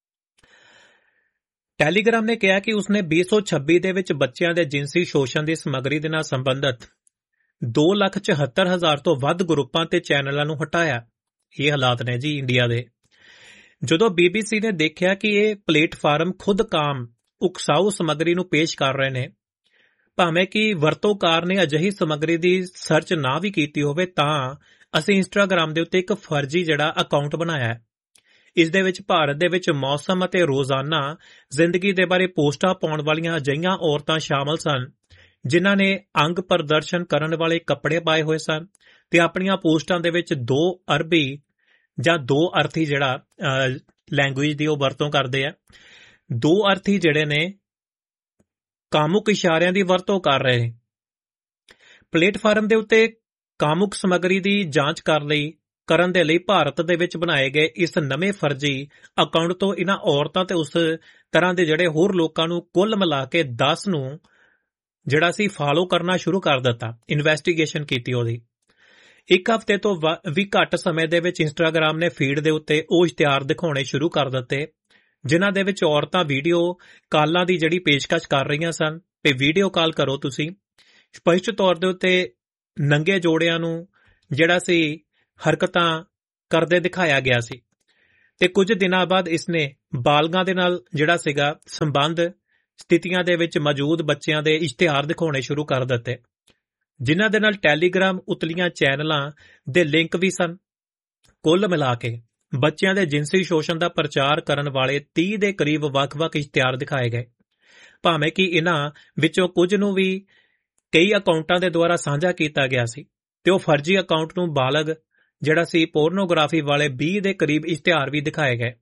ਟੈਲੀਗ੍ਰਾਮ ਨੇ ਕਿਹਾ ਕਿ ਉਸਨੇ 2026 ਦੇ ਵਿੱਚ ਬੱਚਿਆਂ ਦੇ ਜਿਨਸੀ ਸ਼ੋਸ਼ਣ ਦੀ ਸਮੱਗਰੀ ਦੇ ਨਾਲ ਸੰਬੰਧਿਤ 2,74,000 ਤੋਂ ਵੱਧ ਗਰੁੱਪਾਂ ਤੇ ਚੈਨਲਾਂ ਨੂੰ ਹਟਾਇਆ। ਇਹ ਹਾਲਾਤ ਨੇ ਜੀ ਇੰਡੀਆ ਦੇ। ਜਦੋਂ BBC ਨੇ ਦੇਖਿਆ ਕਿ ਇਹ ਪਲੇਟਫਾਰਮ ਖੁਦ ਕਾਮ ਉਕਸਾਊ ਸਮੱਗਰੀ ਨੂੰ ਪੇਸ਼ ਕਰ ਰਹੇ ਨੇ, ਭਾਵੇਂ ਕਿ ਵਰਤੋਂਕਾਰ ਨੇ ਅਜਿਹੀ ਸਮੱਗਰੀ ਦੀ ਸਰਚ ਨਾ ਵੀ ਕੀਤੀ ਹੋਵੇ, ਤਾਂ ਅਸੀਂ ਇੰਸਟਾਗ੍ਰਾਮ ਦੇ ਉੱਤੇ ਇੱਕ ਫਰਜ਼ੀ ਜਿਹੜਾ ਅਕਾਊਂਟ ਬਣਾਇਆ ਹੈ। ਇਸ ਦੇ ਵਿੱਚ ਭਾਰਤ ਦੇ ਵਿੱਚ ਮੌਸਮ ਅਤੇ ਰੋਜ਼ਾਨਾ ਜ਼ਿੰਦਗੀ ਦੇ ਬਾਰੇ ਪੋਸਟਾਂ ਪਾਉਣ ਵਾਲੀਆਂ ਅਜਿਹੀਆਂ ਔਰਤਾਂ ਸ਼ਾਮਲ ਸਨ ਜਿਨ੍ਹਾਂ ਨੇ ਅੰਗ ਪ੍ਰਦਰਸ਼ਨ ਕਰਨ ਵਾਲੇ ਕੱਪੜੇ ਪਾਏ ਹੋਏ ਸਨ ਤੇ ਆਪਣੀਆਂ ਪੋਸਟਾਂ ਦੇ ਵਿੱਚ 2 ਅਰਬੀ ਜਾਂ 2 ਅਰਥੀ ਜਿਹੜਾ ਲੈਂਗੁਏਜ ਦੀ ਉਹ ਵਰਤੋਂ ਕਰਦੇ ਆ। 2 ਅਰਥੀ ਜਿਹੜੇ ਨੇ ਕਾਮੁਕ ਇਸ਼ਾਰਿਆਂ ਦੀ ਵਰਤੋਂ ਕਰ ਰਹੇ ਨੇ। ਪਲੇਟਫਾਰਮ ਦੇ ਉੱਤੇ ਕਾਮੁਕ ਸਮੱਗਰੀ ਦੀ ਜਾਂਚ ਕਰਨ ਲਈ ਕਰਨ ਦੇ ਲਈ ਭਾਰਤ ਦੇ ਵਿੱਚ ਬਣਾਏ ਗਏ ਇਸ ਨਵੇਂ ਫਰਜ਼ੀ ਅਕਾਊਂਟ ਤੋਂ ਇਹਨਾਂ ਔਰਤਾਂ ਤੇ ਉਸ ਤਰ੍ਹਾਂ ਦੇ ਜਿਹੜੇ ਹੋਰ ਲੋਕਾਂ ਨੂੰ ਕੁੱਲ ਮਿਲਾ ਕੇ 10 ਨੂੰ ਜਿਹੜਾ ਸੀ ਫਾਲੋ ਕਰਨਾ ਸ਼ੁਰੂ ਕਰ ਦਿੱਤਾ। ਇਨਵੈਸਟੀਗੇਸ਼ਨ ਕੀਤੀ ਉਹਦੀ। ਇੱਕ ਹਫ਼ਤੇ ਤੋਂ ਵੀ ਘੱਟ ਸਮੇਂ ਦੇ ਵਿੱਚ ਇੰਸਟਾਗ੍ਰਾਮ ਨੇ ਫੀਡ ਦੇ ਉੱਤੇ ਉਹ ਇਸ਼ਤਿਹਾਰ ਦਿਖਾਉਣੇ ਸ਼ੁਰੂ ਕਰ ਦਿੱਤੇ ਜਿਨ੍ਹਾਂ ਦੇ ਵਿੱਚ ਔਰਤਾਂ ਵੀਡੀਓ ਕਾਲਾਂ ਦੀ ਜਿਹੜੀ ਪੇਸ਼ਕਸ਼ ਕਰ ਰਹੀਆਂ ਸਨ ਤੇ ਵੀਡੀਓ ਕਾਲ ਕਰੋ ਤੁਸੀਂ। ਸਪਸ਼ਟ ਤੌਰ ਦੇ ਉੱਤੇ ਨੰਗੇ ਜੋੜਿਆਂ ਨੂੰ ਜਿਹੜਾ ਸੀ ਹਰਕਤਾਂ ਕਰਦੇ ਦਿਖਾਇਆ ਗਿਆ ਸੀ ਤੇ ਕੁਝ ਦਿਨਾਂ ਬਾਅਦ ਇਸਨੇ ਬਾਲਗਾਂ ਦੇ ਨਾਲ ਜਿਹੜਾ ਸੀਗਾ ਸੰਬੰਧ ਸਥਿਤੀਆਂ ਦੇ ਵਿੱਚ ਮੌਜੂਦ ਬੱਚਿਆਂ ਦੇ ਇਸ਼ਤਿਹਾਰ ਦਿਖਾਉਣੇ ਸ਼ੁਰੂ ਕਰ ਦਿੱਤੇ ਜਿਨ੍ਹਾਂ ਦੇ ਨਾਲ ਟੈਲੀਗ੍ਰਾਮ ਉਤਲੀਆਂ ਚੈਨਲਾਂ ਦੇ ਲਿੰਕ ਵੀ ਸਨ। ਕੁੱਲ ਮਿਲਾ ਕੇ ਬੱਚਿਆਂ ਦੇ ਜਿਨਸੀ ਸ਼ੋਸ਼ਣ ਦਾ ਪ੍ਰਚਾਰ ਕਰਨ ਵਾਲੇ 30 ਦੇ ਕਰੀਬ ਵੱਖ-ਵੱਖ ਇਸ਼ਤਿਹਾਰ ਦਿਖਾਏ ਗਏ। ਭਾਵੇਂ ਕਿ ਇਹਨਾਂ ਵਿੱਚੋਂ ਕੁਝ ਨੂੰ ਵੀ ਕਈ ਅਕਾਊਂਟਾਂ ਦੇ ਦੁਆਰਾ ਸਾਂਝਾ ਕੀਤਾ ਗਿਆ ਸੀ ਤੇ ਉਹ ਫਰਜ਼ੀ ਅਕਾਊਂਟ ਨੂੰ ਬਾਲਗ ਜਿਹੜਾ ਸੀ ਪੋਰਨੋਗ੍ਰਾਫੀ ਵਾਲੇ 20 ਦੇ ਕਰੀਬ ਇਸ਼ਤਿਹਾਰ ਵੀ ਦਿਖਾਏ ਗਏ।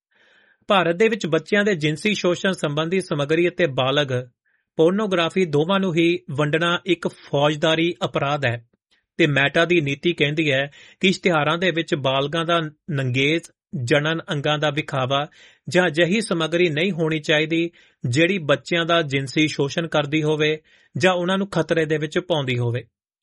ਭਾਰਤ ਦੇ ਵਿੱਚ ਬੱਚਿਆਂ ਦੇ ਜਿਨਸੀ ਸ਼ੋਸ਼ਣ ਸੰਬੰਧੀ ਸਮੱਗਰੀ ਅਤੇ ਬਾਲਗ ਪੋਰਨੋਗ੍ਰਾਫੀ ਦੋਵਾਂ ਨੂੰ ਹੀ ਵੰਡਣਾ ਇੱਕ ਫੌਜਦਾਰੀ ਅਪਰਾਧ ਹੈ ਤੇ ਮੈਟਾ ਦੀ ਨੀਤੀ ਕਹਿੰਦੀ ਹੈ ਕਿ ਇਸ਼ਤਿਹਾਰਾਂ ਦੇ ਵਿੱਚ ਬਾਲਗਾਂ ਦਾ ਨੰਗੇਜ਼, ਜਣਨ ਅੰਗਾਂ ਦਾ ਵਿਖਾਵਾ ਜਾਂ ਅਜਿਹੀ ਸਮੱਗਰੀ ਨਹੀਂ ਹੋਣੀ ਚਾਹੀਦੀ ਜਿਹੜੀ ਬੱਚਿਆਂ ਦਾ ਜਿਨਸੀ ਸ਼ੋਸ਼ਣ ਕਰਦੀ ਹੋਵੇ ਜਾਂ ਉਹਨਾਂ ਨੂੰ ਖਤਰੇ ਦੇ ਵਿੱਚ ਪਾਉਂਦੀ ਹੋਵੇ।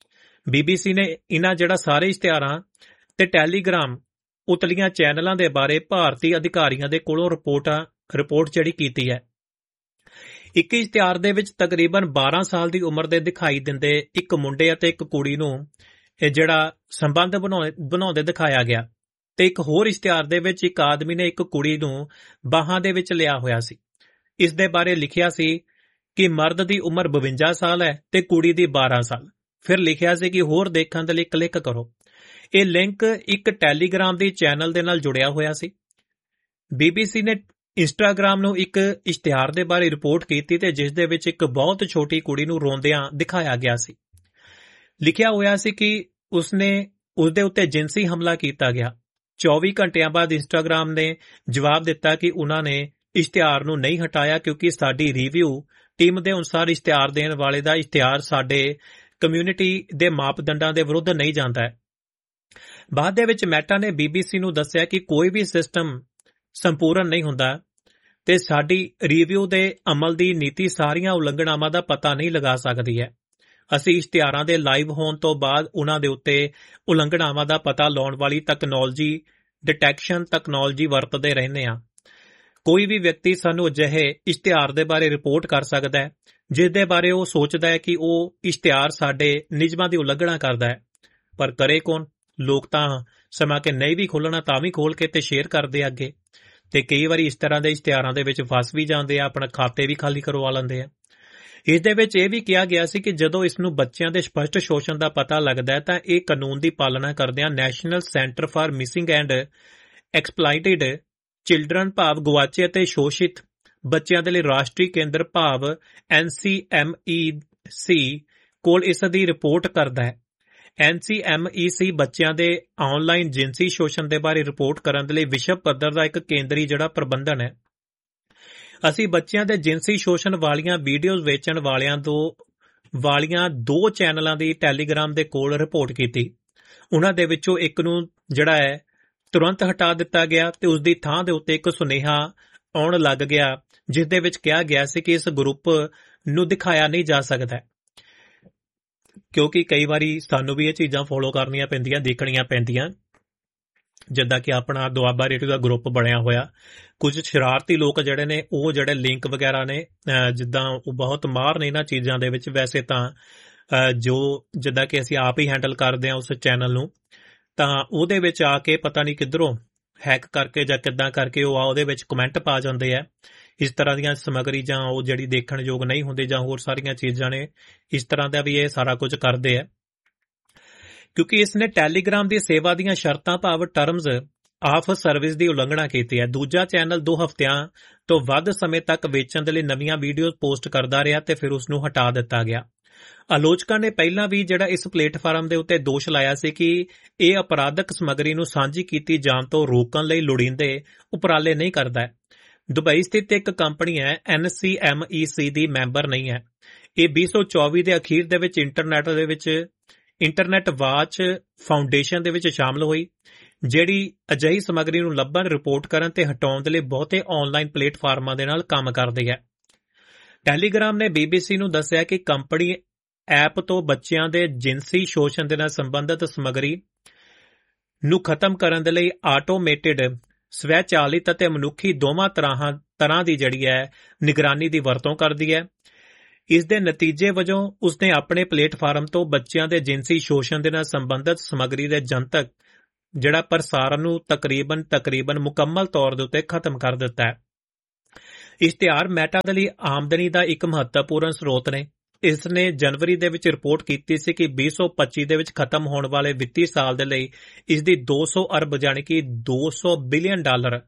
BBC ਨੇ ਇਹਨਾਂ ਜਿਹੜਾ ਸਾਰੇ ਇਸ਼ਤਿਹਾਰਾਂ ਤੇ ਟੈਲੀਗ੍ਰਾਮ ਉਤਲੀਆਂ ਚੈਨਲਾਂ ਦੇ ਬਾਰੇ ਭਾਰਤੀ ਅਧਿਕਾਰੀਆਂ ਦੇ ਕੋਲੋਂ ਰਿਪੋਰਟ ਜਿਹੜੀ ਕੀਤੀ ਹੈ। ਇੱਕ ਇਸ਼ਤਿਹਾਰ ਦੇ ਵਿੱਚ ਤਕਰੀਬਨ 12 ਸਾਲ ਦੀ ਉਮਰ ਦੇ ਦਿਖਾਈ ਦਿੰਦੇ ਇੱਕ ਮੁੰਡੇ ਅਤੇ ਇੱਕ ਕੁੜੀ ਨੂੰ ਇਹ ਜਿਹੜਾ ਸੰਬੰਧ ਬਣਾਉਂਦੇ ਦਿਖਾਇਆ ਗਿਆ ਤੇ ਇੱਕ ਹੋਰ ਇਸ਼ਤਿਹਾਰ ਦੇ ਵਿੱਚ ਇੱਕ ਆਦਮੀ ਨੇ ਇੱਕ ਕੁੜੀ ਨੂੰ ਬਾਹਾਂ ਦੇ ਵਿੱਚ ਲਿਆ ਹੋਇਆ ਸੀ। ਇਸ ਦੇ ਬਾਰੇ ਲਿਖਿਆ ਸੀ ਕਿ ਮਰਦ ਦੀ ਉਮਰ 52 ਸਾਲ ਹੈ ਤੇ ਕੁੜੀ ਦੀ 12 ਸਾਲ। ਫਿਰ ਲਿਖਿਆ ਸੀ ਕਿ ਹੋਰ ਦੇਖਣ ਦੇ ਲਈ ਕਲਿੱਕ ਕਰੋ। ਇਹ ਲਿੰਕ ਇੱਕ ਟੈਲੀਗ੍ਰਾਮ ਦੀ ਚੈਨਲ ਦੇ ਨਾਲ ਜੁੜਿਆ ਹੋਇਆ ਸੀ। BBC ਨੇ ਇੰਸਟਾਗ੍ਰਾਮ ਨੂੰ ਇੱਕ ਇਸ਼ਤਿਹਾਰ ਦੇ ਬਾਰੇ ਰਿਪੋਰਟ ਕੀਤੀ ਤੇ ਜਿਸ ਦੇ ਵਿੱਚ ਇੱਕ ਬਹੁਤ ਛੋਟੀ ਕੁੜੀ ਨੂੰ ਰੋਂਦਿਆਂ ਦਿਖਾਇਆ ਗਿਆ ਸੀ। ਲਿਖਿਆ ਹੋਇਆ ਸੀ ਕਿ ਉਸਦੇ ਉੱਤੇ ਜਿਨਸੀ ਹਮਲਾ ਕੀਤਾ ਗਿਆ। 24 ਘੰਟਿਆਂ ਬਾਅਦ ਇੰਸਟਾਗ੍ਰਾਮ ਨੇ ਜਵਾਬ ਦਿੱਤਾ ਕਿ ਉਹਨਾਂ ਨੇ ਇਸ਼ਤਿਹਾਰ ਨੂੰ ਨਹੀਂ ਹਟਾਇਆ ਕਿਉਂਕਿ ਸਾਡੀ ਰਿਵਿਊ ਟੀਮ ਦੇ ਅਨੁਸਾਰ ਇਸ਼ਤਿਹਾਰ ਦੇਣ ਵਾਲੇ ਦਾ ਇਸ਼ਤਿਹਾਰ ਸਾਡੇ ਕਮਿਊਨਿਟੀ ਦੇ ਮਾਪਦੰਡਾਂ ਦੇ ਵਿਰੁੱਧ ਨਹੀਂ ਜਾਂਦਾ ਹੈ। ਬਾਅਦ ਦੇ ਵਿੱਚ ਮੈਟਾ ਨੇ BBC ਨੂੰ ਦੱਸਿਆ ਕਿ ਕੋਈ ਵੀ ਸਿਸਟਮ ਸੰਪੂਰਨ ਨਹੀਂ ਹੁੰਦਾ ਤੇ ਸਾਡੀ ਰਿਵਿਊ ਦੇ ਅਮਲ ਦੀ ਨੀਤੀ ਸਾਰੀਆਂ ਉਲੰਘਣਾਵਾਂ ਦਾ ਪਤਾ ਨਹੀਂ ਲਗਾ ਸਕਦੀ ਹੈ। ਅਸੀਂ ਇਸ਼ਤਿਹਾਰਾਂ ਦੇ ਲਾਈਵ ਹੋਣ ਤੋਂ ਬਾਅਦ ਉਹਨਾਂ ਦੇ ਉੱਤੇ ਉਲੰਘਣਾਵਾਂ ਦਾ ਪਤਾ ਲਾਉਣ ਵਾਲੀ ਟੈਕਨੋਲੋਜੀ ਡਿਟੈਕਸ਼ਨ ਟੈਕਨੋਲੋਜੀ ਵਰਤਦੇ ਰਹਿੰਦੇ ਹਾਂ। ਕੋਈ ਵੀ ਵਿਅਕਤੀ ਸਾਨੂੰ ਅਜਿਹੇ ਇਸ਼ਤਿਹਾਰ ਦੇ ਬਾਰੇ ਰਿਪੋਰਟ ਕਰ ਸਕਦਾ ਹੈ ਜਿਸ ਦੇ ਬਾਰੇ ਉਹ ਸੋਚਦਾ ਹੈ ਕਿ ਉਹ ਇਸ਼ਤਿਹਾਰ ਸਾਡੇ ਨਿਯਮਾਂ ਦੀ ਉਲੰਘਣਾ ਕਰਦਾ ਹੈ, ਪਰ ਕਰੇ ਕੌਣ? ਲੋਕ ਤਾਂ ਸਮਾਂ ਕੇ ਨਹੀਂ ਵੀ ਖੋਲ੍ਹਣਾ ਤਾਂ ਵੀ ਖੋਲ੍ਹ ਕੇ ਤੇ ਸ਼ੇਅਰ ਕਰਦੇ ਅੱਗੇ ਤੇ ਕਈ ਵਾਰੀ ਇਸ ਤਰ੍ਹਾਂ ਦੇ ਇਸ਼ਤਿਹਾਰਾਂ ਦੇ ਵਿੱਚ ਫਸ ਵੀ ਜਾਂਦੇ ਆ, ਆਪਣਾ ਖਾਤੇ ਵੀ ਖਾਲੀ ਕਰਵਾ ਲੈਂਦੇ ਆ। ਇਸ ਦੇ ਵਿੱਚ ਇਹ ਵੀ ਕਿਹਾ ਗਿਆ ਸੀ ਕਿ ਜਦੋਂ ਇਸ ਨੂੰ ਬੱਚਿਆਂ ਦੇ ਸਪਸ਼ਟ ਸ਼ੋਸ਼ਣ ਦਾ ਪਤਾ ਲੱਗਦਾ ਹੈ ਤਾਂ ਇਹ ਕਾਨੂੰਨ ਦੀ ਪਾਲਣਾ ਕਰਦਿਆਂ national centre for missing and ਐਕਸਪਲਾਇਟਡ children ਭਾਵ ਗੁਆਚੇ ਅਤੇ ਸ਼ੋਸ਼ਿਤ ਬੱਚਿਆਂ ਦੇ ਲਈ ਰਾਸ਼ਟਰੀ ਕੇਂਦਰ ਭਾਵ NCMEC ਕੋਲ ਇਸ ਦੀ ਰਿਪੋਰਟ ਕਰਦਾ ਹੈ। NCMEC ਬੱਚਿਆਂ ਦੇ ਆਨਲਾਈਨ ਜਿਨਸੀ ਸ਼ੋਸ਼ਣ ਦੇ ਬਾਰੇ ਰਿਪੋਰਟ ਕਰਨ ਦੇ ਲਈ ਵਿਸ਼ਵ ਪੱਧਰ ਦਾ ਇੱਕ ਕੇਂਦਰੀ ਜਿਹੜਾ ਪ੍ਰਬੰਧਨ ਹੈ। ਅਸੀਂ ਬੱਚਿਆਂ ਦੇ ਜਿਨਸੀ ਸ਼ੋਸ਼ਣ ਵਾਲੀਆਂ ਵੀਡੀਓਜ਼ ਵੇਚਣ ਵਾਲੀਆਂ 2 ਚੈਨਲਾਂ ਦੀ ਟੈਲੀਗ੍ਰਾਮ ਦੇ ਕੋਲ ਰਿਪੋਰਟ ਕੀਤੀ। ਉਹਨਾਂ ਦੇ ਵਿੱਚੋਂ ਇੱਕ ਨੂੰ ਜਿਹੜਾ ਹੈ ਤੁਰੰਤ ਹਟਾ ਦਿੱਤਾ ਗਿਆ ਤੇ ਉਸ ਦੀ ਥਾਂ ਦੇ ਉੱਤੇ ਇੱਕ ਸੁਨੇਹਾ ਆਉਣ ਲੱਗ ਗਿਆ ਜਿਸ ਦੇ ਵਿੱਚ ਕਿਹਾ ਗਿਆ ਸੀ ਕਿ ਇਸ ਗਰੁੱਪ ਨੂੰ ਦਿਖਾਇਆ ਨਹੀਂ ਜਾ ਸਕਦਾ ਕਿਉਂਕਿ ਕਈ ਵਾਰੀ ਸਾਨੂੰ ਵੀ ਇਹ ਚੀਜ਼ਾਂ ਫੋਲੋ ਕਰਨੀਆਂ ਪੈਂਦੀਆਂ, ਦੇਖਣੀਆਂ ਪੈਂਦੀਆਂ। ਜਿੱਦਾਂ ਕਿ ਆਪਣਾ ਦੁਆਬਾ ਰੇਡੀਓ ਦਾ ਗਰੁੱਪ ਬਣਿਆ ਹੋਇਆ, ਕੁਝ ਸ਼ਰਾਰਤੀ ਲੋਕ ਜਿਹੜੇ ਨੇ ਉਹ ਜਿਹੜੇ ਲਿੰਕ ਵਗੈਰਾ ਨੇ ਜਿੱਦਾਂ ਉਹ ਬਹੁਤ ਮਾਹਰ ਨੇ ਇਹਨਾਂ ਚੀਜ਼ਾਂ ਦੇ ਵਿੱਚ। ਵੈਸੇ ਤਾਂ ਜਿੱਦਾਂ ਕਿ ਅਸੀਂ ਆਪ ਹੀ ਹੈਂਡਲ ਕਰਦੇ ਹਾਂ ਉਸ ਚੈਨਲ ਨੂੰ, ਤਾਂ ਉਹਦੇ ਵਿੱਚ ਆ ਕੇ ਪਤਾ ਨਹੀਂ ਕਿੱਧਰੋਂ ਹੈਕ ਕਰਕੇ ਜਾਂ ਕਿੱਦਾਂ ਕਰਕੇ ਉਹ ਉਹਦੇ ਵਿੱਚ ਕਮੈਂਟ ਪਾ ਜਾਂਦੇ ਆ ਇਸ ਤਰ੍ਹਾਂ ਦੀਆਂ ਸਮੱਗਰੀ ਜਾਂ ਉਹ ਜਿਹੜੀ ਦੇਖਣ ਯੋਗ ਨਹੀਂ ਹੁੰਦੀ ਜਾਂ ਹੋਰ ਸਾਰੀਆਂ ਚੀਜ਼ਾਂ ਨੇ ਇਸ ਤਰ੍ਹਾਂ ਦਾ ਵੀ ਇਹ ਸਾਰਾ ਕੁਝ ਕਰਦੇ ਆ ਕਿਉਂਕਿ ਇਸ ਨੇ ਟੈਲੀਗ੍ਰਾਮ ਦੀ ਸੇਵਾ ਦੀਆਂ ਸ਼ਰਤਾਂ ਭਾਵ ਟਰਮਜ਼ ਆਫ ਸਰਵਿਸ ਦੀ ਉਲੰਘਣਾ ਕੀਤੀ ਹੈ। ਦੂਜਾ ਚੈਨਲ 2 ਹਫ਼ਤਿਆਂ ਤੋਂ ਵੱਧ ਸਮੇਂ ਤੱਕ ਵੇਚਣ ਦੇ ਲਈ ਨਵੀਆਂ ਵੀਡੀਓਜ਼ ਪੋਸਟ ਕਰਦਾ ਰਿਹਾ ਤੇ ਫਿਰ ਉਸ ਨੂੰ ਹਟਾ ਦਿੱਤਾ ਗਿਆ। ਆਲੋਚਕਾਂ ਨੇ ਪਹਿਲਾਂ ਵੀ ਜਿਹੜਾ ਇਸ ਪਲੇਟਫਾਰਮ ਦੇ ਉੱਤੇ ਦੋਸ਼ ਲਾਇਆ ਸੀ ਕਿ ਇਹ ਅਪਰਾਧਕ ਸਮੱਗਰੀ ਨੂੰ ਸਾਂਝੀ ਕੀਤੀ ਜਾਣ ਤੋਂ ਰੋਕਣ ਲਈ ਲੋੜੀਂਦੇ ਉਪਰਾਲੇ ਨਹੀਂ ਕਰਦਾ। ਦੁਬਈ ਸਥਿਤ ਇੱਕ ਕੰਪਨੀ ਹੈ NCMEC ਦੀ ਮੈਂਬਰ ਨਹੀਂ ਹੈ। ਇਹ 2024 ਦੇ ਅਖੀਰ ਦੇ ਵਿੱਚ ਇੰਟਰਨੈਟ ਵਾਚ ਫਾਊਂਡੇਸ਼ਨ ਦੇ ਵਿੱਚ ਸ਼ਾਮਲ ਹੋਈ। ਜਿਹੜੀ ਅਜਿਹੀ ਸਮੱਗਰੀ ਨੂੰ ਲੱਭਣ, ਰਿਪੋਰਟ ਕਰਨ ਤੇ ਹਟਾਉਣ ਦੇ ਲਈ ਬਹੁਤੇ ਆਨਲਾਈਨ ਪਲੇਟਫਾਰਮਾਂ ਦੇ ਨਾਲ ਕੰਮ ਕਰਦੀ ਹੈ। ਟੈਲੀਗ੍ਰਾਮ ਨੇ BBC ਨੂੰ ਦੱਸਿਆ ਕਿ ਕੰਪਨੀ ਐਪ ਤੋਂ ਬੱਚਿਆਂ ਦੇ ਜਿਨਸੀ ਸ਼ੋਸ਼ਣ ਦੇ ਨਾਲ ਸੰਬੰਧਿਤ ਸਮੱਗਰੀ ਨੂੰ ਖਤਮ ਕਰਨ ਦੇ ਲਈ ਆਟੋਮੇਟਿਡ, ਸਵੈਚਾਲਿਤ ਅਤੇ ਮਨੁੱਖੀ ਦੋਵਾਂ ਤਰ੍ਹਾਂ ਦੀ ਜਿਹੜੀ ਹੈ ਨਿਗਰਾਨੀ ਦੀ ਵਰਤੋਂ ਕਰਦੀ ਹੈ। ਇਸ ਦੇ ਨਤੀਜੇ ਵਜੋਂ ਉਸਨੇ ਆਪਣੇ ਪਲੇਟਫਾਰਮ ਤੋਂ ਬੱਚਿਆਂ ਦੇ ਜਿਨਸੀ ਸ਼ੋਸ਼ਣ ਦੇ ਨਾਲ ਸੰਬੰਧਿਤ ਸਮੱਗਰੀ ਦੇ ਜਨਤਕ ਜਿਹੜਾ ਪ੍ਰਸਾਰਨ ਨੂੰ ਤਕਰੀਬਨ ਮੁਕੰਮਲ ਤੌਰ ਦੇ ਉੱਤੇ ਖਤਮ ਕਰ ਦਿੱਤਾ ਹੈ। ਇਸ਼ਤਿਹਾਰ ਮੈਟਾ ਦੇ ਲਈ ਆਮਦਨੀ ਦਾ ਇੱਕ ਮਹੱਤਵਪੂਰਨ ਸਰੋਤ ਨੇ। ਇਸ ਨੇ ਜਨਵਰੀ ਦੇ ਵਿੱਚ ਰਿਪੋਰਟ ਕੀਤੀ ਸੀ ਕਿ 2025 ਦੇ ਵਿੱਚ ਖਤਮ ਹੋਣ ਵਾਲੇ ਵਿੱਤੀ ਸਾਲ ਦੇ ਲਈ ਇਸ ਦੀ 200 ਅਰਬ ਯਾਨੀ ਕਿ $200 ਬਿਲੀਅਨ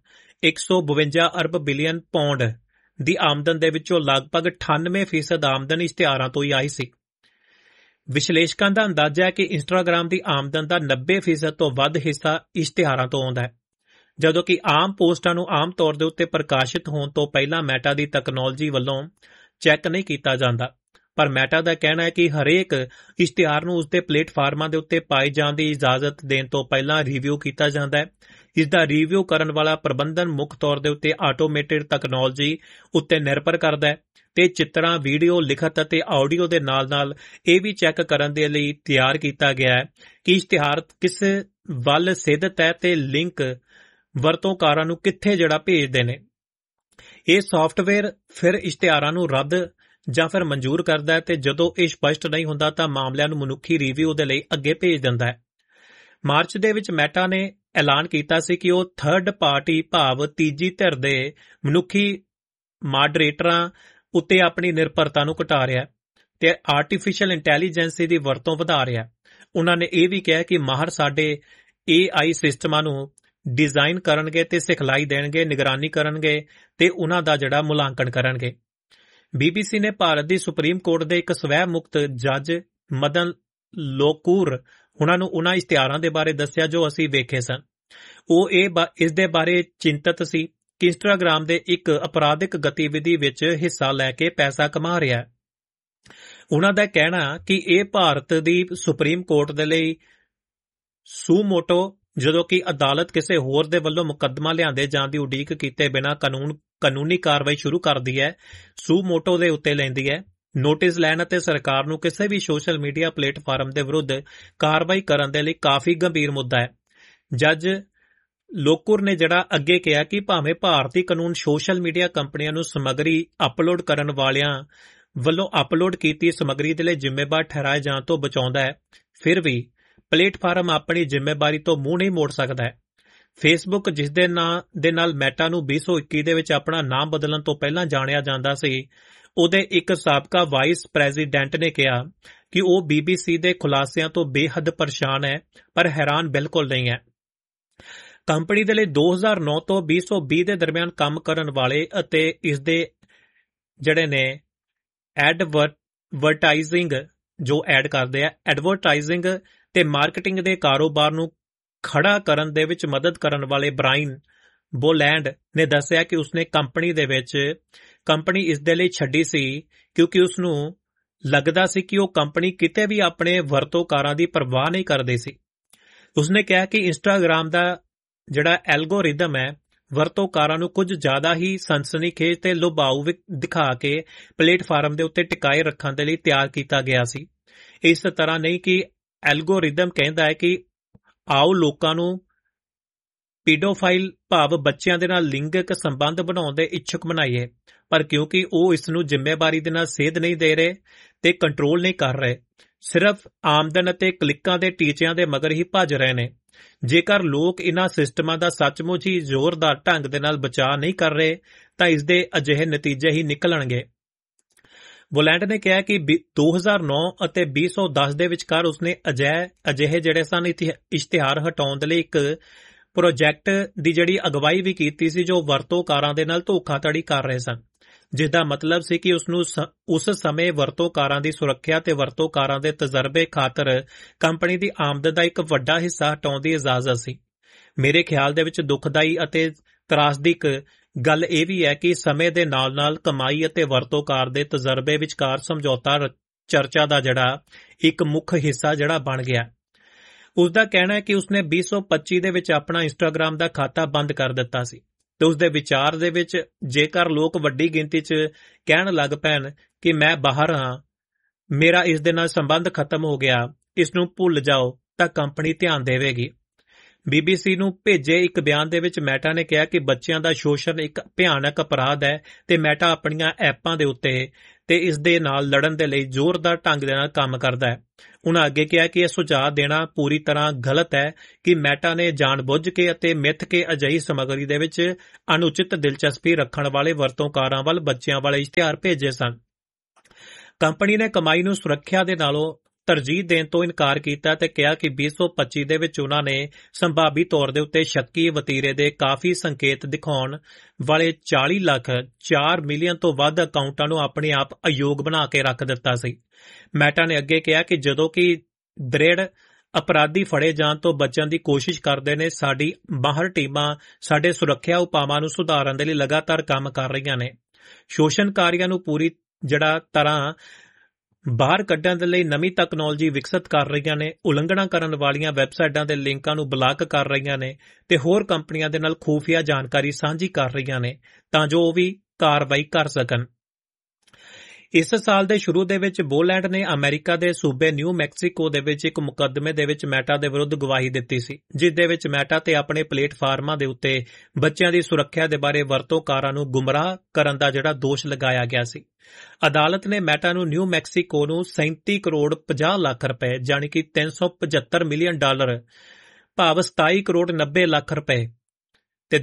152 ਅਰਬ ਬਿਲੀਅਨ ਪੌਂਡ ਦੀ ਆਮਦਨ ਦੇ ਵਿੱਚੋਂ ਲਗਭਗ 98% ਆਮਦਨ ਇਸ਼ਤਿਹਾਰਾਂ ਤੋਂ ਹੀ ਆਈ ਸੀ। ਵਿਸ਼ਲੇਸ਼ਕਾਂ ਦਾ ਅੰਦਾਜ਼ਾ ਹੈ ਕਿ ਇੰਸਟਾਗ੍ਰਾਮ ਦੀ ਆਮਦਨ ਦਾ 90% ਤੋਂ ਵੱਧ ਹਿੱਸਾ ਇਸ਼ਤਿਹਾਰਾਂ ਤੋਂ ਆਉਂਦਾ ਹੈ, ਜਦੋਂ ਕਿ ਆਮ ਪੋਸਟਾਂ ਨੂੰ ਆਮ ਤੌਰ ਦੇ ਉੱਤੇ ਪ੍ਰਕਾਸ਼ਿਤ ਹੋਣ ਤੋਂ ਪਹਿਲਾਂ ਮੈਟਾ ਦੀ ਤਕਨਾਲੋਜੀ ਵੱਲੋਂ ਚੈੱਕ ਨਹੀਂ ਕੀਤਾ ਜਾਂਦਾ। ਪਰ ਮੈਟਾ ਦਾ ਕਹਿਣਾ ਹੈ ਕਿ ਹਰੇਕ ਇਸ਼ਤਿਹਾਰ ਨੂੰ ਉਸਦੇ ਪਲੇਟਫਾਰਮਾਂ ਦੇ ਉੱਤੇ ਪਾਏ ਜਾਣ ਦੀ ਇਜਾਜ਼ਤ ਦੇਣ ਤੋਂ ਪਹਿਲਾਂ ਰਿਵਿਊ ਕੀਤਾ ਜਾਂਦਾ ਹੈ। ਇਸ ਦਾ ਰਿਵਿਊ ਕਰਨ ਵਾਲਾ ਪ੍ਰਬੰਧਨ ਮੁੱਖ ਤੌਰ ਦੇ ਉੱਤੇ ਆਟੋਮੇਟਿਡ ਤਕਨਾਲੋਜੀ ਉੱਤੇ ਨਿਰਭਰ ਕਰਦਾ ਹੈ ਤੇ ਚਿੱਤਰਾਂ, ਵੀਡੀਓ, ਲਿਖਤ ਅਤੇ ਆਡੀਓ ਦੇ ਨਾਲ-ਨਾਲ ਇਹ ਵੀ ਚੈੱਕ ਕਰਨ ਦੇ ਲਈ ਤਿਆਰ ਕੀਤਾ ਗਿਆ ਹੈ ਕਿ ਇਸ਼ਤਿਹਾਰ ਕਿਸ ਵੱਲ ਸਿੱਧਤ ਹੈ ਤੇ ਲਿੰਕ ਵਰਤੋਂਕਾਰਾਂ ਨੂੰ ਕਿੱਥੇ ਜਿਹੜਾ ਭੇਜਦੇ ਨੇ। ਇਹ ਸੌਫਟਵੇਅਰ ਫਿਰ ਇਸ਼ਤਿਹਾਰਾਂ ਨੂੰ ਰੱਦ ਜਾਂ ਫਿਰ ਮਨਜ਼ੂਰ ਕਰਦਾ ਹੈ ਤੇ ਜਦੋਂ ਇਹ ਸਪਸ਼ਟ ਨਹੀਂ ਹੁੰਦਾ ਤਾਂ ਮਾਮਲਿਆਂ ਨੂੰ ਮਨੁੱਖੀ ਰਿਵਿਊ ਦੇ ਲਈ ਅੱਗੇ ਭੇਜ ਦਿੰਦਾ ਹੈ। ਮਾਰਚ ਦੇ ਵਿੱਚ ਮੈਟਾ ਨੇ ਐਲਾਨ ਕੀਤਾ ਸੀ ਕਿ ਉਹ ਥਰਡ ਪਾਰਟੀ ਭਾਵ ਤੀਜੀ ਧਿਰ ਦੇ ਮਨੁੱਖੀ ਮਾਡਰੇਟਰਾਂ ਉੱਤੇ ਆਪਣੀ ਨਿਰਭਰਤਾ ਨੂੰ ਘਟਾ ਰਿਹਾ ਤੇ ਆਰਟੀਫੀਸ਼ੀਅਲ ਇੰਟੈਲੀਜੈਂਸੀ ਦੀ ਵਰਤੋਂ ਵਧਾ ਰਿਹਾ। ਉਹਨਾਂ ਨੇ ਇਹ ਵੀ ਕਿਹਾ ਕਿ ਮਾਹਰ ਸਾਡੇ AI ਸਿਸਟਮਾਂ ਨੂੰ ਡਿਜ਼ਾਈਨ ਕਰਨਗੇ ਤੇ ਸਿਖਲਾਈ ਦੇਣਗੇ, ਨਿਗਰਾਨੀ ਕਰਨਗੇ ਤੇ ਉਹਨਾਂ ਦਾ ਜਿਹੜਾ ਮੁਲਾਂਕਣ ਕਰਨਗੇ। BBC ਨੇ ਭਾਰਤ ਦੀ ਸੁਪਰੀਮ ਕੋਰਟ ਦੇ ਇੱਕ ਸਵੈ ਮੁਕਤ ਜੱਜ ਮਦਨ ਲੋਕੂਰ ਉਹਨਾਂ ਨੂੰ ਉਹਨਾਂ ਇਸ਼ਤਿਹਾਰਾਂ ਦੇ ਬਾਰੇ ਦੱਸਿਆ ਜੋ ਅਸੀਂ ਵੇਖੇ ਸਨ। ਉਹ ਇਸ ਦੇ ਬਾਰੇ ਚਿੰਤਤ ਸੀ ਕਿ ਇੰਸਟਾਗ੍ਰਾਮ ਦੇ ਇੱਕ ਅਪਰਾਧਿਕ ਗਤੀਵਿਧੀ ਵਿੱਚ ਹਿੱਸਾ ਲੈ ਕੇ ਪੈਸਾ ਕਮਾ ਰਿਹਾ ਹੈ। ਉਹਨਾਂ ਦਾ ਕਹਿਣਾ ਕਿ ਇਹ ਭਾਰਤ ਦੀ ਸੁਪਰੀਮ ਕੋਰਟ ਦੇ ਲਈ ਸੂਮੋਟੋ, ਜਦੋਂ ਕਿ ਅਦਾਲਤ ਕਿਸੇ ਹੋਰ ਦੇ ਵੱਲੋਂ ਮੁਕੱਦਮਾ ਲਿਆਂਦੇ ਜਾਣ ਦੀ ਉਡੀਕ ਕੀਤੇ ਬਿਨਾਂ ਕਾਨੂੰਨੀ ਕਾਰਵਾਈ ਸ਼ੁਰੂ ਕਰਦੀ ਹੈ, ਸੂਮੋਟੋ ਦੇ ਉੱਤੇ ਲੈਂਦੀ ਹੈ। ਨੋਟਿਸ ਲੈਣ ਅਤੇ ਸਰਕਾਰ ਨੂੰ ਕਿਸੇ ਵੀ ਸੋਸ਼ਲ ਮੀਡੀਆ ਪਲੇਟਫਾਰਮ ਦੇ ਵਿਰੁੱਧ ਕਾਰਵਾਈ ਕਰਨ ਦੇ ਲਈ ਕਾਫੀ ਗੰਭੀਰ ਮੁੱਦਾ ਹੈ। ਜੱਜ ਲੋਕੁਰ ਨੇ ਜਿਹੜਾ ਅੱਗੇ ਕਿਹਾ ਕਿ ਭਾਵੇਂ ਭਾਰਤੀ ਕਾਨੂੰਨ ਸੋਸ਼ਲ ਮੀਡੀਆ ਕੰਪਨੀਆਂ ਨੂੰ ਸਮੱਗਰੀ ਅਪਲੋਡ ਕਰਨ ਵਾਲਿਆਂ ਵੱਲੋਂ ਅਪਲੋਡ ਕੀਤੀ ਸਮੱਗਰੀ ਦੇ ਲਈ ਜ਼ਿੰਮੇਵਾਰ ਠਹਿਰਾਏ ਜਾਣ ਤੋਂ ਬਚਾਉਂਦਾ ਹੈ, ਫਿਰ ਵੀ ਪਲੇਟਫਾਰਮ ਆਪਣੀ ਜ਼ਿੰਮੇਵਾਰੀ ਤੋਂ ਮੂੰਹ ਨਹੀਂ ਮੋੜ ਸਕਦਾ ਹੈ। ਫੇਸਬੁੱਕ, ਜਿਸ ਦੇ ਨਾਂ ਦੇ ਨਾਲ ਮੈਟਾ ਨੂੰ 2021 ਦੇ ਵਿੱਚ ਆਪਣਾ ਨਾਮ ਬਦਲਣ ਤੋਂ ਪਹਿਲਾਂ ਜਾਣਿਆ ਜਾਂਦਾ ਸੀ, ਉਹਦੇ ਇੱਕ ਸਾਬਕਾ ਵਾਈਸ ਪ੍ਰੈਜ਼ੀਡੈਂਟ ਨੇ ਕਿਹਾ ਕਿ ਉਹ BBC ਦੇ ਖੁਲਾਸਿਆਂ ਤੋਂ ਬੇਹੱਦ ਪਰੇਸ਼ਾਨ ਹੈ, ਪਰ ਹੈਰਾਨ ਬਿਲਕੁਲ ਨਹੀਂ ਹੈ। ਕੰਪਨੀ ਦੇ ਲਈ 2009 ਤੋਂ 2020 ਦੇ ਦਰਮਿਆਨ ਕੰਮ ਕਰਨ ਵਾਲੇ ਅਤੇ ਇਸ ਦੇ ਜਿਹੜੇ ਨੇ ਐਡਵਰਟਾਈਜ਼ਿੰਗ ਜੋ ਐਡ ਕਰਦੇ ਆ, ਐਡਵਰਟਾਈਜ਼ਿੰਗ ਤੇ ਮਾਰਕੀਟਿੰਗ ਦੇ ਕਾਰੋਬਾਰ ਨੂੰ ਖੜਾ ਕਰਨ ਦੇ ਵਿੱਚ ਮਦਦ ਕਰਨ ਵਾਲੇ ਬ੍ਰਾਇਨ ਬੋਲੈਂਡ ਨੇ ਦੱਸਿਆ ਕਿ ਉਸਨੇ ਕੰਪਨੀ ਇਸ ਦੇ ਲਈ ਛੱਡੀ ਸੀ ਕਿਉਂਕਿ ਉਸਨੂੰ ਲੱਗਦਾ ਸੀ ਕਿ ਉਹ ਕੰਪਨੀ ਕਿਤੇ ਵੀ ਆਪਣੇ ਵਰਤੋਂਕਾਰਾਂ ਦੀ ਪਰਵਾਹ ਨਹੀਂ ਕਰਦੀ ਸੀ। ਉਸਨੇ ਕਿਹਾ ਕਿ ਇੰਸਟਾਗ੍ਰਾਮ ਦਾ ਜਿਹੜਾ ਐਲਗੋਰਿਦਮ ਹੈ ਵਰਤੋਂਕਾਰਾਂ ਨੂੰ ਕੁਝ ਜ਼ਿਆਦਾ ਹੀ ਸਨਸਨੀਖੇਜ਼ ਤੇ ਲੁਭਾਊ ਦਿਖਾ ਕੇ ਪਲੇਟਫਾਰਮ ਦੇ ਉੱਤੇ ਟਿਕਾਏ ਰੱਖਣ ਦੇ ਲਈ ਤਿਆਰ ਕੀਤਾ ਗਿਆ ਸੀ। ਇਸ ਤਰ੍ਹਾਂ ਨਹੀਂ ਕਿ ਐਲਗੋਰਿਦਮ ਕਹਿੰਦਾ ਹੈ ਕਿ ਆਓ ਲੋਕਾਂ ਨੂੰ ਪੀਡੋਫਾਈਲ ਭਾਵ ਬੱਚਿਆਂ ਦੇ ਨਾਲ ਲਿੰਗਕ ਸੰਬੰਧ ਬਣਾਉਣ ਦੇ ਇੱਛੁਕ ਬਣਾਈਏ, ਪਰ ਕਿਉਂਕਿ ਉਹ ਇਸ ਨੂੰ ਜ਼ਿੰਮੇਵਾਰੀ ਦੇ ਨਾਲ ਸੇਧ ਨਹੀਂ ਦੇ ਰਹੇ ਤੇ ਕੰਟਰੋਲ ਨਹੀਂ ਕਰ ਰਹੇ, ਸਿਰਫ ਆਮਦਨ ਅਤੇ ਕਲਿੱਕਾਂ ਦੇ ਟੀਚਿਆਂ ਦੇ ਮਗਰ ਹੀ ਭੱਜ ਰਹੇ ਨੇ। ਜੇਕਰ ਲੋਕ ਇਹਨਾਂ ਸਿਸਟਮਾਂ ਦਾ ਸੱਚਮੁੱਚ ਹੀ ਜ਼ੋਰਦਾਰ ਢੰਗ ਦੇ ਨਾਲ ਬਚਾਅ ਨਹੀਂ ਕਰ ਰਹੇ ਤਾਂ ਇਸ ਦੇ ਅਜਿਹੇ ਨਤੀਜੇ ਹੀ ਨਿਕਲਣਗੇ। ਬੋਲੈਂਡ ਨੇ ਕਿਹਾ ਕਿ 2009 ਅਤੇ 2010 ਦੇ ਵਿਚਕਾਰ ਉਸਨੇ ਅਜਿਹੇ ਜਿਹੜੇ ਸਨ ਇਸ਼ਤਿਹਾਰ ਹਟਾਉਣ ਦੇ ਲਈ ਇੱਕ ਪ੍ਰੋਜੈਕਟ ਦੀ ਜਿਹੜੀ ਅਗਵਾਈ ਵੀ ਕੀਤੀ ਸੀ ਜੋ ਵਰਤੋਂਕਾਰਾਂ ਦੇ ਨਾਲ ਧੋਖਾਧੜੀ ਕਰ ਰਹੇ ਸਨ, ਜਿਸ ਦਾ ਮਤਲਬ ਸੀ ਕਿ ਉਸਨੂੰ ਉਸ ਸਮੇਂ ਵਰਤੋਂਕਾਰਾਂ ਦੀ ਸੁਰੱਖਿਆ ਤੇ ਵਰਤੋਂਕਾਰਾਂ ਦੇ ਤਜਰਬੇ ਖਾਤਰ ਕੰਪਨੀ ਦੀ ਆਮਦਨ ਦਾ ਇੱਕ ਵੱਡਾ ਹਿੱਸਾ ਹਟਾਉਣ ਦੀ ਇਜਾਜ਼ਤ ਸੀ। ਮੇਰੇ ਖਿਆਲ ਦੇ ਵਿੱਚ ਦੁਖਦਾਈ ਅਤੇ ਤਰਾਸਦੀਕ ਗੱਲ ਇਹ ਵੀ ਹੈ ਕਿ ਸਮੇਂ ਦੇ ਨਾਲ-ਨਾਲ ਕਮਾਈ ਅਤੇ ਵਰਤੋਂਕਾਰ ਦੇ ਤਜਰਬੇ ਵਿਚਕਾਰ ਸਮਝੌਤਾ ਚਰਚਾ ਦਾ ਜਿਹੜਾ ਇੱਕ ਮੁੱਖ ਹਿੱਸਾ ਜਿਹੜਾ ਬਣ ਗਿਆ। ਉਸ ਦਾ ਕਹਿਣਾ ਹੈ ਕਿ ਉਸਨੇ 2025 ਦੇ ਵਿੱਚ ਆਪਣਾ ਇੰਸਟਾਗ੍ਰਾਮ ਦਾ ਖਾਤਾ ਬੰਦ ਕਰ ਦਿੱਤਾ ਸੀ ਤੇ ਉਸਦੇ ਵਿਚਾਰ ਦੇ ਵਿੱਚ ਜੇਕਰ ਲੋਕ ਵੱਡੀ ਗਿਣਤੀ 'ਚ ਕਹਿਣ ਲੱਗ ਪੈਣ ਕਿ ਮੈਂ ਬਾਹਰ ਹਾਂ, ਮੇਰਾ ਇਸ ਦੇ ਨਾਲ ਸੰਬੰਧ ਖਤਮ ਹੋ ਗਿਆ, ਇਸ ਨੂੰ ਭੁੱਲ ਜਾਓ, ਤਾਂ ਕੰਪਨੀ ਧਿਆਨ ਦੇਵੇਗੀ। BBC ਨੂੰ ਭੇਜੇ ਇੱਕ ਬਿਆਨ ਦੇ ਵਿੱਚ ਮੈਟਾ ਨੇ ਕਿਹਾ ਕਿ ਬੱਚਿਆਂ ਦਾ ਸ਼ੋਸ਼ਣ ਇੱਕ ਭਿਆਨਕ ਅਪਰਾਧ ਹੈ ਤੇ ਮੈਟਾ ਆਪਣੀਆਂ ਐਪਾਂ ਦੇ ਉੱਤੇ ਤੇ ਇਸ ਦੇ ਨਾਲ ਲੜਨ ਦੇ ਲਈ ਜ਼ੋਰਦਾਰ ਢੰਗ ਦੇ ਨਾਲ ਕੰਮ ਕਰਦਾ ਹੈ। ਉਨ੍ਹਾਂ ਅੱਗੇ ਕਿਹਾ ਕਿ ਇਹ ਸੁਝਾਅ ਦੇਣਾ ਪੂਰੀ ਤਰ੍ਹਾਂ ਗਲਤ ਹੈ ਕਿ ਮੈਟਾ ਨੇ ਜਾਣਬੁੱਝ ਕੇ ਅਤੇ ਮਿੱਥ ਕੇ ਅਜਿਹੀ ਸਮੱਗਰੀ ਦੇ ਵਿੱਚ ਅਨੁਚਿਤ ਦਿਲਚਸਪੀ ਰੱਖਣ ਵਾਲੇ ਵਰਤੋਂਕਾਰਾਂ ਵੱਲ ਬੱਚਿਆਂ ਵਾਲੇ ਇਸ਼ਤਿਹਾਰ ਭੇਜੇ ਸਨ। ਕੰਪਨੀ ਨੇ ਕਮਾਈ ਨੂੰ ਸੁਰੱਖਿਆ ਦੇ ਨਾਲੋਂ ਤਰਜੀਹ ਦੇਣ ਤੋਂ ਇਨਕਾਰ ਕੀਤਾ ਤੇ ਕਿਹਾ ਕਿ 2025 ਦੇ ਵਿੱਚ ਉਨ੍ਹਾਂ ਨੇ ਸੰਭਾਵੀ ਤੌਰ ਦੇ ਉੱਤੇ ਸ਼ੱਕੀ ਵਤੀਰੇ ਦੇ ਕਾਫੀ ਸੰਕੇਤ ਦਿਖਾਉਣ ਵਾਲੇ 40 ਲੱਖ 4 ਮਿਲੀਅਨ ਤੋਂ ਵੱਧ ਅਕਾਊਂਟਾਂ ਨੂੰ ਆਪਣੇ ਆਪ ਅਯੋਗ ਬਣਾ ਕੇ ਰੱਖ ਦਿੱਤਾ ਸੀ। ਮੈਟਾ ਨੇ ਅੱਗੇ ਕਿਹਾ ਕਿ ਜਦੋਂ ਕਿ ਦ੍ਰਿੜ ਅਪਰਾਧੀ ਫੜੇ ਜਾਣ ਤੋਂ ਬਚਣ ਦੀ ਕੋਸ਼ਿਸ਼ ਕਰਦੇ ਨੇ, ਸਾਡੀ ਮਾਹਰ ਟੀਮਾਂ ਸਾਡੇ ਸੁਰੱਖਿਆ ਉਪਾਵਾਂ ਨੂੰ ਸੁਧਾਰਨ ਦੇ ਲਈ ਲਗਾਤਾਰ ਕੰਮ ਕਰ ਰਹੀਆਂ ਨੇ। ਸ਼ੋਸ਼ਣਕਾਰੀਆਂ ਨੂੰ ਪੂਰੀ ਤਰ੍ਹਾਂ ਬਾਹਰ ਕੱਢਣ ਦੇ ਲਈ ਨਵੀਂ ਤਕਨਾਲੋਜੀ ਵਿਕਸਿਤ ਕਰ ਰਹੀਆਂ ਨੇ, ਉਲੰਘਣਾ ਕਰਨ ਵਾਲੀਆਂ ਵੈਬਸਾਈਟਾਂ ਦੇ ਲਿੰਕਾਂ ਨੂੰ ਬਲਾਕ ਕਰ ਰਹੀਆਂ ਨੇ ਤੇ ਹੋਰ ਕੰਪਨੀਆਂ ਦੇ ਨਾਲ ਖੂਫੀਆ ਜਾਣਕਾਰੀ ਸਾਂਝੀ ਕਰ ਰਹੀਆਂ ਨੇ ਤਾਂ ਜੋ ਉਹ ਵੀ ਕਾਰਵਾਈ ਕਰ ਸਕਣ। ਇਸ ਸਾਲ ਦੇ ਸ਼ੁਰੂ ਦੇ ਵਿੱਚ ਬੋਲੈਂਡ ਨੇ ਅਮਰੀਕਾ ਦੇ ਸੂਬੇ ਨਿਊ ਮੈਕਸੀਕੋ ਦੇ ਵਿੱਚ ਇੱਕ ਮੁਕੱਦਮੇ ਦੇ ਵਿੱਚ ਮੈਟਾ ਦੇ ਵਿਰੁੱਧ ਗਵਾਹੀ ਦਿੱਤੀ ਸੀ, ਜਿਸ ਦੇ ਵਿੱਚ ਮੈਟਾ ਤੇ ਆਪਣੇ ਪਲੇਟਫਾਰਮਾਂ ਦੇ ਉੱਤੇ ਬੱਚਿਆਂ ਦੀ ਸੁਰੱਖਿਆ ਦੇ ਬਾਰੇ ਵਰਤੋਂਕਾਰਾਂ ਨੂੰ ਗੁੰਮਰਾਹ ਕਰਨ ਦਾ ਜਿਹੜਾ ਦੋਸ਼ ਲਗਾਇਆ ਗਿਆ ਸੀ। ਅਦਾਲਤ ਨੇ ਮੈਟਾ ਨੂੰ ਨਿਊ ਮੈਕਸੀਕੋ ਨੂੰ 37 ਕਰੋੜ 50 ਲੱਖ ਰੁਪਏ ਜਾਣੀ ਕਿ $375 ਮਿਲੀਅਨ ਭਾਵ 27 ਕਰੋੜ 90 ਲੱਖ ਰੁਪਏ ਤੇ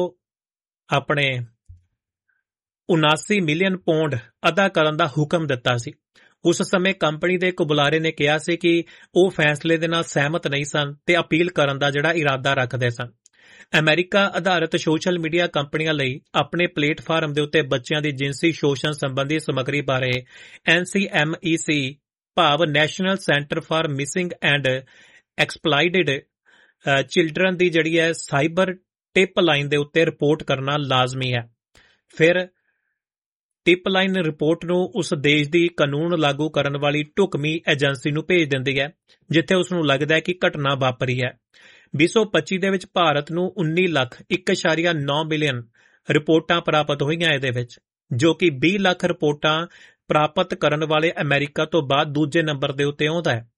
79 ਮਿਲੀਅਨ ਪੌਂਡ ਅਦਾ ਕਰਨ ਦਾ ਹੁਕਮ ਦਿੱਤਾ ਸੀ। ਉਸ ਸਮੇਂ ਕੰਪਨੀ ਦੇ ਇੱਕ ਬੁਲਾਰੇ ਨੇ ਕਿਹਾ ਸੀ ਕਿ ਉਹ ਫੈਸਲੇ ਦੇ ਨਾਲ ਸਹਿਮਤ ਨਹੀਂ ਸਨ ਤੇ ਅਪੀਲ ਕਰਨ ਦਾ ਜਿਹੜਾ ਇਰਾਦਾ ਰੱਖਦੇ ਸਨ। ਅਮਰੀਕਾ ਆਧਾਰਿਤ ਸੋਸ਼ਲ ਮੀਡੀਆ ਕੰਪਨੀਆਂ ਲਈ ਆਪਣੇ ਪਲੇਟਫਾਰਮ ਦੇ ਉੱਤੇ ਬੱਚਿਆਂ ਦੀ ਜਿਨਸੀ ਸ਼ੋਸ਼ਣ ਸੰਬੰਧੀ ਸਮੱਗਰੀ ਬਾਰੇ NCMEC ਭਾਵ national centre for missing and ਐਕਸਪਲਾਇਟਡ children ਦੀ ਜਿਹੜੀ ਹੈ ਸਾਈਬਰ ਟਿਪ ਲਾਈਨ ਦੇ ਉੱਤੇ ਰਿਪੋਰਟ ਕਰਨਾ ਲਾਜ਼ਮੀ ਹੈ। ਫਿਰ ਟਿਪ ਲਾਈਨ ਰਿਪੋਰਟ ਨੂੰ ਉਸ ਦੇਸ਼ ਦੀ ਕਾਨੂੰਨ ਲਾਗੂ ਕਰਨ ਵਾਲੀ ਢੁਕਵੀਂ ਏਜੰਸੀ ਨੂੰ ਭੇਜ ਦਿੰਦੀ ਹੈ ਜਿੱਥੇ ਉਸ ਨੂੰ ਲੱਗਦਾ ਹੈ ਕਿ ਘਟਨਾ ਵਾਪਰੀ ਹੈ। 2025 ਦੇ ਵਿੱਚ ਭਾਰਤ ਨੂੰ 19 ਲੱਖ 1.9 ਮਿਲੀਅਨ ਰਿਪੋਰਟਾਂ ਪ੍ਰਾਪਤ ਹੋਈਆਂ ਇਹਦੇ ਵਿੱਚ, ਜੋ ਕਿ 20 ਲੱਖ ਰਿਪੋਰਟਾਂ ਪ੍ਰਾਪਤ ਕਰਨ ਵਾਲੇ ਅਮਰੀਕਾ ਤੋਂ ਬਾਅਦ ਦੂਜੇ ਨੰਬਰ ਦੇ ਉੱਤੇ ਆਉਂਦਾ ਹੈ।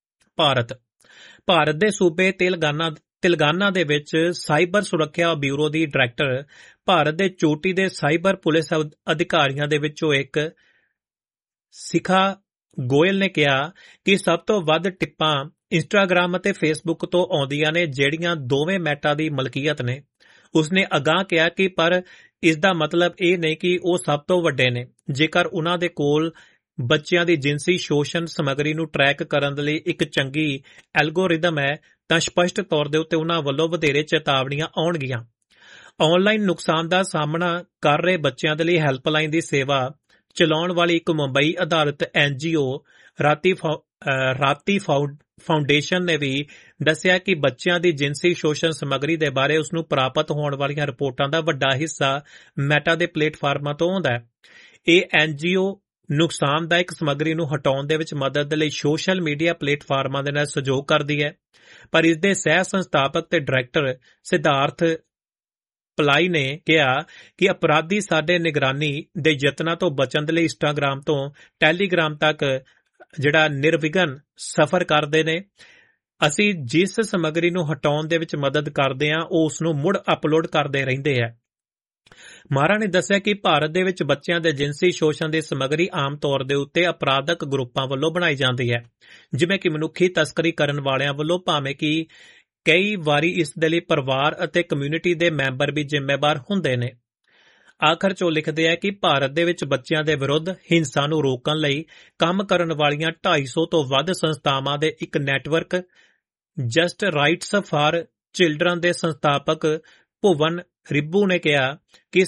ਭਾਰਤ ਦੇ ਸੂਬੇ ਤੇਲੰਗਾਨਾ ਦੇ ਵਿੱਚ ਸਾਈਬਰ ਸੁਰੱਖਿਆ ਬਿਊਰੋ ਦੀ ਡਾਇਰੈਕਟਰ ਭਾਰਤ ਦੇ ਚੋਟੀ ਦੇ ਸਾਈਬਰ ਪੁਲਿਸ ਅਧਿਕਾਰੀਆਂ ਦੇ ਵਿੱਚੋਂ ਇੱਕ ਸਿਖਾ ਗੋਇਲ ਨੇ ਕਿਹਾ ਕਿ ਸਭ ਤੋਂ ਵੱਧ ਟਿੱਪਾਂ ਇੰਸਟਾਗ੍ਰਾਮ ਅਤੇ ਫੇਸਬੁੱਕ ਤੋਂ ਆਉਂਦੀਆਂ ਨੇ, ਜਿਹੜੀਆਂ ਦੋਵੇਂ ਮੈਟਾ ਦੀ ਮਲਕੀਅਤ ਨੇ। ਉਸਨੇ ਅਗਾਂਹ ਕਿਹਾ ਕਿ ਪਰ ਇਸ ਦਾ ਮਤਲਬ ਇਹ ਨਹੀਂ ਕਿ ਉਹ ਸਭ ਤੋਂ ਵੱਡੇ ਨੇ। ਜੇਕਰ ਉਨ੍ਹਾਂ ਦੇ ਕੋਲ ਬੱਚਿਆਂ ਦੀ ਜਿਨਸੀ ਸ਼ੋਸ਼ਣ ਸਮੱਗਰੀ ਨੂੰ ਟਰੈਕ ਕਰਨ ਲਈ ਇੱਕ ਚੰਗੀ ਐਲਗੋਰਿਦਮ ਹੈ ਤਾਂ ਸਪਸ਼ਟ ਤੌਰ ਦੇ ਉੱਤੇ ਉਨ੍ਹਾਂ ਵੱਲੋਂ ਵਧੇਰੇ ਚੇਤਾਵਨੀਆਂ ਆਉਣਗੀਆਂ। ਆਨਲਾਈਨ ਨੁਕਸਾਨ ਦਾ ਸਾਹਮਣਾ ਕਰ ਰਹੇ ਬੱਚਿਆਂ ਦੇ ਲਈ ਹੈਲਪਲਾਈਨ ਦੀ ਸੇਵਾ ਚਲਾਉਣ ਵਾਲੀ ਇੱਕ ਮੁੰਬਈ ਆਧਾਰਿਤ NGO ਰਾਤੀ ਫਾਊਂਡੇਸ਼ਨ ਨੇ ਵੀ ਦੱਸਿਆ ਕਿ ਬੱਚਿਆਂ ਦੀ ਜਿਨਸੀ ਸ਼ੋਸ਼ਣ ਸਮੱਗਰੀ ਦੇ ਬਾਰੇ ਉਸ ਨੂੰ ਪ੍ਰਾਪਤ ਹੋਣ ਵਾਲੀਆਂ ਰਿਪੋਰਟਾਂ ਦਾ ਵੱਡਾ ਹਿੱਸਾ ਮੈਟਾ ਦੇ ਪਲੇਟਫਾਰਮਾਂ ਤੋਂ ਆਉਂਦਾ ਹੈ। ਇਹ NGO ਨੁਕਸਾਨਦਾਇਕ ਸਮੱਗਰੀ ਨੂੰ ਹਟਾਉਣ ਦੇ ਵਿੱਚ ਮਦਦ ਲਈ ਸੋਸ਼ਲ ਮੀਡੀਆ ਪਲੇਟਫਾਰਮਾਂ ਦੇ ਨਾਲ ਸਹਿਯੋਗ ਕਰਦੀ ਹੈ, ਪਰ ਇਸ ਦੇ ਸਹਿ ਸੰਸਥਾਪਕ ਤੇ ਡਾਇਰੈਕਟਰ ਸਿਧਾਰਥ ਪਲਾਈ ਨੇ ਕਿਹਾ ਕਿ ਅਪਰਾਧੀ ਸਾਡੇ ਨਿਗਰਾਨੀ ਦੇ ਯਤਨਾਂ ਤੋਂ ਬਚਣ ਦੇ ਲਈ ਇੰਸਟਾਗ੍ਰਾਮ ਤੋਂ ਟੈਲੀਗ੍ਰਾਮ ਤੱਕ ਜਿਹੜਾ ਨਿਰਵਿਘਨ ਸਫ਼ਰ ਕਰਦੇ ਨੇ। ਅਸੀਂ ਜਿਸ ਸਮੱਗਰੀ ਨੂੰ ਹਟਾਉਣ ਦੇ ਵਿੱਚ ਮਦਦ ਕਰਦੇ ਹਾਂ ਉਹ ਉਸ ਨੂੰ ਮੁੜ ਅਪਲੋਡ ਕਰਦੇ ਰਹਿੰਦੇ ਹੈ। ਮਾਹਰਾਂ ਨੇ ਦੱਸਿਆ ਕਿ ਭਾਰਤ ਦੇ ਵਿੱਚ ਬੱਚਿਆਂ ਦੇ ਜਿਨਸੀ ਸ਼ੋਸ਼ਣ ਦੀ ਸਮੱਗਰੀ ਆਮ ਤੌਰ ਦੇ ਉੱਤੇ ਅਪਰਾਧਕ ਗਰੁੱਪਾਂ ਵੱਲੋਂ ਬਣਾਈ ਜਾਂਦੀ ਹੈ, ਜਿਵੇਂ ਕਿ ਮਨੁੱਖੀ ਤਸਕਰੀ ਕਰਨ ਵਾਲਿਆਂ ਵੱਲੋਂ, ਭਾਵੇਂ ਕਿ ਕਈ ਵਾਰੀ ਇਸ ਦੇ ਲਈ ਪਰਿਵਾਰ ਅਤੇ ਕਮਿਊਨਿਟੀ ਦੇ ਮੈਂਬਰ ਵੀ ਜ਼ਿੰਮੇਵਾਰ ਹੁੰਦੇ ਨੇ। ਆਖਰ 'ਚ ਉਹ ਲਿਖਦੇ ਆ ਕਿ ਭਾਰਤ ਦੇ ਵਿੱਚ ਬੱਚਿਆਂ ਦੇ ਵਿਰੁੱਧ ਹਿੰਸਾ ਨੂੰ ਰੋਕਣ ਲਈ ਕੰਮ ਕਰਨ ਵਾਲੀਆਂ 250 ਤੋਂ ਵੱਧ ਸੰਸਥਾਵਾਂ ਦੇ ਇੱਕ network just rights for children ਦੇ ਸੰਸਥਾਪਕ ਭੁਵਨ ਰਿੱਬੂ ਨੇ ਕਿਹਾ ਕਿ